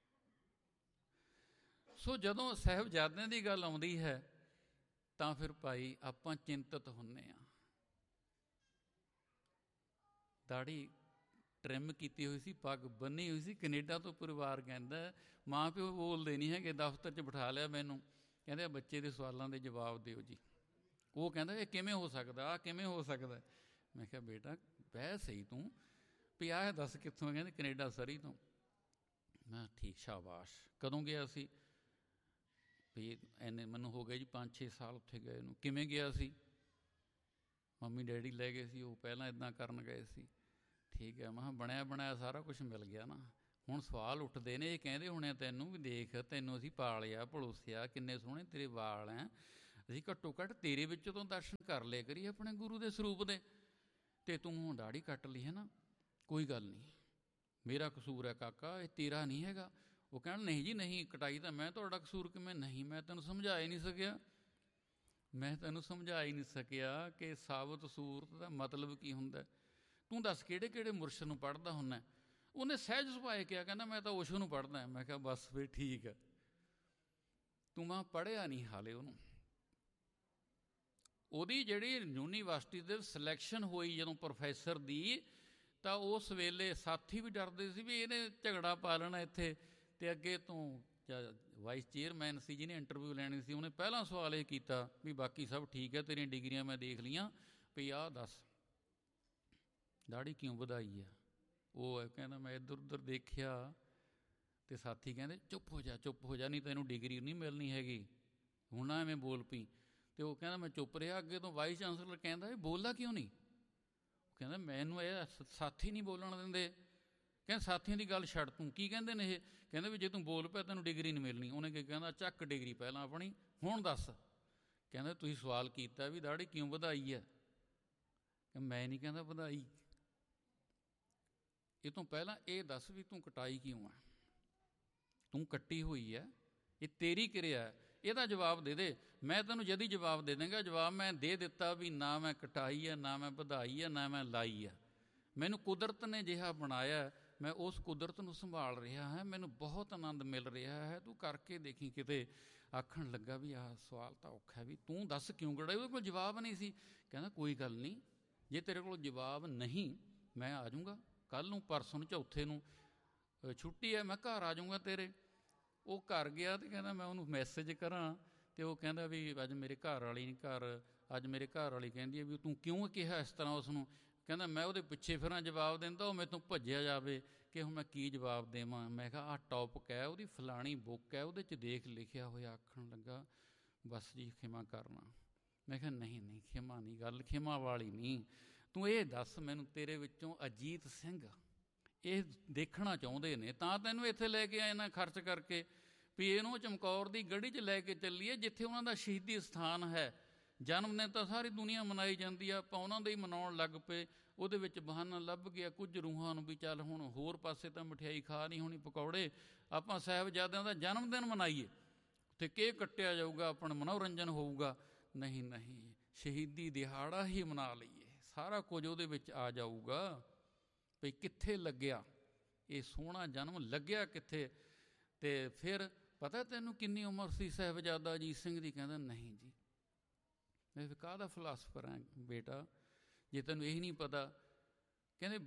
ਸੋ ਜਦੋਂ ਸਾਹਿਬਜ਼ਾਦਿਆਂ ਦੀ ਗੱਲ ਆਉਂਦੀ ਹੈ ਤਾਂ ਫਿਰ ਭਾਈ ਆਪਾਂ ਚਿੰਤਤ ਹੁੰਦੇ ਹਾਂ। ਦਾੜੀ ਟ੍ਰਿਮ ਕੀਤੀ ਹੋਈ ਸੀ, ਪੱਗ ਬੰਨੀ ਹੋਈ ਸੀ। ਕੈਨੇਡਾ ਤੋਂ ਪਰਿਵਾਰ ਕਹਿੰਦਾ, ਮਾਂ ਪਿਓ ਬੋਲਦੇ ਨਹੀਂ ਹੈਗੇ, ਦਫ਼ਤਰ 'ਚ ਬਿਠਾ ਲਿਆ ਮੈਨੂੰ, ਕਹਿੰਦੇ ਬੱਚੇ ਦੇ ਸਵਾਲਾਂ ਦੇ ਜਵਾਬ ਦਿਓ ਜੀ। ਉਹ ਕਹਿੰਦਾ ਇਹ ਕਿਵੇਂ ਹੋ ਸਕਦਾ, ਆਹ ਕਿਵੇਂ ਹੋ ਸਕਦਾ। ਮੈਂ ਕਿਹਾ ਬੇਟਾ ਬਹਿ ਸਹੀ ਤੂੰ, ਵੀ ਆਹ ਦੱਸ ਕਿੱਥੋਂ? ਕਹਿੰਦੇ ਕੈਨੇਡਾ ਸਰੀ ਤੋਂ। ਮੈਂ ਠੀਕ, ਸ਼ਾਬਾਸ਼। ਕਦੋਂ ਗਿਆ ਸੀ? ਵੀ ਇੰਨੇ ਮੈਨੂੰ ਹੋ ਗਏ ਜੀ 5-6 ਸਾਲ ਉੱਥੇ ਗਏ ਨੂੰ। ਕਿਵੇਂ ਗਿਆ ਸੀ? ਮੰਮੀ ਡੈਡੀ ਲੈ ਗਏ ਸੀ, ਉਹ ਪਹਿਲਾਂ ਇੱਦਾਂ ਕਰਨ ਗਏ ਸੀ। ਠੀਕ ਹੈ, ਮੈਂ ਕਿਹਾ ਬਣਿਆ ਬਣਾਇਆ ਸਾਰਾ ਕੁਛ ਮਿਲ ਗਿਆ ਨਾ। ਹੁਣ ਸਵਾਲ ਉੱਠਦੇ ਨੇ, ਇਹ ਕਹਿੰਦੇ ਹੋਣੇ ਤੈਨੂੰ ਵੀ, ਦੇਖ ਤੈਨੂੰ ਅਸੀਂ ਪਾਲਿਆ ਪਲੋਸਿਆ, ਕਿੰਨੇ ਸੋਹਣੇ ਤੇਰੇ ਵਾਲ ਹੈ, ਅਸੀਂ ਘੱਟੋ ਘੱਟ ਤੇਰੇ ਵਿੱਚੋਂ ਤੋਂ ਦਰਸ਼ਨ ਕਰ ਲਿਆ ਕਰੀ ਆਪਣੇ ਗੁਰੂ ਦੇ ਸਰੂਪ ਦੇ, ਅਤੇ ਤੂੰ ਹੁਣ ਦਾੜੀ ਕੱਟ ਲਈ ਹੈ ਨਾ, ਕੋਈ ਗੱਲ ਨਹੀਂ, ਮੇਰਾ ਕਸੂਰ ਹੈ ਕਾਕਾ, ਇਹ ਤੇਰਾ ਨਹੀਂ ਹੈਗਾ। ਉਹ ਕਹਿਣ ਨਹੀਂ ਜੀ ਨਹੀਂ, ਕਟਾਈ ਤਾਂ ਮੈਂ, ਤੁਹਾਡਾ ਕਸੂਰ ਕਿਵੇਂ? ਨਹੀਂ, ਮੈਂ ਤੈਨੂੰ ਸਮਝਾ ਹੀ ਨਹੀਂ ਸਕਿਆ, ਮੈਂ ਤੈਨੂੰ ਸਮਝਾ ਹੀ ਨਹੀਂ ਸਕਿਆ ਕਿ ਸਾਬਤ ਸੂਰਤ ਦਾ ਮਤਲਬ ਕੀ ਹੁੰਦਾ। ਤੂੰ ਦੱਸ ਕਿਹੜੇ ਕਿਹੜੇ ਮੁਰਸ਼ਦ ਨੂੰ ਪੜ੍ਹਦਾ ਹੁੰਦਾ? ਉਹਨੇ ਸਹਿਜ ਸੁਭਾਏ ਕਿਹਾ, ਕਹਿੰਦਾ ਮੈਂ ਤਾਂ ਓਸ਼ੋ ਨੂੰ ਪੜ੍ਹਦਾ। ਮੈਂ ਕਿਹਾ ਬਸ ਫਿਰ ਠੀਕ ਹੈ, ਤੂੰ ਮੈਂ ਪੜ੍ਹਿਆ ਨਹੀਂ ਹਾਲੇ ਉਹਨੂੰ। ਉਹਦੀ ਜਿਹੜੀ ਯੂਨੀਵਰਸਿਟੀ ਦੇ ਸਿਲੈਕਸ਼ਨ ਹੋਈ ਜਦੋਂ ਪ੍ਰੋਫੈਸਰ ਦੀ, ਤਾਂ ਉਸ ਵੇਲੇ ਸਾਥੀ ਵੀ ਡਰਦੇ ਸੀ ਵੀ ਇਹਨੇ ਝਗੜਾ ਪਾ ਲੈਣਾ ਇੱਥੇ। ਅਤੇ ਅੱਗੇ ਤੋਂ ਵਾਈਸ ਚੇਅਰਮੈਨ ਸੀ ਜਿਹਨੇ ਇੰਟਰਵਿਊ ਲੈਣੀ ਸੀ, ਉਹਨੇ ਪਹਿਲਾ ਸਵਾਲ ਇਹ ਕੀਤਾ ਵੀ ਬਾਕੀ ਸਭ ਠੀਕ ਹੈ, ਤੇਰੀਆਂ ਡਿਗਰੀਆਂ ਮੈਂ ਦੇਖ ਲਈਆਂ, ਵੀ ਆਹ ਦੱਸ ਦਾੜੀ ਕਿਉਂ ਵਧਾਈ ਆ? ਉਹ ਕਹਿੰਦਾ ਮੈਂ ਇੱਧਰ ਉੱਧਰ ਦੇਖਿਆ, ਅਤੇ ਸਾਥੀ ਕਹਿੰਦੇ ਚੁੱਪ ਹੋ ਜਾ, ਚੁੱਪ ਹੋ ਜਾ, ਨਹੀਂ ਤੈਨੂੰ ਡਿਗਰੀ ਨਹੀਂ ਮਿਲਣੀ ਹੈਗੀ, ਹੁਣ ਨਾ ਐਵੇਂ ਬੋਲ ਪਈ। ਅਤੇ ਉਹ ਕਹਿੰਦਾ ਮੈਂ ਚੁੱਪ ਰਿਹਾ। ਅੱਗੇ ਤੋਂ ਵਾਈਸ ਚਾਂਸਲਰ ਕਹਿੰਦਾ ਇਹ ਬੋਲਦਾ ਕਿਉਂ ਨਹੀਂ? ਉਹ ਕਹਿੰਦਾ ਮੈਨੂੰ ਇਹ ਸਾਥੀ ਨਹੀਂ ਬੋਲਣ ਦਿੰਦੇ। ਕਹਿੰਦਾ ਸਾਥੀਆਂ ਦੀ ਗੱਲ ਛੱਡ, ਤੂੰ ਕੀ ਕਹਿੰਦੇ ਨੇ ਇਹ? ਕਹਿੰਦੇ ਵੀ ਜੇ ਤੂੰ ਬੋਲ ਪਿਆ ਤੈਨੂੰ ਡਿਗਰੀ ਨਹੀਂ ਮਿਲਣੀ। ਉਹਨੇ ਕੀ ਕਹਿੰਦਾ, ਚੱਕ ਡਿਗਰੀ ਪਹਿਲਾਂ ਆਪਣੀ, ਹੁਣ ਦੱਸ। ਕਹਿੰਦਾ ਤੁਸੀਂ ਸਵਾਲ ਕੀਤਾ ਵੀ ਦਾੜੀ ਕਿਉਂ ਵਧਾਈ ਹੈ? ਮੈਂ ਨਹੀਂ ਕਹਿੰਦਾ ਵਧਾਈ, ਇਹ ਤੋਂ ਪਹਿਲਾਂ ਇਹ ਦੱਸ ਵੀ ਤੂੰ ਕਟਾਈ ਕਿਉਂ ਹੈ? ਤੂੰ ਕੱਟੀ ਹੋਈ ਹੈ, ਇਹ ਤੇਰੀ ਕਿਰਿਆ ਹੈ, ਇਹਦਾ ਜਵਾਬ ਦੇ ਦੇ। ਮੈਂ ਤੈਨੂੰ ਜਦੀ ਜਵਾਬ ਦੇ ਦੇਂਗਾ। ਜਵਾਬ ਮੈਂ ਦੇ ਦਿੱਤਾ ਵੀ ਨਾ ਮੈਂ ਕਟਾਈ ਹੈ, ਨਾ ਮੈਂ ਵਧਾਈ ਹੈ, ਨਾ ਮੈਂ ਲਾਈ ਹੈ। ਮੈਨੂੰ ਕੁਦਰਤ ਨੇ ਜਿਹਾ ਬਣਾਇਆ, ਮੈਂ ਉਸ ਕੁਦਰਤ ਨੂੰ ਸੰਭਾਲ ਰਿਹਾ ਹਾਂ, ਮੈਨੂੰ ਬਹੁਤ ਆਨੰਦ ਮਿਲ ਰਿਹਾ ਹੈ। ਤੂੰ ਕਰਕੇ ਦੇਖੀ। ਕਿਤੇ ਆਖਣ ਲੱਗਾ ਵੀ ਆਹ ਸਵਾਲ ਤਾਂ ਔਖਾ ਵੀ ਤੂੰ ਦੱਸ ਕਿਉਂ ਕਟਾਈ? ਉਹਦੇ ਕੋਲ ਜਵਾਬ ਨਹੀਂ ਸੀ। ਕਹਿੰਦਾ ਕੋਈ ਗੱਲ ਨਹੀਂ, ਜੇ ਤੇਰੇ ਕੋਲ ਜਵਾਬ ਨਹੀਂ ਮੈਂ ਆ ਜਾਊਂਗਾ ਕੱਲ੍ਹ ਨੂੰ, ਪਰਸੋਂ ਨੂੰ, ਚੌਥੇ ਨੂੰ ਛੁੱਟੀ ਹੈ, ਮੈਂ ਘਰ ਆ ਜਾਊਂਗਾ ਤੇਰੇ। ਉਹ ਘਰ ਗਿਆ ਅਤੇ ਕਹਿੰਦਾ ਮੈਂ ਉਹਨੂੰ ਮੈਸੇਜ ਕਰਾਂ, ਅਤੇ ਉਹ ਕਹਿੰਦਾ ਵੀ ਅੱਜ ਮੇਰੇ ਘਰ ਵਾਲੀ ਨਹੀਂ ਘਰ, ਅੱਜ ਮੇਰੇ ਘਰ ਵਾਲੀ ਕਹਿੰਦੀ ਹੈ ਵੀ ਤੂੰ ਕਿਉਂ ਕਿਹਾ ਇਸ ਤਰ੍ਹਾਂ ਉਸ ਨੂੰ? ਕਹਿੰਦਾ ਮੈਂ ਉਹਦੇ ਪਿੱਛੇ ਫਿਰਾਂ ਜਵਾਬ ਦਿੰਦਾ, ਉਹ ਮੇਰੇ ਤੋਂ ਭੱਜਿਆ ਜਾਵੇ ਕਿ ਹੁਣ ਮੈਂ ਕੀ ਜਵਾਬ ਦੇਵਾਂ। ਮੈਂ ਕਿਹਾ ਆਹ ਟੌਪਿਕ ਹੈ, ਉਹਦੀ ਫਲਾਣੀ ਬੁੱਕ ਹੈ, ਉਹਦੇ 'ਚ ਦੇਖ ਲਿਖਿਆ ਹੋਇਆ। ਆਖਣ ਲੱਗਾ ਬਸ ਜੀ ਖਿਮਾ ਕਰਨਾ। ਮੈਂ ਕਿਹਾ ਨਹੀਂ ਨਹੀਂ, ਖਿਮਾ ਨਹੀਂ, ਗੱਲ ਖਿਮਾ ਵਾਲੀ ਨਹੀਂ। ਤੂੰ ਇਹ ਦੱਸ ਮੈਨੂੰ, ਤੇਰੇ ਵਿੱਚੋਂ ਅਜੀਤ ਸਿੰਘ ਇਹ ਦੇਖਣਾ ਚਾਹੁੰਦੇ ਨੇ, ਤਾਂ ਤੈਨੂੰ ਇੱਥੇ ਲੈ ਕੇ ਆਏ ਨਾ ਖਰਚ ਕਰਕੇ, ਵੀ ਇਹਨੂੰ ਚਮਕੌਰ ਦੀ ਗੜੀ 'ਚ ਲੈ ਕੇ ਚੱਲੀਏ ਜਿੱਥੇ ਉਹਨਾਂ ਦਾ ਸ਼ਹੀਦੀ ਸਥਾਨ ਹੈ। ਜਨਮ ਦਿਨ ਤਾਂ ਸਾਰੀ ਦੁਨੀਆ ਮਨਾਈ ਜਾਂਦੀ ਆ, ਆਪਾਂ ਉਹਨਾਂ ਦਾ ਹੀ ਮਨਾਉਣ ਲੱਗ ਪਏ। ਉਹਦੇ ਵਿੱਚ ਬਹਾਨਾ ਲੱਭ ਗਿਆ ਕੁਝ ਰੂਹਾਂ ਨੂੰ ਵੀ ਚੱਲ ਹੁਣ ਹੋਰ ਪਾਸੇ ਤਾਂ ਮਠਿਆਈ ਖਾ ਨਹੀਂ ਹੋਣੀ, ਪਕੌੜੇ, ਆਪਾਂ ਸਾਹਿਬਜ਼ਾਦਿਆਂ ਦਾ ਜਨਮ ਦਿਨ ਮਨਾਈਏ, ਉੱਥੇ ਕੇਕ ਕੱਟਿਆ ਜਾਊਗਾ, ਆਪਣਾ ਮਨੋਰੰਜਨ ਹੋਊਗਾ। ਨਹੀਂ ਨਹੀਂ, ਸ਼ਹੀਦੀ ਦਿਹਾੜਾ ਹੀ ਮਨਾ ਲਈਏ, ਸਾਰਾ ਕੁਝ ਉਹਦੇ ਵਿੱਚ ਆ ਜਾਊਗਾ ਵੀ ਕਿੱਥੇ ਲੱਗਿਆ ਇਹ ਸੋਹਣਾ ਜਨਮ, ਲੱਗਿਆ ਕਿੱਥੇ। ਅਤੇ ਫਿਰ ਪਤਾ ਤੈਨੂੰ ਕਿੰਨੀ ਉਮਰ ਸੀ ਸਾਹਿਬਜ਼ਾਦਾ ਅਜੀਤ ਸਿੰਘ ਦੀ? ਕਹਿੰਦਾ ਨਹੀਂ ਜੀ। ਮੈਂ ਕਾਹਦਾ ਫਿਲਾਸਫਰ ਹੈ ਬੇਟਾ ਜੇ ਤੈਨੂੰ ਇਹ ਨਹੀਂ ਪਤਾ? ਕਹਿੰਦੇ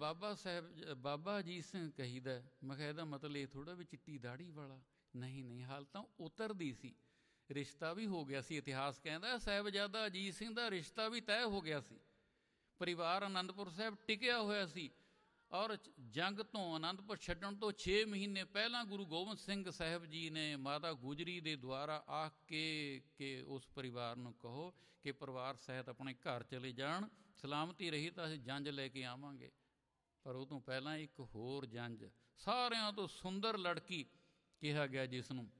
ਬਾਬਾ ਅਜੀਤ ਸਿੰਘ ਕਹੀਦਾ। ਮੈਂ ਕਿਹਾ ਇਹਦਾ ਮਤਲਬ ਇਹ ਥੋੜ੍ਹਾ ਵੀ ਚਿੱਟੀ ਦਾੜੀ ਵਾਲਾ? ਨਹੀਂ ਨਹੀਂ, ਹਾਲ ਤਾਂ ਉਤਰਦੀ ਸੀ, ਰਿਸ਼ਤਾ ਵੀ ਹੋ ਗਿਆ ਸੀ। ਇਤਿਹਾਸ ਕਹਿੰਦਾ ਸਾਹਿਬਜ਼ਾਦਾ ਅਜੀਤ ਸਿੰਘ ਦਾ ਰਿਸ਼ਤਾ ਵੀ ਤੈਅ ਹੋ ਗਿਆ ਸੀ, ਪਰਿਵਾਰ ਅਨੰਦਪੁਰ ਸਾਹਿਬ ਟਿਕਿਆ ਹੋਇਆ ਸੀ। ਔਰ ਜੰਗ ਤੋਂ, ਅਨੰਦਪੁਰ ਛੱਡਣ ਤੋਂ 6 ਮਹੀਨੇ ਪਹਿਲਾਂ ਗੁਰੂ ਗੋਬਿੰਦ ਸਿੰਘ ਸਾਹਿਬ ਜੀ ਨੇ ਮਾਤਾ ਗੁਜਰੀ ਦੇ ਦੁਆਰਾ ਆਖ ਕੇ ਕਿ ਉਸ ਪਰਿਵਾਰ ਨੂੰ ਕਹੋ ਕਿ ਪਰਿਵਾਰ ਸਹਿਤ ਆਪਣੇ ਘਰ ਚਲੇ ਜਾਣ, ਸਲਾਮਤੀ ਰਹੀ ਤਾਂ ਅਸੀਂ ਜੰਝ ਲੈ ਕੇ ਆਵਾਂਗੇ। ਪਰ ਉਹ ਤੋਂ ਪਹਿਲਾਂ ਇੱਕ ਹੋਰ ਜੰਝ, ਸਾਰਿਆਂ ਤੋਂ ਸੁੰਦਰ ਲੜਕੀ ਕਿਹਾ ਗਿਆ ਜਿਸ ਨੂੰ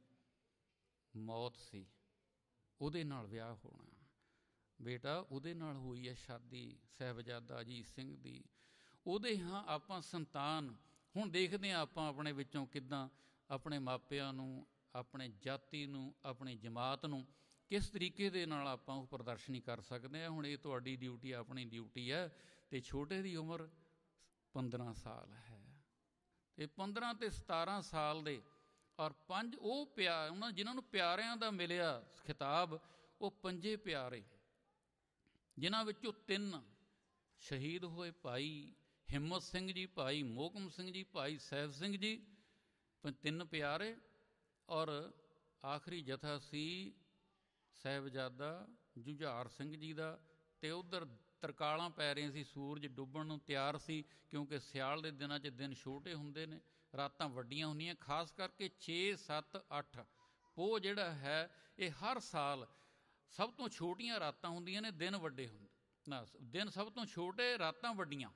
ਮੌਤ ਸੀ, ਉਹਦੇ ਨਾਲ ਵਿਆਹ ਹੋਣਾ। ਬੇਟਾ ਉਹਦੇ ਨਾਲ ਹੋਈ ਹੈ ਸ਼ਾਦੀ ਸਾਹਿਬਜ਼ਾਦਾ ਅਜੀਤ ਸਿੰਘ ਦੀ। ਉਹਦੇ ਹਾਂ ਆਪਾਂ ਸੰਤਾਨ। ਹੁਣ ਦੇਖਦੇ ਹਾਂ ਆਪਾਂ ਆਪਣੇ ਵਿੱਚੋਂ ਕਿੱਦਾਂ ਆਪਣੇ ਮਾਪਿਆਂ ਨੂੰ, ਆਪਣੇ ਜਾਤੀ ਨੂੰ, ਆਪਣੀ ਜਮਾਤ ਨੂੰ ਕਿਸ ਤਰੀਕੇ ਦੇ ਨਾਲ ਆਪਾਂ ਉਹ ਪ੍ਰਦਰਸ਼ਨੀ ਕਰ ਸਕਦੇ ਹਾਂ। ਹੁਣ ਇਹ ਤੁਹਾਡੀ ਡਿਊਟੀ, ਆਪਣੀ ਡਿਊਟੀ ਹੈ। ਅਤੇ ਛੋਟੇ ਦੀ ਉਮਰ 15 ਸਾਲ ਹੈ, ਅਤੇ 15 ਅਤੇ 17 ਸਾਲ ਦੇ ਔਰ 5 ਉਹ ਉਹਨਾਂ ਜਿਨ੍ਹਾਂ ਨੂੰ ਪਿਆਰਿਆਂ ਦਾ ਮਿਲਿਆ ਖਿਤਾਬ, ਉਹ 5 ਪਿਆਰੇ, ਜਿਨ੍ਹਾਂ ਵਿੱਚੋਂ 3 ਸ਼ਹੀਦ ਹੋਏ। ਭਾਈ ਹਿੰਮਤ ਸਿੰਘ ਜੀ, ਭਾਈ ਮੋਹਕਮ ਸਿੰਘ ਜੀ, ਭਾਈ ਸਾਹਿਬ ਸਿੰਘ ਜੀ, 3 ਪਿਆਰੇ। ਔਰ ਆਖਰੀ ਜਥਾ ਸੀ ਸਾਹਿਬਜ਼ਾਦਾ ਜੁਝਾਰ ਸਿੰਘ ਜੀ ਦਾ। ਅਤੇ ਉੱਧਰ ਤਰਕਾਲਾਂ ਪੈ ਰਹੀਆਂ ਸੀ, ਸੂਰਜ ਡੁੱਬਣ ਨੂੰ ਤਿਆਰ ਸੀ, ਕਿਉਂਕਿ ਸਿਆਲ ਦੇ ਦਿਨਾਂ 'ਚ ਦਿਨ ਛੋਟੇ ਹੁੰਦੇ ਨੇ, ਰਾਤਾਂ ਵੱਡੀਆਂ ਹੁੰਦੀਆਂ। ਖਾਸ ਕਰਕੇ 6, 7, 8 ਪੋਹ ਜਿਹੜਾ ਹੈ, ਇਹ ਹਰ ਸਾਲ ਸਭ ਤੋਂ ਛੋਟੀਆਂ ਰਾਤਾਂ ਹੁੰਦੀਆਂ ਨੇ, ਦਿਨ ਵੱਡੇ ਹੁੰਦੇ। ਦਿਨ ਸਭ ਤੋਂ ਛੋਟੇ, ਰਾਤਾਂ ਵੱਡੀਆਂ।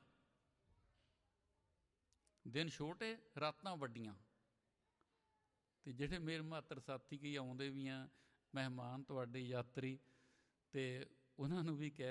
ਦਿਨ ਛੋਟੇ, ਰਾਤਾਂ ਵੱਡੀਆਂ। ਅਤੇ ਜਿਹੜੇ ਮੇਰੇ ਮਾਤਰ ਸਾਥੀ ਕਈ ਆਉਂਦੇ ਵੀ ਆ, ਮਹਿਮਾਨ ਤੁਹਾਡੇ, ਯਾਤਰੀ, ਅਤੇ ਉਹਨਾਂ ਨੂੰ ਵੀ ਕਹਿ